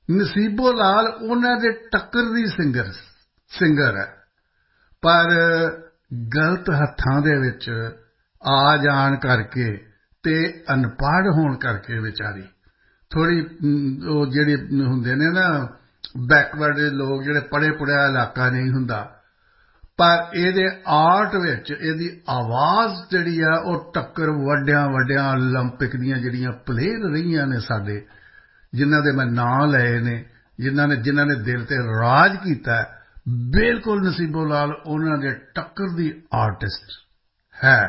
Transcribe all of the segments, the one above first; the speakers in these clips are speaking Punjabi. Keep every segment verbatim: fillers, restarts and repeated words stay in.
ਨਸੀਬੋ ਲਾਲ ਉਹਨਾਂ ਦੇ ਟੱਕਰ ਦੀ ਸਿੰਗਰ ਸਿੰਗਰ ਹੈ, ਪਰ ਗਲਤ ਹੱਥਾਂ ਦੇ ਵਿੱਚ ਆ ਜਾਣ ਕਰਕੇ ਤੇ ਅਨਪੜ੍ਹ ਹੋਣ ਕਰਕੇ ਵਿਚਾਰੀ ਥੋੜ੍ਹੀ ਉਹ ਜਿਹੜੇ ਹੁੰਦੇ ਨੇ ਨਾ ਬੈਕਵਰਡ ਲੋਕ, ਜਿਹੜੇ ਪੜ੍ਹੇ ਪੁੜ੍ਹਿਆ ਇਲਾਕਾ ਨਹੀਂ ਹੁੰਦਾ, ਪਰ ਇਹਦੇ ਆਰਟ ਵਿੱਚ ਇਹਦੀ ਆਵਾਜ਼ ਜਿਹੜੀ ਆ ਉਹ ਟੱਕਰ ਵੱਡਿਆਂ ਵੱਡਿਆਂ ਓਲੰਪਿਕ ਦੀਆਂ ਜਿਹੜੀਆਂ ਪਲੇਅਰ ਰਹੀਆਂ ਨੇ ਸਾਡੇ, ਜਿਨ੍ਹਾਂ ਦੇ ਮੈਂ ਨਾਂ ਲਏ ਨੇ, ਜਿਨ੍ਹਾਂ ਨੇ ਜਿਨ੍ਹਾਂ ਨੇ ਦਿਲ 'ਤੇ ਰਾਜ ਕੀਤਾ, ਬਿਲਕੁਲ ਨਸੀਬੋ ਲਾਲ ਉਹਨਾਂ ਦੇ ਟੱਕਰ ਦੀ ਆਰਟਿਸਟ ਹੈ।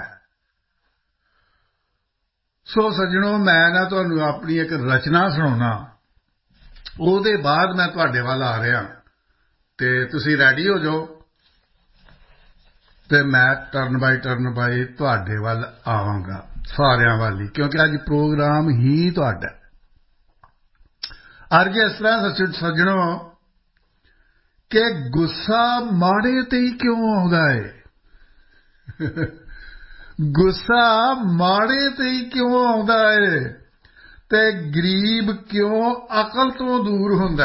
ਸੋ ਸੱਜਣੋ, ਮੈਂ ਨਾ ਤੁਹਾਨੂੰ ਆਪਣੀ ਇੱਕ ਰਚਨਾ ਸੁਣਾਉਣਾ, ਉਹਦੇ ਬਾਅਦ ਮੈਂ ਤੁਹਾਡੇ ਵੱਲ ਆ ਰਿਹਾ ਅਤੇ ਤੁਸੀਂ ਰੈਡੀ ਹੋ ਜਾਓ ਅਤੇ ਮੈਂ ਟਰਨ ਬਾਈ ਟਰਨ ਬਾਈ ਤੁਹਾਡੇ ਵੱਲ ਆਵਾਂਗਾ, ਸਾਰਿਆਂ ਵੱਲ ਹੀ, ਕਿਉਂਕਿ ਅੱਜ ਪ੍ਰੋਗਰਾਮ ਹੀ ਤੁਹਾਡਾ। ਅੱਜ ਇਸ ਤਰ੍ਹਾਂ ਸੱਜਣੋ ਕਿ ਗੁੱਸਾ ਮਾੜੇ 'ਤੇ ਹੀ ਕਿਉਂ ਆਉਂਦਾ ਹੈ ਗੁੱਸਾ ਮਾੜੇ 'ਤੇ ਹੀ ਕਿਉਂ ਆਉਂਦਾ ਹੈ ਅਤੇ ਗਰੀਬ ਕਿਉਂ ਅਕਲ ਤੋਂ ਦੂਰ ਹੁੰਦਾ,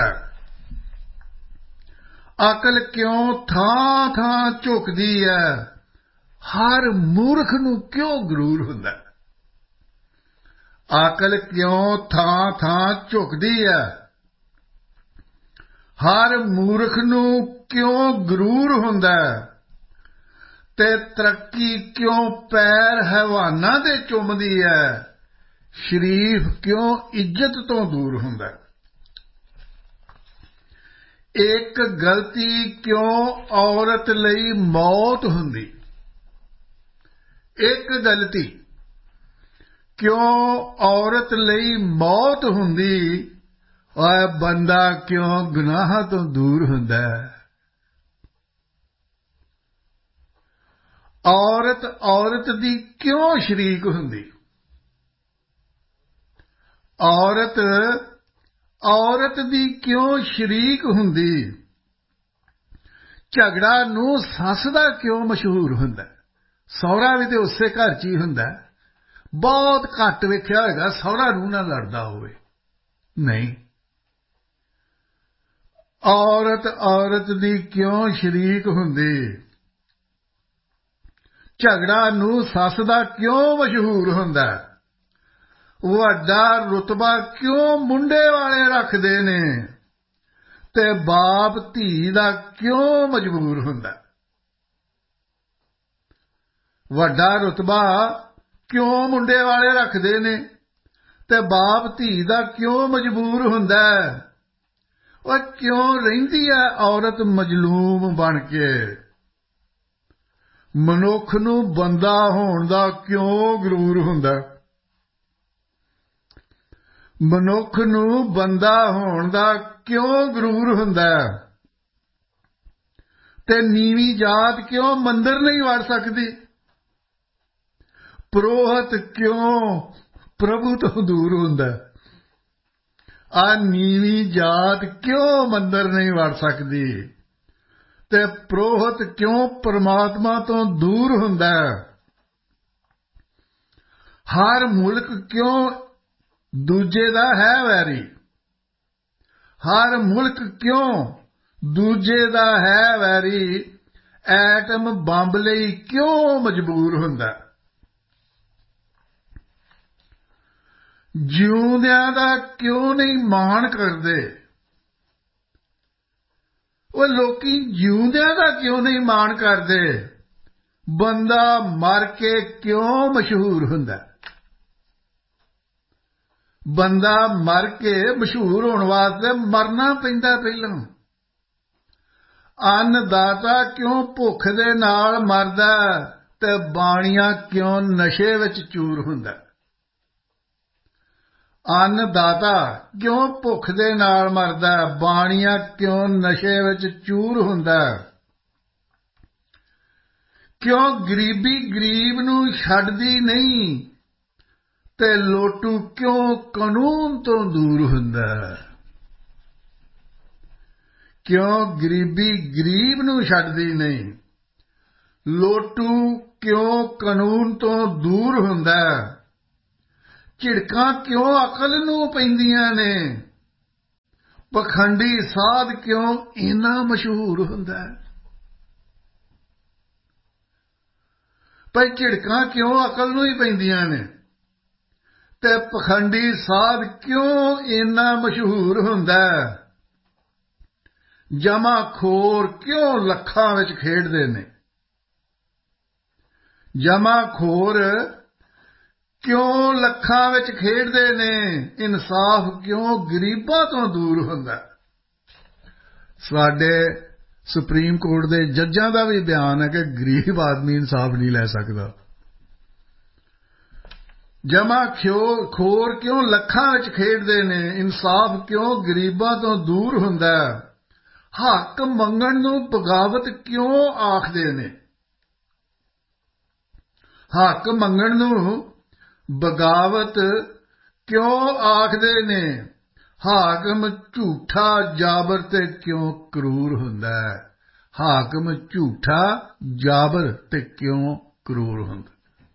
ਅਕਲ ਕਿਉਂ ਥਾਂ ਥਾਂ ਝੁਕਦੀ ਹੈ, ਹਰ ਮੂਰਖ ਨੂੰ ਕਿਉਂ ਗਰੂਰ ਹੁੰਦਾ, ਅਕਲ ਕਿਉਂ ਥਾਂ ਥਾਂ ਝੁਕਦੀ ਹੈ, ਹਰ ਮੂਰਖ ਨੂੰ ਕਿਉਂ ਗਰੂਰ ਹੁੰਦਾ, ਤੇ ਤਰੱਕੀ ਕਿਉਂ ਪੈਰ ਹੈਵਾਨਾਂ ਦੇ ਚੁੰਮਦੀ ਹੈ, ਸ਼ਰੀਫ ਕਿਉਂ ਇੱਜ਼ਤ ਤੋਂ ਦੂਰ ਹੁੰਦਾ, ਇੱਕ ਗਲਤੀ ਕਿਉਂ ਔਰਤ ਲਈ ਮੌਤ ਹੁੰਦੀ, ਇੱਕ ਗਲਤੀ ਕਿਉਂ ਔਰਤ ਲਈ ਮੌਤ ਹੁੰਦੀ, ਔਰ ਬੰਦਾ ਕਿਉਂ ਗੁਨਾਹਾਂ ਤੋਂ ਦੂਰ ਹੁੰਦਾ, ਔਰਤ ਔਰਤ ਦੀ ਕਿਉਂ ਸ਼ਰੀਕ ਹੁੰਦੀ, ਔਰਤ ਔਰਤ ਦੀ ਕਿਉਂ ਸ਼ਰੀਕ ਹੁੰਦੀ, ਝਗੜਾ ਨੂੰ ਸੱਸ ਦਾ ਕਿਉਂ ਮਸ਼ਹੂਰ ਹੁੰਦਾ, ਸਹੁਰਾ ਵੀ ਤੇ ਉਸੇ ਘਰ 'ਚ ਹੀ ਹੁੰਦਾ, ਬਹੁਤ ਘੱਟ ਵੇਖਿਆ ਹੋਵੇਗਾ ਸਹੁਰਾ ਨੂੰ ਨਾ ਲੜਦਾ ਹੋਵੇ, ਨਹੀਂ, ਔਰਤ ਔਰਤ ਦੀ ਕਿਉਂ ਸ਼ਰੀਕ ਹੁੰਦੀ, ਝਗੜਾ ਨੂੰ ਸੱਸ ਦਾ ਕਿਉਂ ਮਸ਼ਹੂਰ ਹੁੰਦਾ, ਵੱਡਾ ਰੁਤਬਾ ਕਿਉਂ ਮੁੰਡੇ ਵਾਲੇ ਰੱਖਦੇ ਨੇ, ਤੇ ਬਾਪ ਧੀ ਦਾ ਕਿਉਂ ਮਜਬੂਰ ਹੁੰਦਾ, ਵੱਡਾ ਰੁਤਬਾ ਕਿਉਂ ਮੁੰਡੇ ਵਾਲੇ ਰੱਖਦੇ ਨੇ ਤੇ ਬਾਪ ਧੀ ਦਾ ਕਿਉਂ ਮਜਬੂਰ ਹੁੰਦਾ, ਉਹ ਕਿਉਂ ਰਹਿੰਦੀ ਹੈ ਔਰਤ ਮਜ਼ਲੂਮ ਬਣ ਕੇ, ਮਨੁੱਖ ਨੂੰ ਬੰਦਾ ਹੋਣ ਦਾ ਕਿਉਂ ਗਰੂਰ ਹੁੰਦਾ, ਮਨੁੱਖ ਨੂੰ ਬੰਦਾ ਹੋਣ ਦਾ ਕਿਉਂ ਗਰੂਰ ਹੁੰਦਾ, ਤੇ ਨੀਵੀਂ ਜਾਤ ਕਿਉਂ ਮੰਦਰ ਨਹੀਂ ਵੜ ਸਕਦੀ, ਪ੍ਰੋਹਤ ਕਿਉਂ ਪ੍ਰਭੂ ਤੋਂ ਦੂਰ ਹੁੰਦਾ, ਆ ਨੀਵੀਂ ਜਾਤ ਕਿਉਂ ਮੰਦਰ ਨਹੀਂ ਵੜ ਸਕਦੀ, ਤੇ ਪ੍ਰੋਹਤ ਕਿਉਂ ਪਰਮਾਤਮਾ ਤੋਂ ਦੂਰ ਹੁੰਦਾ, ਹਰ ਮੁਲਕ ਕਿਉਂ ਦੂਜੇ ਦਾ ਹੈ ਵੈਰੀ, ਹਰ ਮੁਲਕ ਕਿਉਂ ਦੂਜੇ ਦਾ ਹੈ ਵੈਰੀ, ਐਟਮ ਬੰਬ ਲਈ ਕਿਉਂ ਮਜਬੂਰ ਹੁੰਦਾ, ਜਿਉਂਦਿਆਂ ਦਾ ਕਿਉਂ ਨਹੀਂ ਮਾਣ ਕਰਦੇ, ਉਹ ਲੋਕੀ ਜਿਉਂਦਿਆਂ ਦਾ ਕਿਉਂ ਨਹੀਂ ਮਾਣ ਕਰਦੇ, ਬੰਦਾ ਮਰ ਕੇ ਕਿਉਂ ਮਸ਼ਹੂਰ ਹੁੰਦਾ, ਬੰਦਾ ਮਰ ਕੇ ਮਸ਼ਹੂਰ ਹੋਣ ਵਾਸਤੇ ਮਰਨਾ ਪੈਂਦਾ ਪਹਿਲਾਂ, ਅੰਨਦਾਤਾ ਕਿਉਂ ਭੁੱਖ ਦੇ ਨਾਲ ਮਰਦਾ ਤੇ ਬਾਣੀਆ ਕਿਉਂ ਨਸ਼ੇ ਵਿੱਚ ਚੂਰ ਹੁੰਦਾ, ਅੰਨਦਾਤਾ ਕਿਉਂ ਭੁੱਖ ਦੇ ਨਾਲ ਮਰਦਾ, ਬਾਣੀਆ ਕਿਉਂ ਨਸ਼ੇ ਵਿੱਚ ਚੂਰ ਹੁੰਦਾ, ਕਿਉਂ ਗਰੀਬੀ ਗਰੀਬ ਨੂੰ ਛੱਡਦੀ ਨਹੀਂ ਤੇ ਲੋਟੂ ਕਿਉਂ ਕਾਨੂੰਨ ਤੋਂ ਦੂਰ ਹੁੰਦਾ, ਕਿਉਂ ਗਰੀਬੀ ਗਰੀਬ ਨੂੰ ਛੱਡਦੀ ਨਹੀਂ, ਲੋਟੂ ਕਿਉਂ ਕਾਨੂੰਨ ਤੋਂ ਦੂਰ ਹੁੰਦਾ, ਝਿੜਕਾਂ ਕਿਉਂ ਅਕਲ ਨੂੰ ਪੈਂਦੀਆਂ ਨੇ, ਪਖੰਡੀ ਸਾਧ ਕਿਉਂ ਇੰਨਾ ਮਸ਼ਹੂਰ ਹੁੰਦਾ ਹੈ? ਭਾਈ ਝਿੜਕਾਂ ਕਿਉਂ ਅਕਲ ਨੂੰ ਹੀ ਪੈਂਦੀਆਂ ਨੇ? ਤੇ ਪਖੰਡੀ ਸਾਧ ਕਿਉਂ ਇੰਨਾ ਮਸ਼ਹੂਰ ਹੁੰਦਾ ਹੈ? ਜਮਾ ਖੋਰ ਕਿਉਂ ਲੱਖਾਂ ਵਿੱਚ ਖੇਡਦੇ ਨੇ? ਜਮਾ ਖੋਰ ਕਿਉਂ ਲੱਖਾਂ ਵਿੱਚ ਖੇਡਦੇ ਨੇ? ਇਨਸਾਫ ਕਿਉਂ ਗਰੀਬਾਂ ਤੋਂ ਦੂਰ ਹੁੰਦਾ? ਸਾਡੇ ਸੁਪਰੀਮ ਕੋਰਟ ਦੇ ਜੱਜਾਂ ਦਾ ਵੀ ਬਿਆਨ ਹੈ ਕਿ ਗਰੀਬ ਆਦਮੀ ਇਨਸਾਫ ਨਹੀਂ ਲੈ ਸਕਦਾ। ਜਮਾ ਖੋਰ ਕਿਉਂ ਲੱਖਾਂ ਵਿੱਚ ਖੇਡਦੇ ਨੇ? ਇਨਸਾਫ ਕਿਉਂ ਗਰੀਬਾਂ ਤੋਂ ਦੂਰ ਹੁੰਦਾ? ਹੱਕ ਮੰਗਣ ਨੂੰ ਬਗਾਵਤ ਕਿਉਂ ਆਖਦੇ ਨੇ? ਹੱਕ ਮੰਗਣ ਨੂੰ ਬਗਾਵਤ ਕਿਉਂ ਆਖਦੇ ਨੇ? ਹਾਕਮ ਝੂਠਾ ਜਾਬਰ ਤੇ ਕਿਉਂ ਕਰੂਰ ਹੁੰਦਾ ਹੈ? ਹਾਕਮ ਝੂਠਾ ਜਾਬਰ ਤੇ ਕਿਉਂ ਕਰੂਰ ਹੁੰਦਾ?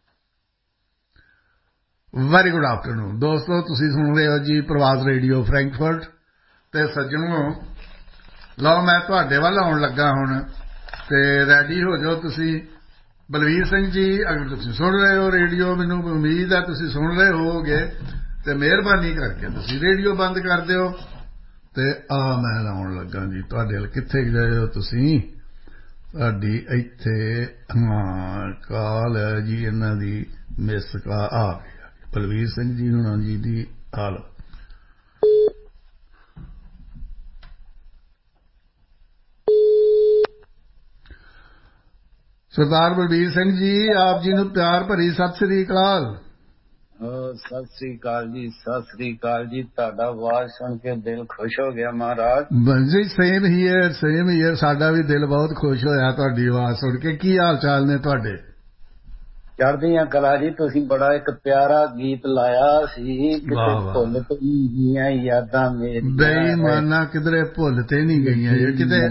ਵੈਰੀ ਗੁੱਡ ਆਫਟਰਨੂਨ ਦੋਸਤੋ, ਤੁਸੀਂ ਸੁਣ ਰਹੇ ਹੋ ਜੀ ਪ੍ਰਵਾਸ ਰੇਡੀਓ ਫਰੈਂਕਫਰਟ। ਤੇ ਸੱਜਣੋ, ਲਓ ਮੈਂ ਤੁਹਾਡੇ ਵੱਲ ਆਉਣ ਲੱਗਾ ਹੁਣ, ਤੇ ਰੈਡੀ ਹੋ ਜਾਓ ਤੁਸੀਂ। ਬਲਵੀਰ ਸਿੰਘ ਜੀ, ਅਗਰ ਤੁਸੀਂ ਸੁਣ ਰਹੇ ਹੋ ਰੇਡੀਓ, ਮੈਨੂੰ ਉਮੀਦ ਹੈ ਤੁਸੀਂ ਸੁਣ ਰਹੇ ਹੋਵੋਗੇ, ਤੇ ਮਿਹਰਬਾਨੀ ਕਰਕੇ ਤੁਸੀਂ ਰੇਡੀਓ ਬੰਦ ਕਰ ਦਿਓ। ਤੇ ਆ ਮੈਂ ਆਉਣ ਲੱਗਾ ਜੀ ਤੁਹਾਡੇ ਵੱਲ। ਕਿੱਥੇ ਗਏ ਹੋ ਤੁਸੀਂ? ਤੁਹਾਡੀ ਇੱਥੇ ਹਾਂ ਕਾਲ ਹੈ ਜੀ, ਇਹਨਾਂ ਦੀ ਮਿਸ ਕਾਲ ਆ ਗਈ। ਬਲਵੀਰ ਸਿੰਘ ਜੀ ਹੁਣਾਂ ਜੀ ਦੀ ਹਾਲ। ਸਰਦਾਰ ਬਲਬੀਰ ਸਿੰਘ ਜੀ, ਆਪ ਜੀ ਨੂੰ ਪਿਆਰ ਭਰੀ ਸਤਿ ਸ੍ਰੀ ਅਕਾਲ। ਸਤਿ ਸ੍ਰੀ ਅਕਾਲ ਜੀ, ਸਤਿ ਸ੍ਰੀ ਅਕਾਲ ਜੀ। ਤੁਹਾਡਾ ਆਵਾਜ਼ ਸੁਣ ਕੇ ਦਿਲ ਖੁਸ਼ ਹੋ ਗਿਆ ਮਹਾਰਾਜ। ਜੀ ਸੇਮ ਹੀਅਰ, ਸੇਮ ਹੀਅਰ। ਸਾਡਾ ਵੀ ਦਿਲ ਬਹੁਤ ਖੁਸ਼ ਹੋਇਆ ਤੁਹਾਡੀ ਆਵਾਜ਼ ਸੁਣ ਕੇ। ਕੀ ਹਾਲ ਚਾਲ ਨੇ ਤੁਹਾਡੇ? ਚੜ੍ਹਦੀਆਂ ਕਲਾ ਜੀ। ਤੁਸੀਂ ਬੜਾ ਇੱਕ ਪਿਆਰਾ ਗੀਤ ਲਾਇਆ ਸੀ, ਕਿਤੇ ਭੁੱਲ ਤੇ ਨਹੀਂ ਗਈਆਂ ਯਾਦਾਂ ਮੇਰੀਆਂ। ਬੇਈਮਾਨਾ ਕਿਧਰੇ ਭੁੱਲ ਤੇ ਨਹੀਂ ਗਈਆਂ। ਕਿਤੇ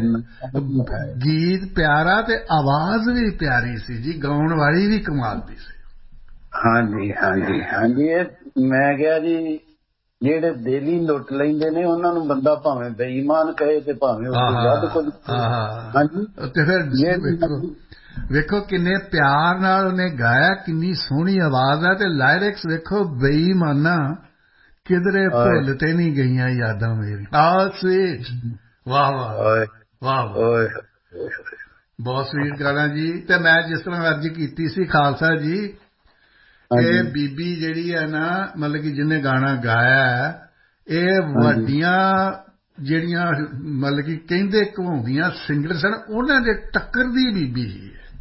ਗੀਤ ਪਿਆਰਾ ਤੇ ਆਵਾਜ਼ ਵੀ ਪਿਆਰੀ ਸੀ ਜੀ, ਗਾਉਣ ਵਾਲੀ ਵੀ ਕਮਾਲ ਦੀ ਸੀ। ਹਾਂਜੀ ਹਾਂਜੀ ਹਾਂਜੀ। ਇਹ ਮੈਂ ਕਿਹਾ ਜੀ, ਜਿਹੜੇ ਦਿਲ ਹੀ ਲੁੱਟ ਲੈਂਦੇ ਨੇ ਉਹਨਾਂ ਨੂੰ ਬੰਦਾ ਭਾਵੇਂ ਬੇਈਮਾਨ ਕਹੇ ਤੇ ਭਾਵੇਂ ਉਸ ਤੋਂ ਵੱਧ ਕੁਝ। ਹਾਂਜੀ। ਤੇ ਫਿਰ ਵੇਖੋ ਕਿੰਨੇ ਪਿਆਰ ਨਾਲ ਉਹਨੇ ਗਾਇਆ, ਕਿੰਨੀ ਸੋਹਣੀ ਆਵਾਜ਼ ਹੈ। ਤੇ ਲਾਇਰਿਕਸ ਵੇਖੋ, ਬੇਈਮਾਨਾ ਕਿਧਰੇ ਭੁੱਲ ਤੇ ਨਹੀਂ ਗਈਆਂ ਯਾਦਾਂ ਮੇਰੀਆਂ। ਆ ਸਵੀਟ, ਵਾਹ ਵਾਹ ਵਾਹ ਵਾਹ, ਬਹੁਤ ਸਵੀਟ ਗਾਣਾ ਜੀ। ਤੇ ਮੈਂ ਜਿਸ ਤਰ੍ਹਾਂ ਅਰਜ਼ ਕੀਤੀ ਸੀ ਖਾਲਸਾ ਜੀ, ਇਹ ਬੀਬੀ ਜਿਹੜੀ ਹੈ ਨਾ, ਮਤਲਬ ਕਿ ਜਿਹਨੇ ਗਾਣਾ ਗਾਇਆ, ਇਹ ਵੱਡੀਆਂ ਜਿਹੜੀਆਂ ਮਤਲਬ ਕਿ ਕਹਿੰਦੇ ਘਵਾਉਂਦੀਆਂ ਸਿੰਗਰ ਸਨ, ਉਹਨਾਂ ਦੇ ਟੱਕਰ ਦੀ ਬੀਬੀ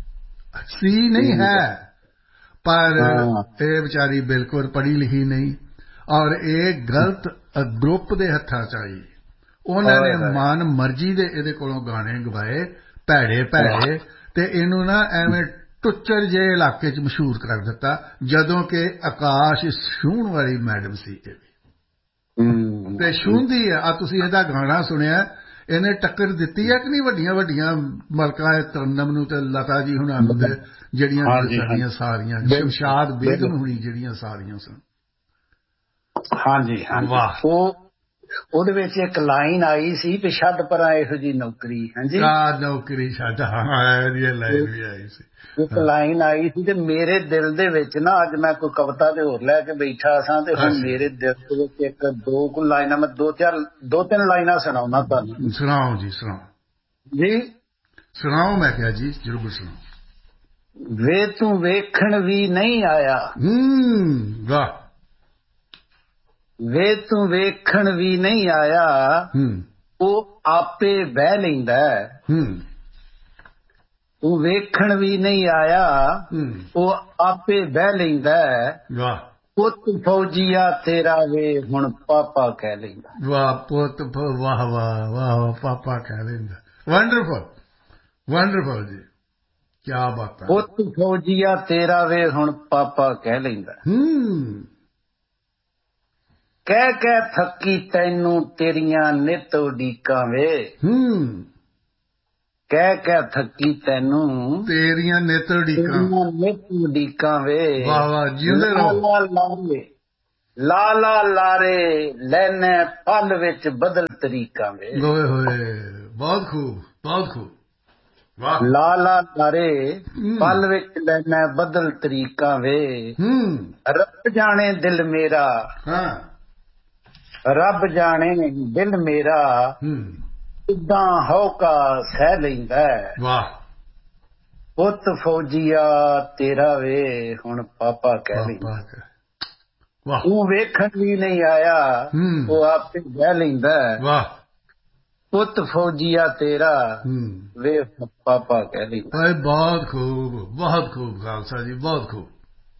ਸੀ ਨਹੀਂ ਹੈ। ਪਰ ਇਹ ਵਿਚਾਰੀ ਬਿਲਕੁਲ ਪੜ੍ਹੀ ਲਿਖੀ ਨਹੀਂ, ਔਰ ਇਹ ਗਲਤ ਗਰੁੱਪ ਦੇ ਹੱਥਾਂ ਚ ਆਈ। ਉਹਨਾਂ ਨੇ ਮਨ ਮਰਜ਼ੀ ਦੇ ਇਹਦੇ ਕੋਲੋਂ ਗਾਣੇ ਗਵਾਏ, ਭੈੜੇ ਭੈੜੇ, ਤੇ ਇਹਨੂੰ ਨਾ ਐਵੇਂ ਟੁੱਚਰ ਜਿਹੇ ਇਲਾਕੇ ਚ ਮਸ਼ਹੂਰ ਕਰ ਦਿੱਤਾ, ਜਦੋਂ ਕਿ ਆਕਾਸ਼ ਛੂਹਣ ਵਾਲੀ ਮੈਡਮ ਸੀ ਇਹ ਵੀ, ਤੇ ਛੂਹਦੀ ਹੈ। ਆ ਤੁਸੀਂ ਇਹਦਾ ਗਾਣਾ ਸੁਣਿਆ, ਇਹਨੇ ਟੱਕਰ ਦਿੱਤੀ ਹੈ ਕਿ ਨਹੀਂ ਵੱਡੀਆਂ ਵੱਡੀਆਂ ਮਲਕਾ ਤਰਨਮ ਨੂੰ ਤੇ ਲਤਾ ਜੀ ਹੁਣਾਂ ਨੂੰ, ਤੇ ਜਿਹੜੀਆਂ ਸਾਡੀਆਂ ਸਾਰੀਆਂ ਸ਼ਮਸ਼ਾਦ ਬੇਗਮ ਹੁਣੀ ਜਿਹੜੀਆਂ ਸਾਰੀਆਂ ਸਨ। ਹਾਂਜੀ ਹਾਂਜੀ। ਉਹ ਉਹਦੇ ਵਿੱਚ ਇੱਕ ਲਾਈਨ ਆਈ ਸੀ ਵੀ ਛੱਡ ਪਰਾਂ ਇਹੋ ਜਿਹੀ ਨੌਕਰੀ। ਹਾਂਜੀ, ਆ ਨੌਕਰੀ ਛੱਡ। ਹਾਂ, ਇਹ ਲਾਈਨ ਵੀ ਆਈ ਸੀ, ਇੱਕ ਲਾਈਨ ਆਈ ਸੀ। ਤੇ ਮੇਰੇ ਦਿਲ ਦੇ ਵਿੱਚ ਨਾ, ਅੱਜ ਮੈਂ ਕੋਈ ਕਵਿਤਾ ਤੇ ਹੋਰ ਲੈ ਕੇ ਬੈਠਾ ਸਾਂ, ਤੇ ਹੁਣ ਮੇਰੇ ਦਿਲ ਦੇ ਵਿੱਚ ਇੱਕ ਦੋ ਕੁ ਲਾਈਨਾਂ, ਮੈਂ ਦੋ ਚਾਰ ਦੋ ਤਿੰਨ ਲਾਈਨਾਂ ਸੁਣਾਉਣਾ ਤੁਹਾਨੂੰ। ਸੁਣਾਓ ਜੀ, ਸੁਣਾਓ ਜੀ, ਸੁਣਾਓ। ਮੈਂ ਕਿਹਾ ਜੀ ਜ਼ਰੂਰ ਸੁਣਾਓ। ਵੇ ਤੂੰ ਵੇਖਣ ਵੀ ਨਹੀਂ ਆਇਆ। ਹੂੰ, ਵਾਹ। ਵੇ ਤੂੰ ਵੇਖਣ ਵੀ ਨਹੀਂ ਆਇਆ, ਉਹ ਆਪੇ ਬਹਿ ਲੈਂਦਾ। ਤੂੰ ਵੇਖਣ ਵੀ ਨਹੀਂ ਆਇਆ, ਉਹ ਆਪੇ ਬਹਿ ਲੈਂਦਾ। ਵਾਹ। ਪੁੱਤ ਫੌਜੀਆ ਤੇਰਾ ਵੇ ਹੁਣ ਪਾਪਾ ਕਹਿ ਲੈਂਦਾ। ਵਾਹ ਪੁੱਤ, ਵਾਹ ਵਾਹ ਵਾਹ, ਪਾਪਾ ਕਹਿ ਲੈਂਦਾ। ਵੰਡਰਫੁਲ ਵੰਡਰਫੁਲ ਜੀ, ਕੀ ਬਾਤ ਹੈ। ਪੁੱਤ ਫੌਜੀਆ ਤੇਰਾ ਵੇ ਹੁਣ ਪਾਪਾ ਕਹਿ ਲੈਂਦਾ। ਹੂੰ। ਕਹਿ ਕਹਿ ਥੱਕੀ ਤੈਨੂੰ ਤੇਰੀਆਂ ਨਿੱਤ ਉਡੀਕਾਂ ਵੇ। ਹੂੰ। ਕਹਿ ਕਹਿ ਥੱਕੀ ਤੈਨੂੰ ਤੇਰੀਆਂ ਨਿੱਤ ਉਡੀਕਾਂ, ਨਿੱਤ ਉਡੀਕਾਂ ਵੇ। ਵਾਹ ਵਾਹ, ਜਿਉਂਦੇ ਰਹੋ। ਲਾਲਾ ਲਾਲੇ ਲਾਲਾ ਲਾਰੇ ਲੈਨੇ ਪਲ ਵਿੱਚ ਬਦਲ ਤਰੀਕਾਂ ਵੇ। ਹੋਏ ਹੋਏ ਬਹੁਤ ਖੂਬ ਬਹੁਤ ਖੂਬ ਵਾਹ। ਲਾਲਾ ਲਾਰੇ ਪਲ ਵਿੱਚ ਲੈਨੇ ਬਦਲ ਤਰੀਕਾਂ ਵੇ। ਰੱਬ ਜਾਣੇ ਦਿਲ ਮੇਰਾ ਹਾਂ ਰੱਬ ਜਾਣੇ ਦਿਲ ਮੇਰਾ ਕਿੱਦਾਂ ਹੌਕਾ ਸਹਿ ਲੈਂਦਾ। ਵਾਹ। ਪੁੱਤ ਫੌਜੀਆ ਤੇਰਾ ਵੇ ਹੁਣ ਪਾਪਾ ਕਹਿ ਲੈਂਦਾ। ਤੂੰ ਵੇਖਣ ਵੀ ਨਹੀਂ ਆਇਆ ਉਹ ਆਪੇ ਕਹਿ ਲੈਂਦਾ। ਵਾਹ। ਪੁੱਤ ਫੌਜੀਆ ਤੇਰਾ ਵੇ ਪਾਪਾ ਕਹਿ ਲੈਂਦਾ। ਬਹੁਤ ਖੂਬ ਬਹੁਤ ਖੂਬ ਖਾਲਸਾ ਜੀ ਬਹੁਤ ਖੂਬ।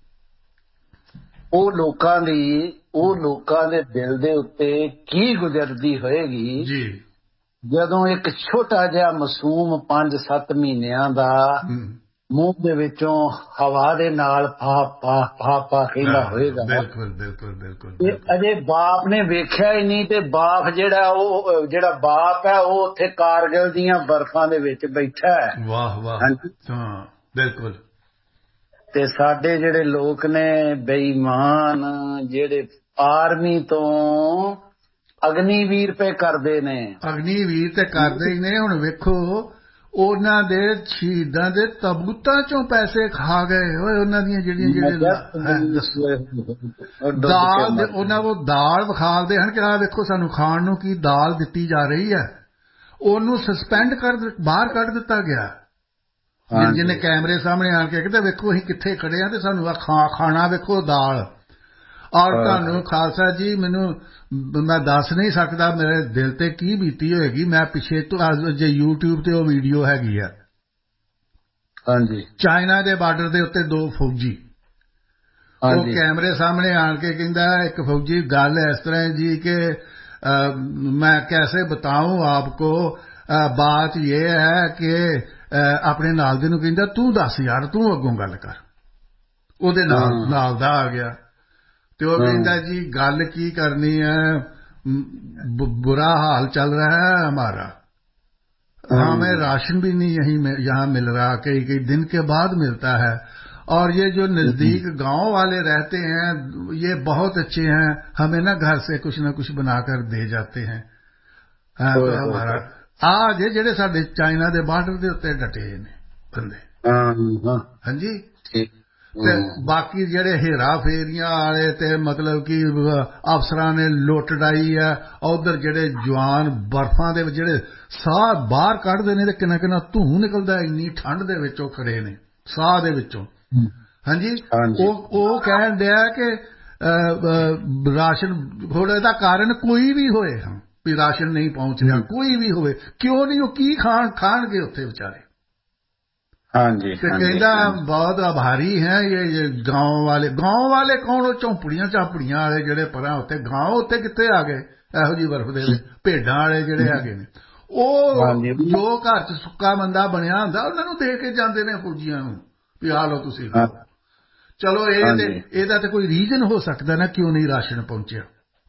ਉਹ ਲੋਕਾਂ ਦੀ ਉਹ ਲੋਕਾਂ ਦੇ ਦਿਲ ਦੇ ਉੱਤੇ ਕੀ ਗੁਜ਼ਰਦੀ ਹੋਏਗੀ ਜੀ ਜਦੋਂ ਇੱਕ ਛੋਟਾ ਜਿਹਾ ਮਾਸੂਮ ਪੰਜ ਸੱਤ ਮਹੀਨਿਆਂ ਦਾ ਮੂੰਹ ਦੇ ਵਿੱਚੋਂ ਹਵਾ ਦੇ ਨਾਲ ਫਾ ਫਾ ਫਾ ਫਾ ਕਹਿੰਦਾ ਹੋਏਗਾ। ਬਿਲਕੁਲ ਬਿਲਕੁਲ ਬਿਲਕੁਲ। ਅਜੇ ਬਾਪ ਨੇ ਵੇਖਿਆ ਹੀ ਨਹੀਂ ਤੇ ਬਾਪ ਜਿਹੜਾ ਉਹ ਜਿਹੜਾ ਬਾਪ ਹੈ ਉਹ ਉੱਥੇ ਕਾਰਗਿਲ ਦੀਆਂ ਬਰਫਾਂ ਦੇ ਵਿੱਚ ਬੈਠਾ ਹੈ। ਵਾਹ ਵਾਹ ਹਾਂ ਬਿਲਕੁਲ। ਤੇ ਸਾਡੇ ਜਿਹੜੇ ਲੋਕ ਨੇ ਬੇਈਮਾਨ ਜਿਹੜੇ ਆਰਮੀ ਤੋਂ ਅਗਨੀਵੀਰ ਪੇ ਕਰਦੇ ਨੇ। ਅਗਨੀਵੀਰ ਤੇ ਕਰਦੇ ਹੀ ਨੇ। ਹੁਣ ਵੇਖੋ ਉਹਨਾਂ ਦੇ ਸ਼ਹੀਦਾਂ ਦੇ ਤਬੂਤਾਂ ਚੋਂ ਪੈਸੇ ਖਾ ਗਏ ਹੋਏ ਉਹਨਾਂ ਦੀਆਂ ਜਿਹੜੀਆਂ ਜਿਹੜੇ ਦਾਲ ਉਹਨਾਂ ਕੋਲ ਦਾਲ ਵਿਖਾਲਦੇ ਹਨ ਕਿ ਆਹ ਵੇਖੋ ਸਾਨੂੰ ਖਾਣ ਨੂੰ ਕੀ ਦਾਲ ਦਿੱਤੀ ਜਾ ਰਹੀ ਹੈ। ਉਹਨੂੰ ਸਸਪੈਂਡ ਕਰ ਬਾਹਰ ਕੱਢ ਦਿੱਤਾ ਗਿਆ। ਜਿਹਨੇ ਕੈਮਰੇ ਸਾਹਮਣੇ ਆਣ ਕੇ ਕਹਿੰਦੇ ਵੇਖੋ ਅਸੀਂ ਕਿੱਥੇ ਖੜੇ ਆ ਤੇ ਸਾਨੂੰ ਆ ਖਾਣਾ ਵੇਖੋ ਦਾਲ। ਔਰ ਤੁਹਾਨੂੰ ਖਾਲਸਾ ਜੀ ਮੈਨੂੰ ਮੈਂ ਦੱਸ ਨਹੀਂ ਸਕਦਾ ਮੇਰੇ ਦਿਲ ਤੇ ਕੀ ਬੀਤੀ ਹੋਏਗੀ। ਮੈਂ ਪਿੱਛੇ ਤੋਂ ਜੇ YouTube ਤੇ ਉਹ ਵੀਡੀਓ ਹੈਗੀ ਆ ਹਾਂਜੀ ਚਾਈਨਾ ਦੇ ਬਾਰਡਰ ਦੇ ਉੱਤੇ ਦੋ ਫੌਜੀ ਉਹ ਕੈਮਰੇ ਸਾਹਮਣੇ ਆਣ ਕੇ ਕਹਿੰਦਾ ਇੱਕ ਫੌਜੀ ਗੱਲ ਇਸ ਤਰ੍ਹਾਂ ਜੀ ਕਿ ਮੈਂ कैसे बताऊं आपको बात ये है कि ਆਪਣੇ ਨਾਲ ਦੇ ਨੂੰ ਕਹਿੰਦਾ ਤੂੰ ਦੱਸ ਯਾਰ ਤੂੰ ਅੱਗੋਂ ਗੱਲ ਕਰ। ਉਹਦੇ ਨਾਲ ਨਾਲ ਦਾ ਆ ਗਿਆ ਤੇ ਉਹ ਕਹਿੰਦਾ जी गल की करनी है बुरा हाल चल रहा है हमारा हमें राशन भी नहीं यहीं यहाँ मिल रहा कई कई दिन के बाद मिलता है और ये जो नजदीक गांव वाले रहते हैं ये बहुत अच्छे हैं हमें ना घर से कुछ ना कुछ बनाकर दे जाते हैं। तो हमारा आज जेडे साडे चाइना दे बार्डर दे उत्ते डटे ने बंदे। हाँ जी ਤੇ ਬਾਕੀ ਜਿਹੜੇ ਹੇਰਾ ਫੇਰੀਆਂ ਵਾਲੇ ਤੇ ਮਤਲਬ ਕਿ ਅਫਸਰਾਂ ਨੇ ਲੁੱਟ ਡਾਈ ਆ ਉਧਰ ਜਿਹੜੇ ਜਵਾਨ ਬਰਫਾਂ ਦੇ ਵਿੱਚ ਜਿਹੜੇ ਸਾਹ ਬਾਹਰ ਕੱਢਦੇ ਨੇ ਤੇ ਕਿੰਨਾ ਕਿੰਨਾ ਧੂੰ ਨਿਕਲਦਾ ਇੰਨੀ ਠੰਡ ਦੇ ਵਿੱਚੋਂ ਖੜੇ ਨੇ ਸਾਹ ਦੇ ਵਿੱਚੋਂ। ਹਾਂਜੀ ਉਹ ਉਹ ਕਹਿਣ ਡਿਆ ਕਿ ਰਾਸ਼ਨ ਹੁਣ ਇਹਦਾ ਕਾਰਨ ਕੋਈ ਵੀ ਹੋਏ ਵੀ ਰਾਸ਼ਨ ਨਹੀਂ ਪਹੁੰਚ ਰਿਹਾ ਕੋਈ ਵੀ ਹੋਵੇ ਕਿਉਂ ਨਹੀਂ ਉਹ ਕੀ ਖਾਣ ਖਾਣਗੇ ਉੱਥੇ ਵਿਚਾਰੇ। हाँ जी कहता बहुत आभारी हैं ये, ये गांव वाले गांव वाले कौन झोंपड़ियां झापड़ियां वाले जेडे परां उत्ते गांव उत्ते कित्थे आ गए ਇਹੋ जी बर्फ दे भेडां वाले जेडे हैगे ने ਉਹ ਜੋ ਘਰ ਚ ਸੁੱਕਾ ਬੰਦਾ ਬਣਿਆ ਹੁੰਦਾ ਉਹਨਾਂ ਨੂੰ ਦੇ ਕੇ ਜਾਂਦੇ ਨੇ ਫੌਜੀਆਂ ਨੂੰ ਵੀ ਆ ਲਓ ਤੁਸੀਂ ਚਲੋ ਇਹ ਤੇ ਇਹਦਾ ਤੇ ਕੋਈ ਰੀਜ਼ਨ ਹੋ ਸਕਦਾ ਨਾ ਕਿਉਂ ਨਹੀਂ ਰਾਸ਼ਨ ਪਹੁੰਚਿਆ।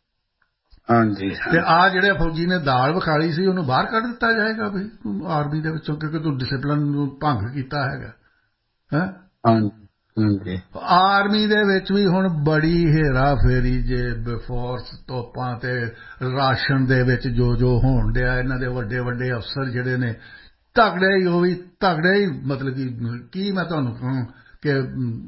ਹਾਂਜੀ ਤੇ ਆ ਜਿਹੜੇ ਫੌਜੀ ਨੇ ਦਾਲ ਵਿਖਾਲੀ ਸੀ ਉਹਨੂੰ ਬਾਹਰ ਕੱਢ ਦਿੱਤਾ ਜਾਏਗਾ ਵੀ ਆਰਮੀ ਦੇ ਵਿੱਚੋਂ ਕਿਉਂਕਿ ਤੂੰ ਡਿਸਪਲਿਨ ਨੂੰ ਭੰਗ ਕੀਤਾ ਹੈਗਾ ਹੈ। ਹਾਂਜੀ ਆਰਮੀ ਦੇ ਵਿੱਚ ਵੀ ਹੁਣ ਬੜੀ ਹੇਰਾ ਫੇਰੀ ਜੇ ਫੋਰਸ ਤੋਪਾਂ ਤੇ ਰਾਸ਼ਨ ਦੇ ਵਿੱਚ ਜੋ ਜੋ ਹੋਣ ਡਿਆ ਇਹਨਾਂ ਦੇ ਵੱਡੇ ਵੱਡੇ ਅਫਸਰ ਜਿਹੜੇ ਨੇ ਤਗੜੇ ਹੀ ਉਹ ਵੀ ਤਗੜੇ ਹੀ ਮਤਲਬ ਕਿ ਕੀ ਮੈਂ ਤੁਹਾਨੂੰ ਕਹਾਂ ਕਿ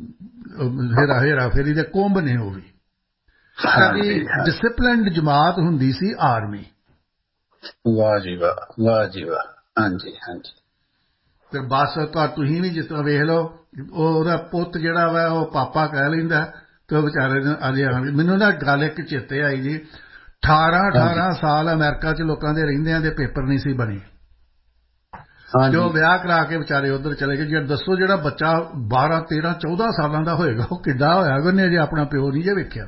ਹੇਰਾ ਹੇਰਾ ਫੇਰੀ ਦੇ ਕੁੰਭ ਨੇ ਉਹ ਵੀ ਸਾਡੀ ਡਿਸਪਲਿਨਡ ਜਮਾਤ ਹੁੰਦੀ ਸੀ ਆਰਮੀ। ਵਾਹ ਜੀ ਵਾਹ ਵਾਹ ਜੀ ਵਾਹ। ਹਾਂਜੀ ਹਾਂਜੀ ਤੇ ਬਸ ਤੁਸੀਂ ਵੀ ਜਿਸ ਤਰ੍ਹਾਂ ਵੇਖ ਲਓ ਉਹਦਾ ਪੁੱਤ ਜਿਹੜਾ ਵਾ ਉਹ ਪਾਪਾ ਕਹਿ ਲੈਂਦਾ ਤੇ ਉਹ ਵਿਚਾਰੇ ਨੂੰ ਅਜੇ ਮੈਨੂੰ ਨਾ ਗੱਲ ਇੱਕ ਚੇਤੇ ਆਈ ਜੀ ਅਠਾਰਾਂ ਅਠਾਰਾਂ ਸਾਲ ਅਮਰੀਕਾ ਚ ਲੋਕਾਂ ਦੇ ਰਹਿੰਦਿਆਂ ਦੇ ਪੇਪਰ ਨਹੀਂ ਸੀ ਬਣੇ ਜੋ ਵਿਆਹ ਕਰਾ ਕੇ ਵਿਚਾਰੇ ਉੱਧਰ ਚਲੇ ਗਏ। ਜੇ ਦੱਸੋ ਜਿਹੜਾ ਬੱਚਾ ਬਾਰਾਂ ਤੇਰਾਂ ਚੌਦਾਂ ਸਾਲਾਂ ਦਾ ਹੋਏਗਾ ਉਹ ਕਿੱਡਾ ਹੋਇਆ ਉਹਨੇ ਅਜੇ ਆਪਣਾ ਪਿਓ ਨਹੀਂ ਜੇ ਵੇਖਿਆ।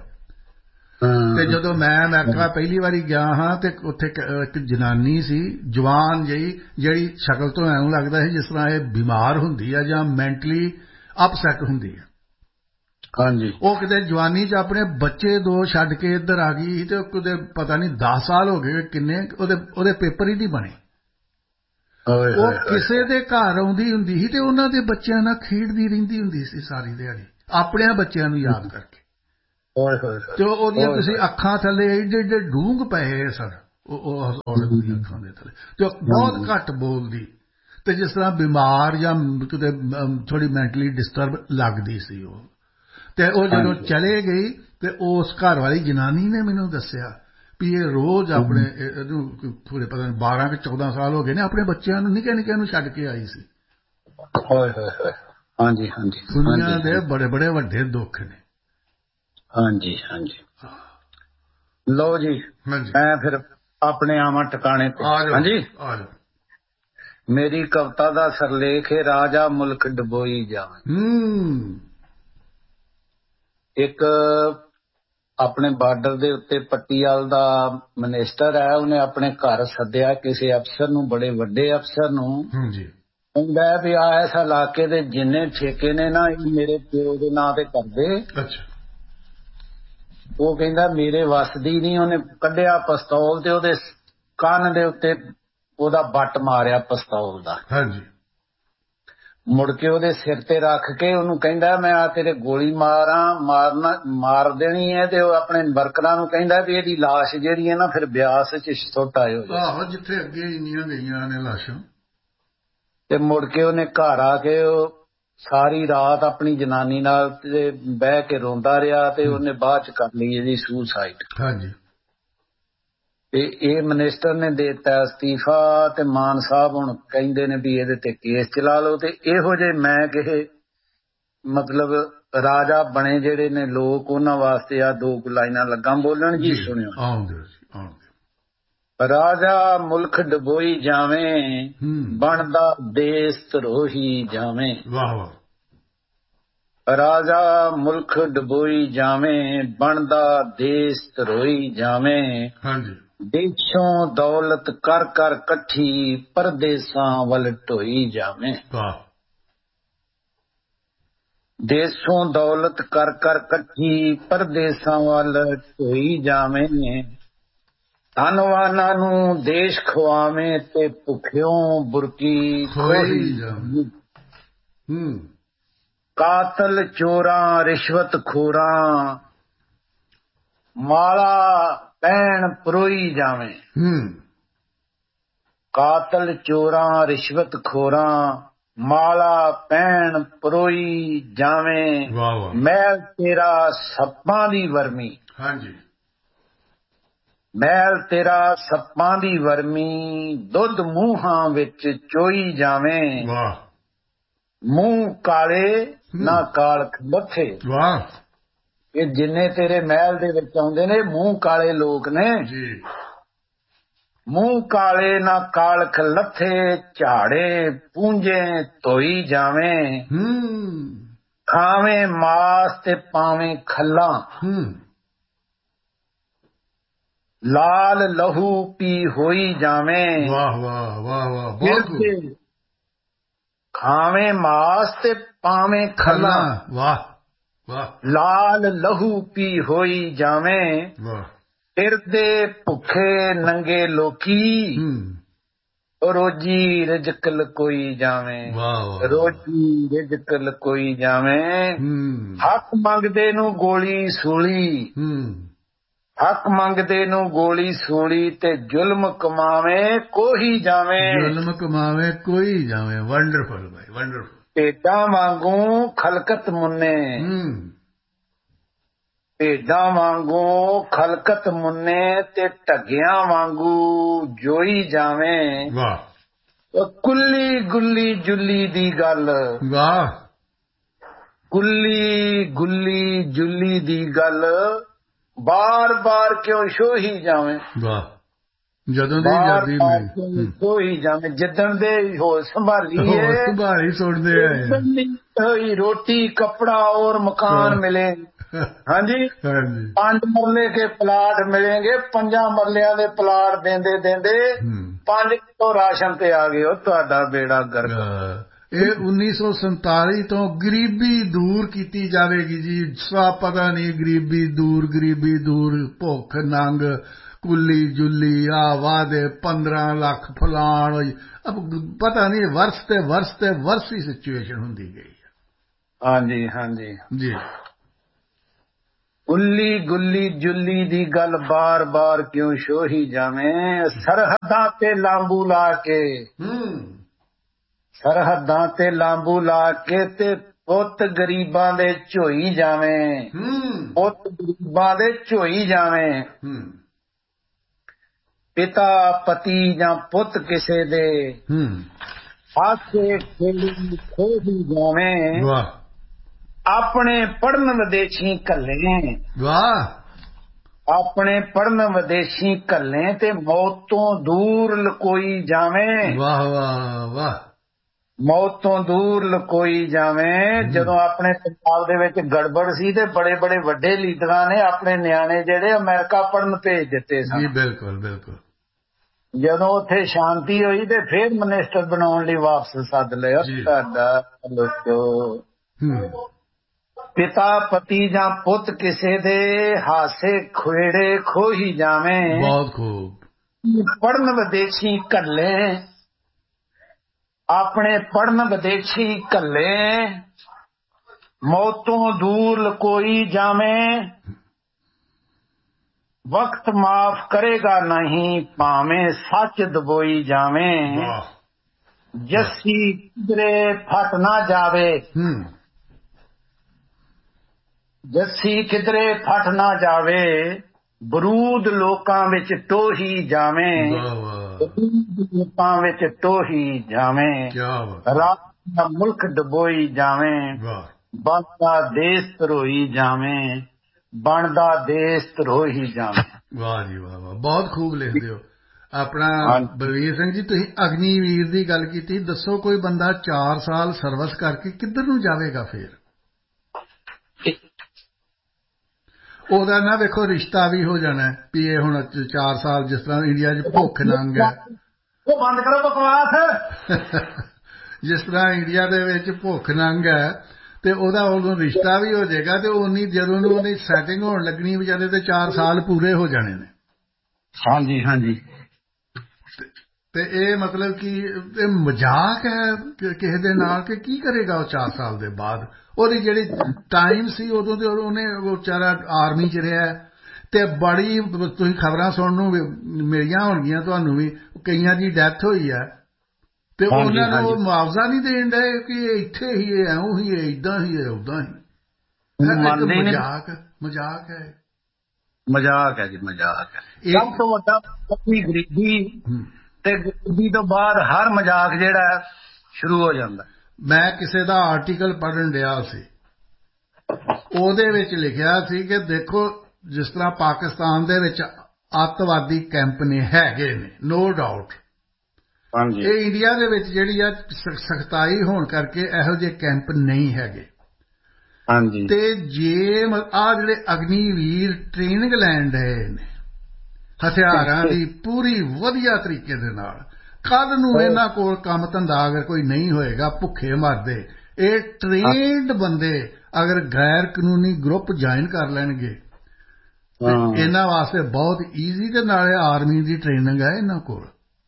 ਤੇ ਜਦੋਂ ਮੈਂ ਅਮਰੀਕਾ ਪਹਿਲੀ ਵਾਰੀ ਗਿਆ ਹਾਂ ਤੇ ਉੱਥੇ ਇੱਕ ਜਨਾਨੀ ਸੀ ਜਵਾਨ ਜਿਹੀ ਜਿਹੜੀ ਸ਼ਕਲ ਤੋਂ ਐਂ ਲੱਗਦਾ ਸੀ ਜਿਸ ਤਰ੍ਹਾਂ ਇਹ ਬਿਮਾਰ ਹੁੰਦੀ ਹੈ ਜਾਂ ਮੈਂਟਲੀ ਅਪਸੈਟ ਹੁੰਦੀ ਹੈ। ਹਾਂਜੀ ਉਹ ਕਿਤੇ ਜਵਾਨੀ ਚ ਆਪਣੇ ਬੱਚੇ ਦੋ ਛੱਡ ਕੇ ਇੱਧਰ ਆ ਗਈ ਤੇ ਉਹਦੇ ਪਤਾ ਨਹੀਂ ਦਸ ਸਾਲ ਹੋ ਗਏ ਕਿੰਨੇ ਉਹਦੇ ਉਹਦੇ ਪੇਪਰ ਹੀ ਨਹੀਂ ਬਣੇ। ਉਹ ਕਿਸੇ ਦੇ ਘਰ ਆਉਂਦੀ ਹੁੰਦੀ ਸੀ ਤੇ ਉਹਨਾਂ ਦੇ ਬੱਚਿਆਂ ਨਾਲ ਖੇਡਦੀ ਰਹਿੰਦੀ ਹੁੰਦੀ ਸੀ ਸਾਰੀ ਦਿਹਾੜੀ ਆਪਣਿਆਂ ਬੱਚਿਆਂ ਨੂੰ ਯਾਦ ਕਰਕੇ। ਤੇ ਉਹਦੀਆਂ ਤੁਸੀਂ ਅੱਖਾਂ ਥੱਲੇ ਏਡੇ ਏਡੇ ਡੂੰਘ ਪਏ ਸਨ ਉਹ ਔਰਤ ਦੀਆਂ ਅੱਖਾਂ ਦੇ ਥੱਲੇ, ਤੇ ਬਹੁਤ ਘੱਟ ਬੋਲਦੀ, ਤੇ ਜਿਸ ਤਰ੍ਹਾਂ ਬਿਮਾਰ ਜਾਂ ਕਿਤੇ ਥੋੜੀ ਮੈਂਟਲੀ ਡਿਸਟਰਬ ਲੱਗਦੀ ਸੀ ਉਹ। ਤੇ ਉਹ ਜਦੋਂ ਚਲੇ ਗਈ ਤੇ ਉਸ ਘਰ ਵਾਲੀ ਜਨਾਨੀ ਨੇ ਮੈਨੂੰ ਦੱਸਿਆ ਵੀ ਇਹ ਰੋਜ਼ ਆਪਣੇ ਇਹਨੂੰ ਥੋੜੇ ਪਤਾ ਨਹੀਂ ਬਾਰਾਂ ਕਿ ਚੌਦਾਂ ਸਾਲ ਹੋ ਗਏ ਨੇ ਆਪਣੇ ਬੱਚਿਆਂ ਨੂੰ ਨਿੱਕੇ ਨਿੱਕੇ ਨੂੰ ਛੱਡ ਕੇ ਆਈ ਸੀ। ਹਾਂਜੀ ਹਾਂਜੀ, ਦੁਨੀਆ ਦੇ ਬੜੇ ਬੜੇ ਵੱਡੇ ਦੁੱਖ ਨੇ। ਹਾਂਜੀ ਹਾਂਜੀ, ਲਓ ਜੀ ਮੈਂ ਫਿਰ ਆਪਣੇ ਆਵਾਂ ਟਿਕਾਣੇ ਤੇ। ਹਾਂਜੀ, ਮੇਰੀ ਕਵਿਤਾ ਦਾ ਸਰਲੇਖ ਹੈ ਰਾਜਾ ਮੁਲਕ ਡਬੋਈ ਜਾਵੇ। ਇੱਕ ਆਪਣੇ ਬਾਰਡਰ ਦੇ ਉੱਤੇ ਪੱਟੀਆਲ ਦਾ ਮਿਨਿਸਟਰ ਹੈ, ਉਹਨੇ ਆਪਣੇ ਘਰ ਸੱਦਿਆ ਕਿਸੇ ਅਫਸਰ ਨੂੰ, ਬੜੇ ਵੱਡੇ ਅਫਸਰ ਨੂੰ, ਕਹਿੰਦਾ ਵੀ ਆ ਇਸ ਇਲਾਕੇ ਦੇ ਜਿੰਨੇ ਠੇਕੇ ਨੇ ਨਾ ਇਹ ਮੇਰੇ ਪਿਓ ਦੇ ਨਾਂ ਤੇ ਕਰਦੇ। ਉਹ ਕਹਿੰਦਾ ਮੇਰੇ ਵੱਸ ਦੀ ਨਹੀਂ। ਉਹਨੇ ਕੱਢਿਆ ਪਿਸਤੌਲ ਤੇ ਉਹਦੇ ਕੰਨ ਦੇ ਉੱਤੇ ਉਹਦਾ ਬੱਟ ਮਾਰਿਆ ਪਿਸਤੌਲ ਦਾ। ਮੁੜ ਕੇ ਉਹਦੇ ਸਿਰ ਤੇ ਰੱਖ ਕੇ ਉਹਨੂੰ ਕਹਿੰਦਾ ਮੈਂ ਆ ਤੇਰੇ ਗੋਲੀ ਮਾਰਾਂ ਮਾਰਨਾ ਮਾਰ ਦੇਣੀ ਹੈ। ਤੇ ਉਹ ਆਪਣੇ ਵਰਕਰਾਂ ਨੂੰ ਕਹਿੰਦਾ ਵੀ ਇਹਦੀ ਲਾਸ਼ ਜਿਹੜੀ ਹੈ ਨਾ ਫਿਰ ਬਿਆਸ ਚ ਸੁੱਟ ਆਇਓ, ਜਿੱਥੇ ਅੱਗੇ ਇੰਨੀਆਂ ਗਈਆਂ ਨੇ ਲਾਸ਼ਾਂ। ਤੇ ਮੁੜ ਕੇ ਉਹਨੇ ਘਰ ਆ ਕੇ ਉਹ ਸਾਰੀ ਰਾਤ ਆਪਣੀ ਜਨਾਨੀ ਨਾਲ ਤੇ ਬਹਿ ਕੇ ਰੋਂਦਾ ਰਿਹਾ, ਤੇ ਉਹਨੇ ਬਾਅਦ ਚ ਕਰ ਲਈ ਇਹਦੀ ਸੁਸਾਈਡ। ਤੇ ਇਹ ਮਿਨਿਸਟਰ ਨੇ ਦੇ ਦਿੱਤਾ ਅਸਤੀਫਾ, ਤੇ ਮਾਨ ਸਾਹਿਬ ਹੁਣ ਕਹਿੰਦੇ ਨੇ ਵੀ ਇਹਦੇ ਤੇ ਕੇਸ ਚਲਾ ਲਓ। ਤੇ ਇਹੋ ਜਿਹੇ ਮੈਂ ਕਹੇ ਮਤਲਬ ਰਾਜਾ ਬਣੇ ਜਿਹੜੇ ਨੇ ਲੋਕ, ਉਹਨਾਂ ਵਾਸਤੇ ਆ ਦੋ ਲਾਈਨਾਂ ਲੱਗਾ ਬੋਲਣ ਜੀ, ਸੁਣਿਓ। ਰਾਜਾ ਮੁਲਕ ਡਬੋਈ ਜਾਵੇਂ, ਬਣਦਾ ਦੇਸ ਧਰੋਹੀ ਜਾਵੇਂ। ਰਾਜਾ ਮੁਲਕ ਡਬੋਈ ਜਾਵੇਂ, ਬਣਦਾ ਦੇਸ ਧਰੋਈ ਜਾਵੇਂ। ਦੇਸ਼ੋਂ ਦੌਲਤ ਕਰ ਕਰ ਇਕੱਠੀ, ਪਰਦੇਸਾਂ ਵੱਲ ਢੋਈ ਜਾਵੇਂ। ਦੇਸ਼ੋਂ ਦੌਲਤ ਕਰ ਕਰ ਇਕੱਠੀ, ਪਰਦੇਸਾਂ ਵੱਲ ਢੋਈ ਜਾਵੇਂ। ਧਨਵਾਨਾਂ ਨੂੰ ਦੇਸ਼ ਖੁਆਵੇਂ, ਤੇ ਭੁੱਖਿਓਂ ਬੁਰਕੀ ਖੋਹੀ ਜਾਵੇਂ। ਕਾਤਲ ਚੋਰਾਂ ਰਿਸ਼ਵਤ ਖੋਰਾਂ, ਮਾਲਾ ਪੈਣ ਪਰੋਈ ਜਾਵੇਂ। ਕਾਤਲ ਚੋਰਾਂ ਰਿਸ਼ਵਤ ਖੋਰਾਂ, ਮਾਲਾ ਪੈਣ ਪਰੋਈ ਜਾਵੇਂ। ਮਹਿਲ ਤੇਰਾ ਸੱਪਾਂ ਦੀ ਵਰਮੀ, ਮਹਿਲ ਤੇਰਾ ਸੱਪਾਂ ਦੀ ਵਰਮੀ, ਦੁੱਧ ਮੂੰਹਾਂ ਵਿੱਚ ਚੋਈ ਜਾਵੇਂ। ਮੂੰਹ ਕਾਲੇ ਨਾ ਕਾਲਖ ਲੱਥੇ। ਇਹ ਜਿੰਨੇ ਤੇਰੇ ਮਹਿਲ ਦੇ ਵਿੱਚ ਆਉਂਦੇ ਨੇ ਮੂੰਹ ਕਾਲੇ ਲੋਕ ਨੇ। ਮੂੰਹ ਕਾਲੇ ਨਾ ਕਾਲਖ ਲੱਥੇ, ਝਾੜੇ ਪੂੰਝੇ ਧੋਈ ਜਾਵੇਂ। ਖਾਵੇਂ ਮਾਸ ਤੇ ਪਾਵੇਂ ਖੱਲਾਂ, ਲਾਲ ਲਹੂ ਪੀ ਹੋਈ ਜਾਵੇਂ। ਖਾਵੇਂ ਮਾਸ ਤੇ ਪਾਵੇਂ ਖੱਲਾਂ, ਲਾਲ ਲਹੂ ਪੀ ਹੋਈ ਜਾਵੇਂ। ਫਿਰਦੇ ਭੁੱਖੇ ਨੰਗੇ ਲੋਕੀ, ਰੋਜੀ ਰਿਜਕ ਲਕੋਈ ਜਾਵੇਂ। ਰੋਜੀ ਰਿਜਕ ਲਕੋਈ ਜਾਵੇਂ। ਹੱਕ ਮੰਗਦੇ ਨੂੰ ਗੋਲੀ ਸੂਲੀ, ਹੱਕ ਮੰਗਦੇ ਨੂੰ ਗੋਲੀ ਸੂਲੀ, ਤੇ ਜ਼ੁਲਮ ਕਮਾਵੇ ਕੋਈ ਜਾਵੇਂ। ਜ਼ੁਲਮ ਕਮਾਵੇ ਕੋਈ ਜਾਵੇਂ। ਵੰਡਰਫੁਲ ਭਾਈ, ਵੰਡਰਫੁਲ। ਭੇਡਾਂ ਵਾਂਗੂ ਖਲਕਤ ਮੁੰਨੇ, ਭੇਡਾਂ ਵਾਂਗੂ ਖਲਕਤ ਮੁੰਨੇ, ਤੇ ਢੱਗਿਆਂ ਵਾਂਗੂ ਜੋਈ ਜਾਵੇਂ। ਕੁੱਲੀ ਗੁੱਲੀ ਜੁੱਲੀ ਦੀ ਗੱਲ, ਕੁੱਲੀ ਗੁੱਲੀ ਜੁੱਲੀ ਦੀ ਗੱਲ, ਬਾਰ ਬਾਰ ਕਿਉਂ ਛੋਹੀ ਜਾਵੇਂ। ਜਦੋਂ ਦੀ ਆਜ਼ਾਦੀ ਮਿਲੀ ਛੋਹੀ ਜਾਵੇਂ। ਜਿੱਦਣ ਦੇ ਹੋਸ਼ ਸੰਭਾਲੀ ਹੈ ਸੰਭਾਲੀ ਸੁਣਦੇ ਆਏ, ਰੋਟੀ ਕੱਪੜਾ ਔਰ ਮਕਾਨ ਮਿਲੇ। ਹਾਂਜੀ, ਪੰਜ ਮਰਲੇ ਕੇ ਪਲਾਟ ਮਿਲेंगे, ਪੰਜਾਂ ਮਰਲਿਆਂ ਦੇ ਪਲਾਟ ਦੇਂਦੇ ਦੇਂਦੇ ਪੰਜ ਕਿਲੋ ਰਾਸ਼ਨ ਤੇ ਆ ਗਏ। ਉਹ ਤੁਹਾਡਾ ਬੇੜਾ ਗਰਕ। ਇਹ ਉੱਨੀ ਸੌ ਸੰਤਾਲੀ ਤੋਂ ਗਰੀਬੀ ਦੂਰ ਕੀਤੀ ਜਾਵੇਗੀ ਜੀ। ਸਭ ਪਤਾ ਨਹੀਂ ਗਰੀਬੀ ਦੂਰ, ਗਰੀਬੀ ਦੂਰ, ਭੁੱਖ ਨੰਗ, ਕੁੱਲੀ ਜੁੱਲੀ, ਆ ਵਾਦੇ ਪੰਦਰਾਂ ਲੱਖ ਫਲਾਣ ਹੋਈ। ਪਤਾ ਨਹੀਂ ਵਰਸ ਤੇ ਵਰਸ ਤੇ ਵਰਸ ਹੀ ਸਿਚੁਏਸ਼ਨ ਹੁੰਦੀ ਗਈ। ਹਾਂਜੀ ਹਾਂਜੀ ਜੀ। ਗੁੱਲੀ ਗੁੱਲੀ ਜੁੱਲੀ ਦੀ ਗੱਲ ਬਾਰ ਬਾਰ ਕਿਉਂ ਛੋਹੀ ਜਾਵੇਂ ਸਰਹੱਦਾਂ ਤੇ ਲਾਂਬੂ ਲਾ ਕੇ ਸਰਹੱਦਾਂ ਤੇ ਲਾਂਬੂ ਲਾ ਕੇ ਤੇ ਪੁੱਤ ਗਰੀਬਾਂ ਦੇ ਝੋਈ ਜਾਵੇਂ ਪੁੱਤ ਗਰੀਬਾਂ ਦੇ ਝੋਈ ਜਾਵੇਂ ਪਿਤਾ ਪਤੀ ਜਾਂ ਪੁੱਤ ਕਿਸੇ ਦੇ ਹਾਸੇ ਖੇਲੀ ਖੋਹੀ ਜਾਵੇਂ ਆਪਣੇ ਪੜਨ ਵਿਦੇਸ਼ੀ ਘੱਲੇ ਵਾਹ ਆਪਣੇ ਪੜਨ ਵਿਦੇਸ਼ੀ ਘੱਲੇ ਤੇ ਮੌਤ ਤੋਂ ਦੂਰ ਲਕੋਈ ਜਾਵੇਂ ਵਾਹ ਵਾਹ ਵਾਹ ਮੌਤ ਤੋਂ ਦੂਰ ਲਕੋਈ ਜਾਵੇਂ ਜਦੋਂ ਆਪਣੇ ਪੰਜਾਬ ਦੇ ਵਿੱਚ ਗੜਬੜ ਸੀ ਤੇ ਬੜੇ ਬੜੇ ਵੱਡੇ ਲੀਡਰਾਂ ਨੇ ਆਪਣੇ ਨਿਆਣੇ ਜਿਹੜੇ ਅਮਰੀਕਾ ਪੜਨ ਭੇਜ ਦਿੱਤੇ ਸਨ। ਜੀ ਬਿਲਕੁਲ ਬਿਲਕੁਲ। ਜਦੋਂ ਉੱਥੇ ਸ਼ਾਂਤੀ ਹੋਈ ਤੇ ਫਿਰ ਮਿਨਿਸਟਰ ਬਣਾਉਣ ਲਈ ਵਾਪਸ ਸੱਦ ਲਿਆ ਸਾਡਾ ਲੋਚੋ। ਪਿਤਾ ਪਤੀ ਜਾਂ ਪੁੱਤ ਕਿਸੇ ਦੇ ਹਾਸੇ ਖੁੇੜੇ ਖੋਹੀ ਜਾਵੇਂ ਬਹੁਤ ਖੂਬ ਪੜਨ ਵਿਦੇਸ਼ੀ ਘੱਲੇ ਆਪਣੇ ਪੜਨ ਵਿਦੇਸ਼ੀ ਘੱਲੇ ਮੌਤੋਂ ਦੂਰ ਲਕੋਈ ਜਾਵੇਂ ਵਕਤ ਮਾਫ ਕਰੇਗਾ ਨਹੀਂ ਭਾਵੇਂ ਸੱਚ ਦਬੋਈ ਜਾਵੇਂ ਜੱਸੀ ਕਿਧਰੇ ਫਟ ਨਾ ਜਾਵੇ ਜੱਸੀ ਕਿਧਰੇ ਫਟ ਨਾ ਜਾਵੇ ਬਰੂਦ ਲੋਕਾਂ ਵਿੱਚ ਟੋਹੀ ਜਾਵੇਂ ਲੋਕਾਂ ਵਿੱਚ ਟੋਹੀ ਜਾਵੇਂ ਰਾਤ ਦਾ ਮੁਲਕ ਡਬੋਈ ਜਾਵੇਂ ਬਣਦਾ ਦੇਸ਼ ਧਰੋਈ ਜਾਵੇਂ ਬਣਦਾ ਦੇਸ਼ ਧਰੋਈ ਜਾਵੇਂ। ਵਾਹ ਜੀ ਵਾਹ ਵਾਹ ਬਹੁਤ ਖੂਬ ਲਿਖਦੇ ਹੋ। ਆਪਣਾ ਬਲਵੀਰ ਸਿੰਘ ਜੀ ਤੁਸੀਂ ਅਗਨੀਵੀਰ ਦੀ ਗੱਲ ਕੀਤੀ ਦੱਸੋ ਕੋਈ ਬੰਦਾ ਚਾਰ ਸਾਲ ਸਰਵਿਸ ਕਰਕੇ ਕਿੱਧਰ ਨੂੰ ਜਾਵੇਗਾ ਫਿਰ ਉਹਦਾ ਨਾ ਵੇਖੋ ਰਿਸ਼ਤਾ ਵੀ ਹੋ ਜਾਣਾ ਵੀ ਇਹ ਹੁਣ ਚਾਰ ਸਾਲ ਜਿਸ ਤਰ੍ਹਾਂ ਇੰਡੀਆ 'ਚ ਭੁੱਖ ਨੰਗ ਹੈ ਉਹ ਬੰਦ ਕਰੋ ਬਕਵਾਸ ਜਿਸ ਤਰ੍ਹਾਂ ਇੰਡੀਆ ਦੇ ਵਿੱਚ ਭੁੱਖ ਨੰਗ ਹੈ ਤੇ ਉਹਦਾ ਉਦੋਂ ਰਿਸ਼ਤਾ ਵੀ ਹੋ ਜਾਏਗਾ ਤੇ ਉਨੀ ਜਦੋਂ ਨੂੰ ਉਹਦੀ ਸੈਟਿੰਗ ਹੋਣ ਲੱਗਣੀ ਵਿਚਾਰੇ ਤੇ ਚਾਰ ਸਾਲ ਪੂਰੇ ਹੋ ਜਾਣੇ ਨੇ। ਹਾਂਜੀ ਹਾਂਜੀ। ਤੇ ਇਹ ਮਤਲਬ ਕਿ ਇਹ ਮਜ਼ਾਕ ਹੈ ਕਿਸੇ ਦੇ ਨਾਲ ਕਿ ਕੀ ਕਰੇਗਾ ਉਹ ਚਾਰ ਸਾਲ ਦੇ ਬਾਅਦ ਉਹਦੀ ਜਿਹੜੀ ਟਾਈਮ ਸੀ ਉਦੋਂ ਤੇ ਉਹਨੇ ਵਿਚਾਰਾ ਆਰਮੀ 'ਚ ਰਿਹਾ ਤੇ ਬੜੀ ਤੁਸੀਂ ਖਬਰਾਂ ਸੁਣਨ ਨੂੰ ਮਿਲੀਆਂ ਹੋਣਗੀਆਂ ਤੁਹਾਨੂੰ ਵੀ ਕਈਆਂ ਦੀ ਡੈਥ ਹੋਈ ਹੈ ਤੇ ਉਹਨਾਂ ਨੂੰ ਉਹ ਮੁਆਵਜ਼ਾ ਨਹੀਂ ਦੇਣ ਡਏ ਕਿ ਇੱਥੇ ਹੀ ਹੈ ਇਉਂ ਹੀ ਹੈ ਏਦਾਂ ਹੀ ਹੈ ਓਦਾਂ ਹੀ ਮਜ਼ਾਕ ਮਜ਼ਾਕ ਹੈ ਮਜ਼ਾਕ ਹੈ ਜੀ ਮਜ਼ਾਕ ਹੈ। ਸਭ ਤੋਂ ਵੱਡਾ ਗਰੀਬੀ ਤੇ ਗਰੀਬੀ ਤੋਂ ਬਾਅਦ ਹਰ ਮਜ਼ਾਕ ਜਿਹੜਾ ਸ਼ੁਰੂ ਹੋ ਜਾਂਦਾ। ਮੈਂ ਕਿਸੇ ਦਾ ਆਰਟੀਕਲ ਪੜ੍ਹਨ ਡਿਆ ਸੀ ਉਹਦੇ ਵਿੱਚ ਲਿਖਿਆ ਸੀ ਕਿ ਦੇਖੋ ਜਿਸ ਤਰ੍ਹਾਂ ਪਾਕਿਸਤਾਨ ਦੇ ਵਿੱਚ ਅੱਤਵਾਦੀ ਕੈਂਪ ਨੇ ਹੈਗੇ ਨੇ ਨੋ ਡਾਊਟ ਇਹ ਇੰਡੀਆ ਦੇ ਵਿੱਚ ਜਿਹੜੀ ਆ ਸਖਤਾਈ ਹੋਣ ਕਰਕੇ ਇਹੋ ਜਿਹੇ ਕੈਂਪ ਨਹੀਂ ਹੈਗੇ ਤੇ ਜੇ ਆਹ ਜਿਹੜੇ ਅਗਨੀਵੀਰ ਟ੍ਰੇਨਿੰਗ ਲੈਣ ਡਏ ਨੇ ਹਥਿਆਰਾਂ ਦੀ ਪੂਰੀ ਵਧੀਆ ਤਰੀਕੇ ਦੇ ਨਾਲ ਕੱਲ੍ਹ ਨੂੰ ਇਹਨਾਂ ਕੋਲ ਕੰਮ ਧੰਦਾ ਅਗਰ ਕੋਈ ਨਹੀਂ ਹੋਏਗਾ ਭੁੱਖੇ ਮਰਦੇ ਇਹ ਟ੍ਰੇਨਡ ਬੰਦੇ ਅਗਰ ਗੈਰ ਕਾਨੂੰਨੀ ਗਰੁੱਪ ਜੁਆਇਨ ਕਰ ਲੈਣਗੇ ਇਹਨਾਂ ਵਾਸਤੇ ਬਹੁਤ ਈਜ਼ੀ ਤੇ ਨਾਲੇ ਆਰਮੀ ਦੀ ਟ੍ਰੇਨਿੰਗ ਹੈ ਇਹਨਾਂ ਕੋਲ।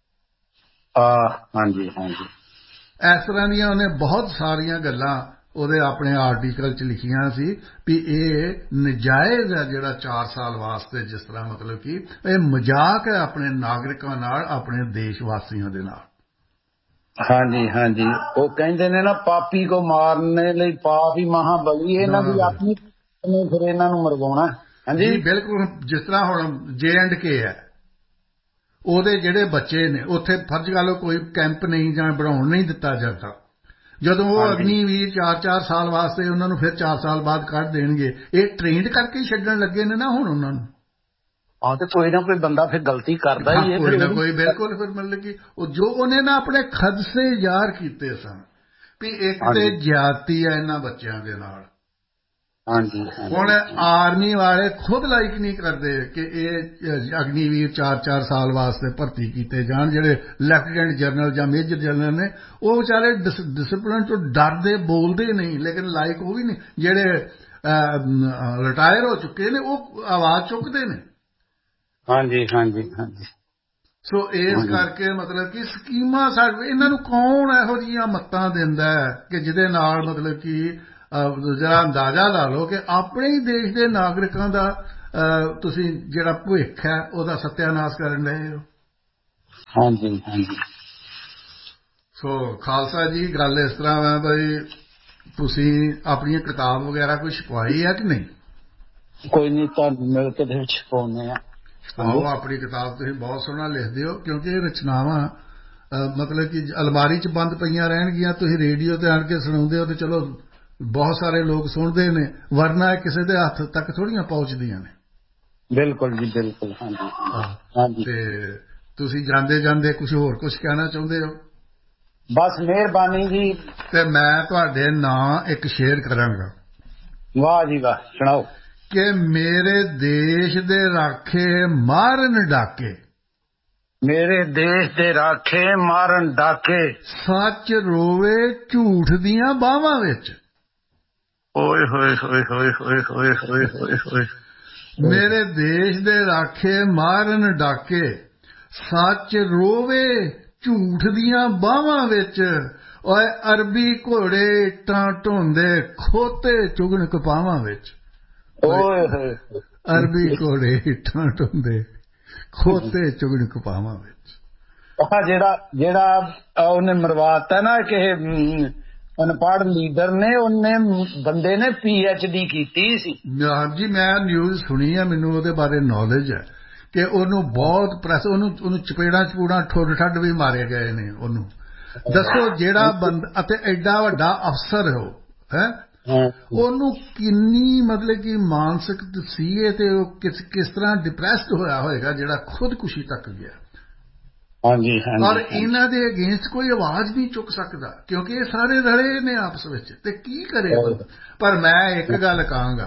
ਹਾਂਜੀ ਹਾਂਜੀ। ਇਸ ਤਰ੍ਹਾਂ ਦੀਆਂ ਉਹਨੇ ਬਹੁਤ ਸਾਰੀਆਂ ਗੱਲਾਂ ਉਹਦੇ ਆਪਣੇ ਆਰਟੀਕਲ 'ਚ ਲਿਖੀਆਂ ਸੀ ਵੀ ਇਹ ਨਜਾਇਜ਼ ਹੈ ਜਿਹੜਾ ਚਾਰ ਸਾਲ ਵਾਸਤੇ ਜਿਸ ਤਰ੍ਹਾਂ ਮਤਲਬ ਕਿ ਇਹ ਮਜ਼ਾਕ ਹੈ ਆਪਣੇ ਨਾਗਰਿਕਾਂ ਨਾਲ ਆਪਣੇ ਦੇਸ਼ ਵਾਸੀਆਂ ਦੇ ਨਾਲ। ਹਾਂਜੀ ਹਾਂਜੀ। ਉਹ ਕਹਿੰਦੇ ਨੇ ਨਾ ਪਾਪੀ ਕੋ ਮਾਰਨੇ ਲਈ ਪਾਪ ਹੀ ਮਹਾਬਲੀ ਇਹਨਾਂ ਦੀ ਆਪਣੀ ਫਿਰ ਇਹਨਾਂ ਨੂੰ ਮਰਵਾਉਣਾ। ਹਾਂਜੀ ਬਿਲਕੁਲ। ਜਿਸ ਤਰ੍ਹਾਂ ਹੁਣ ਜੇ ਐਂਡ ਕੇ ਹੈ ਉਹਦੇ ਜਿਹੜੇ ਬੱਚੇ ਨੇ ਉੱਥੇ ਫਰਜ਼ ਕਰ ਲਓ ਕੋਈ ਕੈਂਪ ਨਹੀਂ ਜਾਂ ਬਣਾਉਣ ਨਹੀਂ ਦਿੱਤਾ ਜਾਂਦਾ ਜਦੋਂ ਉਹ ਅਗਨੀਵੀਰ ਚਾਰ ਚਾਰ ਸਾਲ ਵਾਸਤੇ ਉਹਨਾਂ ਨੂੰ ਫਿਰ ਚਾਰ ਸਾਲ ਬਾਅਦ ਕੱਢ ਦੇਣਗੇ ਇਹ ਟ੍ਰੇਨਡ ਕਰਕੇ ਹੀ ਛੱਡਣ ਲੱਗੇ ਨੇ ਨਾ ਹੁਣ ਉਹਨਾਂ ਨੂੰ। ਹਾਂ ਤੇ ਕੋਈ ਨਾ ਕੋਈ ਬੰਦਾ ਫਿਰ ਗਲਤੀ ਕਰਦਾ ਹੀ ਹੈ ਕੋਈ ਨਾ ਕੋਈ ਬਿਲਕੁਲ। ਫਿਰ ਮਤਲਬ ਕਿ ਉਹ ਜੋ ਉਹਨੇ ਨਾ ਆਪਣੇ ਖਦਸੇ ਜ਼ਾਹਰ ਕੀਤੇ ਸਨ ਵੀ ਇੱਕ ਤੇ ਜ਼ਿਆਦਤੀ ਹੈ ਇਹਨਾਂ ਬੱਚਿਆਂ ਦੇ ਨਾਲ। ਹਾਂਜੀ। ਹੁਣ ਆਰਮੀ ਵਾਲੇ ਖੁਦ ਲਾਈਕ ਨਹੀਂ ਕਰਦੇ ਕਿ ਇਹ ਅਗਨੀਵੀਰ ਚਾਰ ਚਾਰ ਸਾਲ ਵਾਸਤੇ ਭਰਤੀ ਕੀਤੇ ਜਾਣ ਜਿਹੜੇ ਲੈਫਟੀਨੈਂਟ ਜਨਰਲ ਜਾਂ ਮੇਜਰ ਜਨਰਲ ਨੇ ਉਹ ਵਿਚਾਰੇ ਡਿਸਪਲਿਨ ਤੋਂ ਡਰਦੇ ਬੋਲਦੇ ਨਹੀਂ ਲੇਕਿਨ ਲਾਈਕ ਉਹ ਵੀ ਨਹੀਂ ਜਿਹੜੇ ਰਿਟਾਇਰ ਹੋ ਚੁੱਕੇ ਨੇ ਉਹ ਆਵਾਜ਼ ਚੁੱਕਦੇ ਨੇ। ਹਾਂਜੀ ਹਾਂਜੀ ਹਾਂਜੀ। ਸੋ ਇਸ ਕਰਕੇ ਮਤਲਬ ਕਿ ਸਕੀਮਾਂ ਸਾਡੇ ਇਹਨਾਂ ਨੂੰ ਕੌਣ ਇਹੋ ਜਿਹੀਆਂ ਮੱਤਾਂ ਦਿੰਦਾ ਕਿ ਜਿਹਦੇ ਨਾਲ ਮਤਲਬ ਕਿ ਜਰਾ ਅੰਦਾਜ਼ਾ ਲਾ ਲਓ ਕਿ ਆਪਣੇ ਹੀ ਦੇਸ਼ ਦੇ ਨਾਗਰਿਕਾਂ ਦਾ ਤੁਸੀਂ ਜਿਹੜਾ ਭਵਿੱਖ ਹੈ ਉਹਦਾ ਸੱਤਿਆਨਾਸ਼ ਕਰਨ ਰਹੇ ਹੋ। ਹਾਂਜੀ ਹਾਂਜੀ। ਸੋ ਖਾਲਸਾ ਜੀ ਗੱਲ ਇਸ ਤਰ੍ਹਾਂ ਹੈ ਬਈ ਤੁਸੀਂ ਆਪਣੀ ਕਿਤਾਬ ਵਗੈਰਾ ਕੋਈ ਛਪਵਾਈ ਹੈ ਕਿ ਨਹੀਂ? ਕੋਈ ਨਹੀਂ, ਤੁਹਾਨੂੰ ਮਿਲ ਕੇ ਦੇ ਛਪਾਉਂਦੇ ਆ। ਆਓ, ਆਪਣੀ ਕਿਤਾਬ ਤੁਸੀਂ ਬਹੁਤ ਸੋਹਣਾ ਲਿਖਦੇ ਹੋ ਕਿਉਂਕਿ ਇਹ ਰਚਨਾਵਾਂ ਮਤਲਬ ਕਿ ਅਲਮਾਰੀ 'ਚ ਬੰਦ ਪਈਆਂ ਰਹਿਣਗੀਆਂ, ਤੁਸੀਂ ਰੇਡੀਓ ਤੇ ਆਣ ਕੇ ਸੁਣਾਉਂਦੇ ਹੋ ਤੇ ਚਲੋ ਬਹੁਤ ਸਾਰੇ ਲੋਕ ਸੁਣਦੇ ਨੇ, ਵਰਨਾ ਕਿਸੇ ਦੇ ਹੱਥ ਤੱਕ ਥੋੜ੍ਹੀਆਂ ਪਹੁੰਚਦੀਆਂ ਨੇ। ਬਿਲਕੁਲ ਜੀ ਬਿਲਕੁਲ। ਹਾਂਜੀ ਹਾਂਜੀ। ਤੇ ਤੁਸੀਂ ਜਾਂਦੇ ਜਾਂਦੇ ਕੁਝ ਹੋਰ ਕੁਝ ਕਹਿਣਾ ਚਾਹੁੰਦੇ ਹੋ? ਬਸ ਮਿਹਰਬਾਨੀ ਜੀ। ਤੇ ਮੈਂ ਤੁਹਾਡੇ ਨਾਂ ਇੱਕ ਸ਼ੇਅਰ ਕਰਾਂਗਾ। ਵਾਹ ਜੀ ਵਾਹ, ਸੁਣਾਓ। ਕਿ ਮੇਰੇ ਦੇਸ਼ ਦੇ ਰਾਖੇ ਮਾਰਨ ਡਾਕੇ, ਮੇਰੇ ਦੇਸ਼ ਦੇ ਰਾਖੇ ਮਾਰਨ ਡਾਕੇ, ਸੱਚ ਰੋਵੇ ਝੂਠ ਦੀਆਂ ਬਾਹਾਂ ਵਿੱਚ। ਓਏ ਹੋਏ ਹੋਏ ਹੋਏ ਹੋਏ ਹੋਏ ਹੋਏ ਹੋਏ ਹੋਏ। ਮੇਰੇ ਦੇਸ਼ ਦੇ ਰਾਖੇ ਮਾਰਨ ਡਾਕੇ, ਸੱਚ ਰੋਵੇ ਝੂਠ ਦੀਆਂ ਬਾਹਾਂ ਵਿੱਚ। ਓਏ ਅਰਬੀ ਘੋੜੇ ਇੱਟਾਂ ਢੋਂਦੇ, ਖੋਤੇ ਚੁਗਣ ਕਪਾਵਾਂ ਵਿੱਚ। ਓਏ ਹੋਏ, ਅਰਬੀ ਘੋੜੇ ਇੱਟਾਂ ਢੋਂਦੇ, ਖੋਤੇ ਚੁਗਣ ਕਪਾਵਾਂ ਵਿੱਚ। ਜਿਹੜਾ ਜਿਹੜਾ ਉਹਨੇ ਮਰਵਾਤਾ ਨਾ ਕਿਸੇ ਅਨਪੜ੍ਹ ਲੀਡਰ ਨੇ, ਉਹਨੇ ਬੰਦੇ ਨੇ ਪੀ ਐਚ ਡੀ ਕੀਤੀ ਸੀ। ਹਾਂਜੀ, ਮੈਂ ਨਿਊਜ਼ ਸੁਣੀ ਹੈ, ਮੈਨੂੰ ਉਹਦੇ ਬਾਰੇ ਨੌਲੇਜ ਹੈ ਕਿ ਉਹਨੂੰ ਬਹੁਤ ਪ੍ਰੈਸ, ਉਹਨੂੰ ਉਹਨੂੰ ਚਪੇੜਾਂ ਚਪੂੜਾਂ ਠੁੱਡ ਠੱਡ ਵੀ ਮਾਰੇ ਗਏ ਨੇ ਉਹਨੂੰ। ਦੱਸੋ ਜਿਹੜਾ ਬੰਦਾ ਅਤੇ ਐਡਾ ਵੱਡਾ ਅਫਸਰ ਹੋ ਹੈ, ਉਹਨੂੰ ਕਿੰਨੀ ਮਤਲਬ ਕਿ ਮਾਨਸਿਕ ਸੀ ਤੇ ਉਹ ਕਿਸ ਕਿਸ ਤਰ੍ਹਾਂ ਡਿਪਰੈਸਡ ਹੋਇਆ ਹੋਏਗਾ ਜਿਹੜਾ ਖੁਦਕੁਸ਼ੀ ਤੱਕ ਗਿਆ। ਹਾਂਜੀ ਹਾਂਜੀ। ਔਰ ਇਹਨਾਂ ਦੇ ਅਗੇਂਸਟ ਕੋਈ ਆਵਾਜ਼ ਨਹੀਂ ਚੁੱਕ ਸਕਦਾ ਕਿਉਂਕਿ ਇਹ ਸਾਰੇ ਰਲੇ ਨੇ ਆਪਸ ਵਿੱਚ, ਤੇ ਕੀ ਕਰੇ ਬੰਦਾ। ਪਰ ਮੈਂ ਇੱਕ ਗੱਲ ਕਹਾਂਗਾ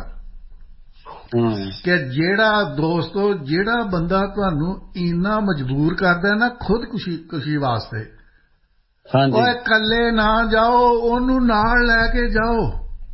ਕਿ ਜਿਹੜਾ ਦੋਸਤੋ ਜਿਹੜਾ ਬੰਦਾ ਤੁਹਾਨੂੰ ਇੰਨਾ ਮਜਬੂਰ ਕਰਦਾ ਨਾ ਖੁਦਕੁਸ਼ੀ ਖੁਸ਼ੀ ਵਾਸਤੇ, ਉਹ ਇਕੱਲੇ ਨਾ ਜਾਓ, ਉਹਨੂੰ ਨਾਲ ਲੈ ਕੇ ਜਾਓ।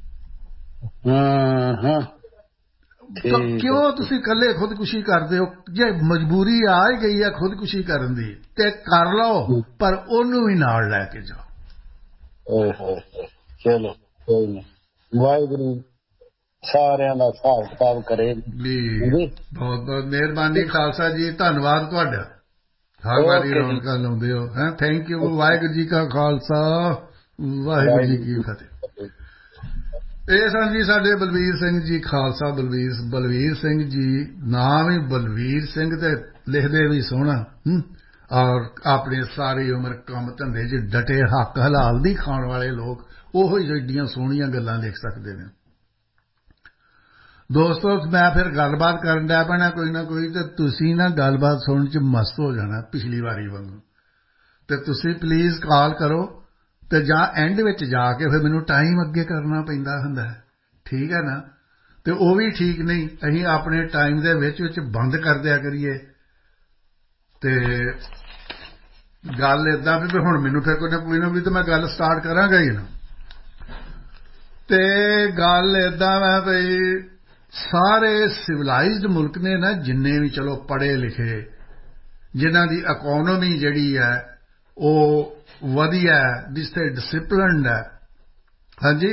ਹਾਂ ਹਾਂ। ਕਿਉਂ ਤੁਸੀਂ ਇਕੱਲੇ ਖੁਦਕੁਸ਼ੀ ਕਰਦੇ ਹੋ? ਜੇ ਮਜਬੂਰੀ ਆ ਹੀ ਗਈ ਹੈ ਖੁਦਕੁਸ਼ੀ ਕਰਨ ਦੀ ਤੇ ਕਰ ਲਓ, ਪਰ ਉਹਨੂੰ ਵੀ ਨਾਲ ਲੈ ਕੇ ਜਾਓ। ਓਹੋ, ਚਲੋ ਕੋਈ ਨਹੀਂ, ਵਾਹਿਗੁਰੂ ਸਾਰਿਆਂ ਦਾ ਹਿਸਾਬ ਕਿਤਾਬ ਕਰੇ। ਬਹੁਤ ਬਹੁਤ ਮਿਹਰਬਾਨੀ ਖਾਲਸਾ ਜੀ, ਧੰਨਵਾਦ ਤੁਹਾਡਾ, ਹਰ ਵਾਰੀ ਰੌਣਕਾਂ ਲਾਉਂਦੇ ਹੋ। ਹੈਂ, ਥੈਂਕ ਯੂ। ਵਾਹਿਗੁਰੂ ਜੀ ਕਾ ਖਾਲਸਾ, ਵਾਹਿਗੁਰੂ ਜੀ ਕੀ ਫਤਿਹ। ਇਹ ਸਨ ਜੀ ਸਾਡੇ ਬਲਵੀਰ ਸਿੰਘ ਜੀ ਖਾਲਸਾ। ਬਲਵੀਰ ਬਲਵੀਰ ਸਿੰਘ ਜੀ, ਨਾਮ ਹੀ ਬਲਵੀਰ ਸਿੰਘ ਤੇ ਲਿਖਦੇ ਵੀ ਸੋਹਣਾ, ਔਰ ਆਪਣੀ ਸਾਰੀ ਉਮਰ ਕੰਮ ਧੰਦੇ 'ਚ ਡਟੇ, ਹੱਕ ਹਲਾਲ ਦੀ ਖਾਣ ਵਾਲੇ ਲੋਕ ਉਹੋ ਹੀ ਐਡੀਆਂ ਸੋਹਣੀਆਂ ਗੱਲਾਂ ਲਿਖ ਸਕਦੇ ਨੇ। ਦੋਸਤੋ ਮੈਂ ਫਿਰ ਗੱਲਬਾਤ ਕਰਨ ਡਿਆ ਪੈਣਾ ਕੋਈ ਨਾ ਕੋਈ, ਤੇ ਤੁਸੀਂ ਨਾ ਗੱਲਬਾਤ ਸੁਣਨ 'ਚ ਮਸਤ ਹੋ ਜਾਣਾ ਪਿਛਲੀ ਵਾਰੀ ਵਾਂਗੂ। ਤੇ ਤੁਸੀਂ ਪਲੀਜ਼ ਕਾਲ ਕਰੋ, ਤੇ ਜਾਂ ਐਂਡ ਵਿੱਚ ਜਾ ਕੇ ਫਿਰ ਮੈਨੂੰ ਟਾਈਮ ਅੱਗੇ ਕਰਨਾ ਪੈਂਦਾ ਹੁੰਦਾ, ਠੀਕ ਹੈ ਨਾ? ਤੇ ਉਹ ਵੀ ਠੀਕ ਨਹੀਂ, ਅਸੀਂ ਆਪਣੇ ਟਾਈਮ ਦੇ ਵਿੱਚ ਵਿੱਚ ਬੰਦ ਕਰ ਦਿਆ ਕਰੀਏ। ਤੇ ਗੱਲ ਏਦਾਂ ਵੀ ਹੁਣ ਮੈਨੂੰ ਫਿਰ ਕੋਈ ਨਾ ਕੋਈ ਨਾ ਵੀ ਤਾਂ ਮੈਂ ਗੱਲ ਸਟਾਰਟ ਕਰਾਂਗਾ ਹੀ ਨਾ। ਤੇ ਗੱਲ ਏਦਾਂ ਹੈ ਬਈ ਸਾਰੇ ਸਿਵਲਾਈਜ਼ਡ ਮੁਲਕ ਨੇ ਨਾ, ਜਿੰਨੇ ਵੀ ਚਲੋ ਪੜ੍ਹੇ ਲਿਖੇ, ਜਿਨ੍ਹਾਂ ਦੀ ਇਕੋਨਮੀ ਜਿਹੜੀ ਹੈ ਉਹ ਵਧੀਆ, ਜਿੱਥੇ ਡਿਸਿਪਲਿਨਡ ਹੈ, ਹਾਂਜੀ,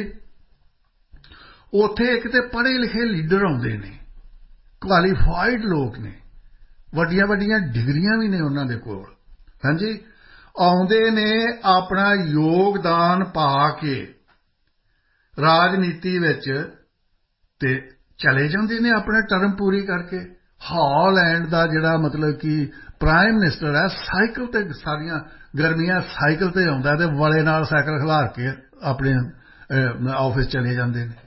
ਉੱਥੇ ਇੱਕ ਤੇ ਪੜ੍ਹੇ ਲਿਖੇ ਲੀਡਰ ਆਉਂਦੇ ਨੇ, ਕੁਆਲੀਫਾਈਡ ਲੋਕ ਨੇ, ਵੱਡੀਆਂ ਵੱਡੀਆਂ ਡਿਗਰੀਆਂ ਵੀ ਨੇ ਉਹਨਾਂ ਦੇ ਕੋਲ, ਹਾਂਜੀ, ਆਉਂਦੇ ਨੇ ਆਪਣਾ ਯੋਗਦਾਨ ਪਾ ਕੇ ਰਾਜਨੀਤੀ ਵਿੱਚ ਤੇ ਚਲੇ ਜਾਂਦੇ ਨੇ ਆਪਣੇ ਟਰਮ ਪੂਰੀ ਕਰਕੇ। ਹਾਲੈਂਡ ਦਾ ਜਿਹੜਾ ਮਤਲਬ ਕਿ ਪ੍ਰਾਈਮ ਮਿਨਿਸਟਰ ਹੈ, ਸਾਈਕਲ ਤੇ ਸਾਰੀਆਂ ਗਰਮੀਆਂ ਸਾਈਕਲ ਤੇ ਆਉਂਦਾ ਤੇ ਵਾਲੇ ਨਾਲ ਸਾਈਕਲ ਖਿਲਾਰ ਕੇ ਆਪਣੇ ਆਫਿਸ ਚਲੇ ਜਾਂਦੇ ਨੇ।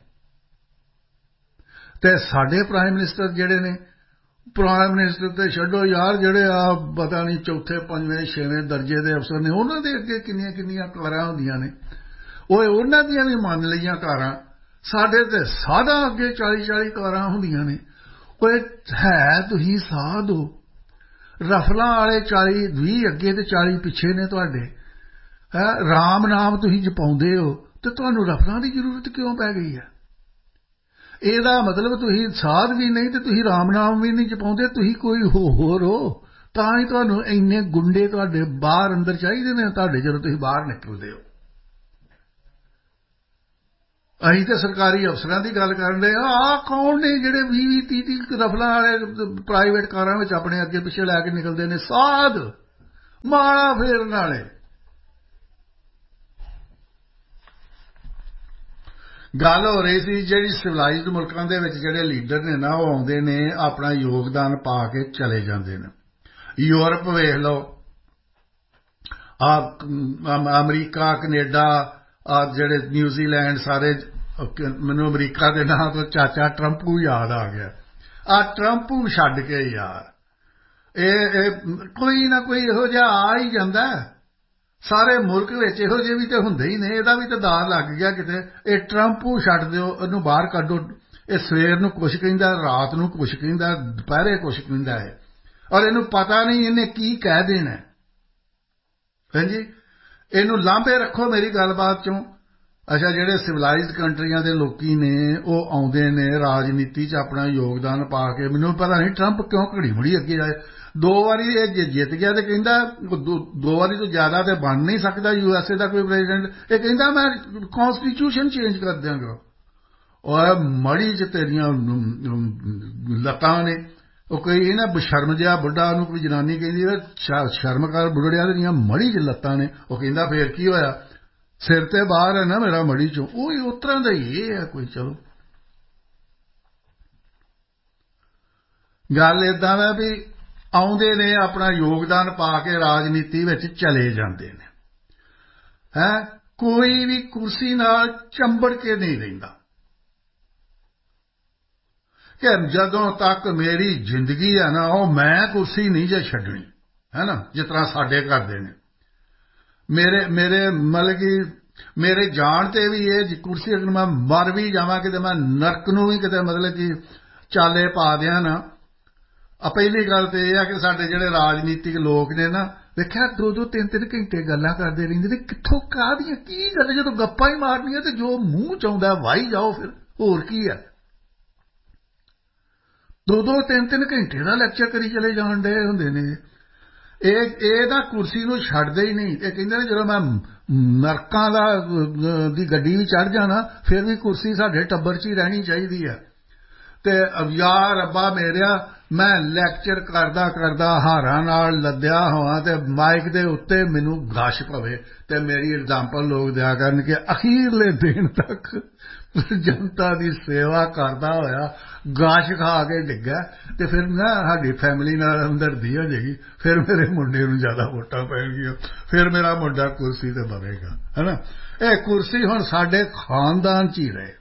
ਤੇ ਸਾਡੇ ਪ੍ਰਾਈਮ ਮਿਨਿਸਟਰ ਜਿਹੜੇ ਨੇ, ਪ੍ਰਾਈਮ ਮਿਨਿਸਟਰ ਤੇ ਛੱਡੋ ਯਾਰ, ਜਿਹੜੇ ਆ ਪਤਾ ਨਹੀਂ ਚੌਥੇ ਪੰਜਵੇਂ ਛੇਵੇਂ ਦਰਜੇ ਦੇ ਅਫਸਰ ਨੇ, ਉਹਨਾਂ ਦੇ ਅੱਗੇ ਕਿੰਨੀਆਂ ਕਿੰਨੀਆਂ ਕਾਰਾਂ ਹੁੰਦੀਆਂ ਨੇ। ਉਹ ਉਹਨਾਂ ਦੀਆਂ ਵੀ ਮੰਨ ਲਈਆਂ ਕਾਰਾਂ, ਸਾਡੇ ਤੇ ਸਾਧਾਂ ਅੱਗੇ ਚਾਲੀ ਚਾਲੀ ਕਾਰਾਂ ਹੁੰਦੀਆਂ ਨੇ। ਉਹ ਹੈ ਤੁਸੀਂ ਸਾਧ ਹੋ, ਰਫਲਾਂ ਵਾਲੇ ਚਾਲੀ ਵੀਹ ਅੱਗੇ ਤੇ ਚਾਲੀ ਪਿੱਛੇ ਨੇ ਤੁਹਾਡੇ। ਹੈ ਰਾਮ ਨਾਮ ਤੁਸੀਂ ਜਪਾਉਂਦੇ ਹੋ ਤੇ ਤੁਹਾਨੂੰ ਰਫਲਾਂ ਦੀ ਜ਼ਰੂਰਤ ਕਿਉਂ ਪੈ ਗਈ ਹੈ? ਇਹਦਾ ਮਤਲਬ ਤੁਸੀਂ ਸਾਧ ਵੀ ਨਹੀਂ ਤੇ ਤੁਸੀਂ ਰਾਮ ਨਾਮ ਵੀ ਨਹੀਂ ਜਪਾਉਂਦੇ, ਤੁਸੀਂ ਕੋਈ ਹੋਰ ਹੋ। ਤਾਂ ਹੀ ਤੁਹਾਨੂੰ ਇੰਨੇ ਗੁੰਡੇ ਤੁਹਾਡੇ ਬਾਹਰ ਅੰਦਰ ਚਾਹੀਦੇ ਨੇ ਤੁਹਾਡੇ ਜਦੋਂ ਤੁਸੀਂ ਬਾਹਰ ਨਿਕਲਦੇ ਹੋ। ਅਸੀਂ ਤਾਂ ਸਰਕਾਰੀ ਅਫਸਰਾਂ ਦੀ ਗੱਲ ਕਰਨ ਦੇ ਆ ਆਹ ਕੌਣ ਨੇ ਜਿਹੜੇ ਵੀਹ ਵੀਹ ਤੀਹ ਤੀਹ ਰਫਲਾਂ ਵਾਲੇ ਪ੍ਰਾਈਵੇਟ ਕਾਰਾਂ ਵਿੱਚ ਆਪਣੇ ਅੱਗੇ ਪਿੱਛੇ ਲੈ ਕੇ ਨਿਕਲਦੇ ਨੇ ਸਾਧ ਮਾਲਾ ਫੇਰਨ ਵਾਲੇ। ਗੱਲ ਹੋ ਰਹੀ ਸੀ ਜਿਹੜੀ ਸਿਵਲਾਈਜ਼ਡ ਮੁਲਕਾਂ ਦੇ ਵਿੱਚ ਜਿਹੜੇ ਲੀਡਰ ਨੇ ਨਾ ਉਹ ਆਉਂਦੇ ਨੇ ਆਪਣਾ ਯੋਗਦਾਨ ਪਾ ਕੇ ਚਲੇ ਜਾਂਦੇ ਨੇ। ਯੂਰਪ ਵੇਖ ਲਓ, ਆ ਅਮਰੀਕਾ ਕੈਨੇਡਾ ਆ ਜਿਹੜੇ ਨਿਊਜ਼ੀਲੈਂਡ ਸਾਰੇ, ਮੈਨੂੰ ਅਮਰੀਕਾ ਦੇ ਨਾਂ ਤੋਂ ਚਾਚਾ ਟਰੰਪੂ ਯਾਦ ਆ ਗਿਆ। ਆ ਟਰੰਪੂ ਛੱਡ ਕੇ ਯਾਰ ਇਹ ਕੋਈ ਨਾ ਕੋਈ ਇਹੋ ਜਿਹਾ ਆ ਹੀ ਜਾਂਦਾ। ਸਾਰੇ ਮੁਲਕ ਵਿੱਚ ਇਹੋ ਜਿਹੇ ਵੀ ਤਾਂ ਹੁੰਦੇ ਹੀ ਨੇ, ਇਹਦਾ ਵੀ ਤਾਂ ਦਾਅ ਲੱਗ ਗਿਆ ਕਿਤੇ। ਇਹ ਟਰੰਪੂ ਛੱਡ ਦਿਓ, ਇਹਨੂੰ ਬਾਹਰ ਕੱਢੋ। ਇਹ ਸਵੇਰ ਨੂੰ ਕੁਛ ਕਹਿੰਦਾ, ਰਾਤ ਨੂੰ ਕੁਛ ਕਹਿੰਦਾ, ਦੁਪਹਿਰੇ ਕੁਛ ਕਹਿੰਦਾ ਹੈ, ਔਰ ਇਹਨੂੰ ਪਤਾ ਨਹੀਂ ਇਹਨੇ ਕੀ ਕਹਿ ਦੇਣਾ। ਹਾਂਜੀ, ਇਹਨੂੰ ਲਾਂਭੇ ਰੱਖੋ ਮੇਰੀ ਗੱਲਬਾਤ ਚੋਂ। ਅੱਛਾ, ਜਿਹੜੇ ਸਿਵਲਾਈਜ਼ਡ ਕੰਟਰੀਆਂ ਦੇ ਲੋਕੀ ਨੇ ਉਹ ਆਉਂਦੇ ਨੇ ਰਾਜਨੀਤੀ 'ਚ ਆਪਣਾ ਯੋਗਦਾਨ ਪਾ ਕੇ। ਮੈਨੂੰ ਪਤਾ ਨਹੀਂ ਟਰੰਪ ਕਿਉਂ ਘੜੀ ਮੁੜੀ ਅੱਗੇ ਆਏ। ਦੋ ਵਾਰੀ ਇਹ ਜੇ ਜਿੱਤ ਗਿਆ ਤੇ ਕਹਿੰਦਾ ਦੋ ਵਾਰੀ ਤੋਂ ਜ਼ਿਆਦਾ ਤੇ ਬਣ ਨਹੀਂ ਸਕਦਾ ਯੂ ਐਸ ਏ ਦਾ ਕੋਈ ਪ੍ਰੈਜ਼ੀਡੈਂਟ। ਇਹ ਕਹਿੰਦਾ ਮੈਂ ਕੌਂਸਟੀਟਿਊਸ਼ਨ ਚੇਂਜ ਕਰ ਦਿਆਂਗਾ। ਔਰ ਮੜੀ 'ਚ ਤੇਰੀਆਂ ਲੱਤਾਂ ਨੇ। ਉਹ ਕੋਈ ਨਾ ਬਸ਼ਰਮ ਜਿਹਾ ਬੁੱਢਾ, ਉਹਨੂੰ ਕੋਈ ਜਨਾਨੀ ਕਹਿੰਦੀ ਸ਼ਰਮ ਕਰ ਬੁੱਢੜਿਆ ਤੇਰੀਆਂ ਮੜੀ 'ਚ ਲੱਤਾਂ ਨੇ। ਉਹ ਕਹਿੰਦਾ ਫੇਰ ਕੀ ਹੋਇਆ, ਸਿਰ ਤੇ ਬਾਹਰ ਹੈ ਨਾ ਮੇਰਾ ਮੜੀ 'ਚੋਂ। ਉਹ ਉਸ ਤਰ੍ਹਾਂ ਦਾ ਹੀ ਇਹ ਹੈ ਕੋਈ। ਚਲੋ ਗੱਲ ਏਦਾਂ ਦਾ ਵੀ ਆਉਂਦੇ ਨੇ ਆਪਣਾ ਯੋਗਦਾਨ ਪਾ ਕੇ ਰਾਜਨੀਤੀ ਵਿੱਚ ਚਲੇ ਜਾਂਦੇ ਨੇ। ਹੈਂ, ਕੋਈ ਵੀ ਕੁਰਸੀ ਨਾਲ ਚੰਬੜ ਕੇ ਨਹੀਂ ਰਹਿੰਦਾ ਕਿ ਜਦੋਂ ਤੱਕ ਮੇਰੀ ਜ਼ਿੰਦਗੀ ਹੈ ਨਾ ਉਹ ਮੈਂ ਕੁਰਸੀ ਨਹੀਂ ਜੇ ਛੱਡਣੀ, ਹੈ ਨਾ। ਜਿਸ ਤਰ੍ਹਾਂ ਸਾਡੇ ਕਰਦੇ ਨੇ ਮੇਰੇ ਮੇਰੇ ਮਤਲਬ ਕਿ ਮੇਰੇ ਜਾਣ ਤੇ ਵੀ ਇਹ ਕੁਰਸੀ ਅਗਰ ਮੈਂ ਮਰ ਵੀ ਜਾਵਾਂ ਕਿਤੇ, ਮੈਂ ਨਰਕ ਨੂੰ ਵੀ ਕਿਤੇ ਮਤਲਬ ਕਿ ਚਾਲੇ ਪਾ ਦਿਆਂ ਨਾ। ਆ ਪਹਿਲੀ ਗੱਲ ਤਾਂ ਇਹ ਆ ਕਿ ਸਾਡੇ ਜਿਹੜੇ ਰਾਜਨੀਤਿਕ ਲੋਕ ਨੇ ਨਾ, ਵੇਖਿਆ ਦੋ ਦੋ ਤਿੰਨ ਤਿੰਨ ਘੰਟੇ ਗੱਲਾਂ ਕਰਦੇ ਰਹਿੰਦੇ ਨੇ। ਕਿੱਥੋਂ ਕਾਹਦੀਆਂ ਕੀ ਗੱਲ, ਜਦੋਂ ਗੱਪਾਂ ਹੀ ਮਾਰਨੀਆਂ ਤੇ ਜੋ ਮੂੰਹ 'ਚ ਆਉਂਦਾ ਵਾਹੀ ਜਾਓ। ਫਿਰ ਹੋਰ ਕੀ ਆ, ਦੋ ਦੋ ਤਿੰਨ ਤਿੰਨ ਘੰਟੇ ਦਾ ਲੈਕਚਰ ਕਰੀ ਚਲੇ ਜਾਣ ਡਏ ਹੁੰਦੇ ਨੇ। ਇਹ ਇਹ ਤਾਂ ਕੁਰਸੀ ਨੂੰ ਛੱਡਦੇ ਹੀ ਨਹੀਂ। ਇਹ ਕਹਿੰਦੇ ਨੇ ਜਦੋਂ ਮੈਂ ਨਰਕਾਂ ਦਾ ਦੀ ਗੱਡੀ ਵੀ ਚੜ੍ਹ ਜਾਣਾ ਫਿਰ ਵੀ ਕੁਰਸੀ ਸਾਡੇ ਟੱਬਰ 'ਚ ਹੀ ਰਹਿਣੀ ਚਾਹੀਦੀ ਹੈ। ਤੇ ਯਾਰ ਰੱਬਾ ਮੇਰਿਆ, ਮੈਂ ਲੈਕਚਰ ਕਰਦਾ ਕਰਦਾ ਹਾਰਾਂ ਨਾਲ ਲੱਦਿਆ ਹੋਵਾਂ ਤੇ ਮਾਈਕ ਦੇ ਉੱਤੇ ਮੈਨੂੰ ਗਸ਼ ਪਵੇ ਤੇ ਮੇਰੀ ਐਗਜ਼ਾਮਪਲ ਲੋਕ ਦਿਆ ਕਰਨ ਕਿ ਅਖੀਰਲੇ ਦਿਨ ਤੱਕ ਜਨਤਾ ਦੀ ਸੇਵਾ ਕਰਦਾ ਹੋਇਆ ਗਾਸ਼ ਖਾ ਕੇ ਡਿੱਗਾ ਤੇ ਫਿਰ ਨਾ ਸਾਡੀ ਫੈਮਿਲੀ ਨਾਲ ਹਮਦਰਦੀ ਹੋ ਜਾਏਗੀ। ਫਿਰ ਮੇਰੇ ਮੁੰਡੇ ਨੂੰ ਜ਼ਿਆਦਾ ਵੋਟਾਂ ਪੈਣਗੀਆਂ, ਫਿਰ ਮੇਰਾ ਮੁੰਡਾ ਕੁਰਸੀ ਤੇ ਬਵੇਗਾ, ਹੈ ਨਾ। ਇਹ ਕੁਰਸੀ ਹੁਣ ਸਾਡੇ ਖਾਨਦਾਨ 'ਚ ਹੀ ਰਹੇ।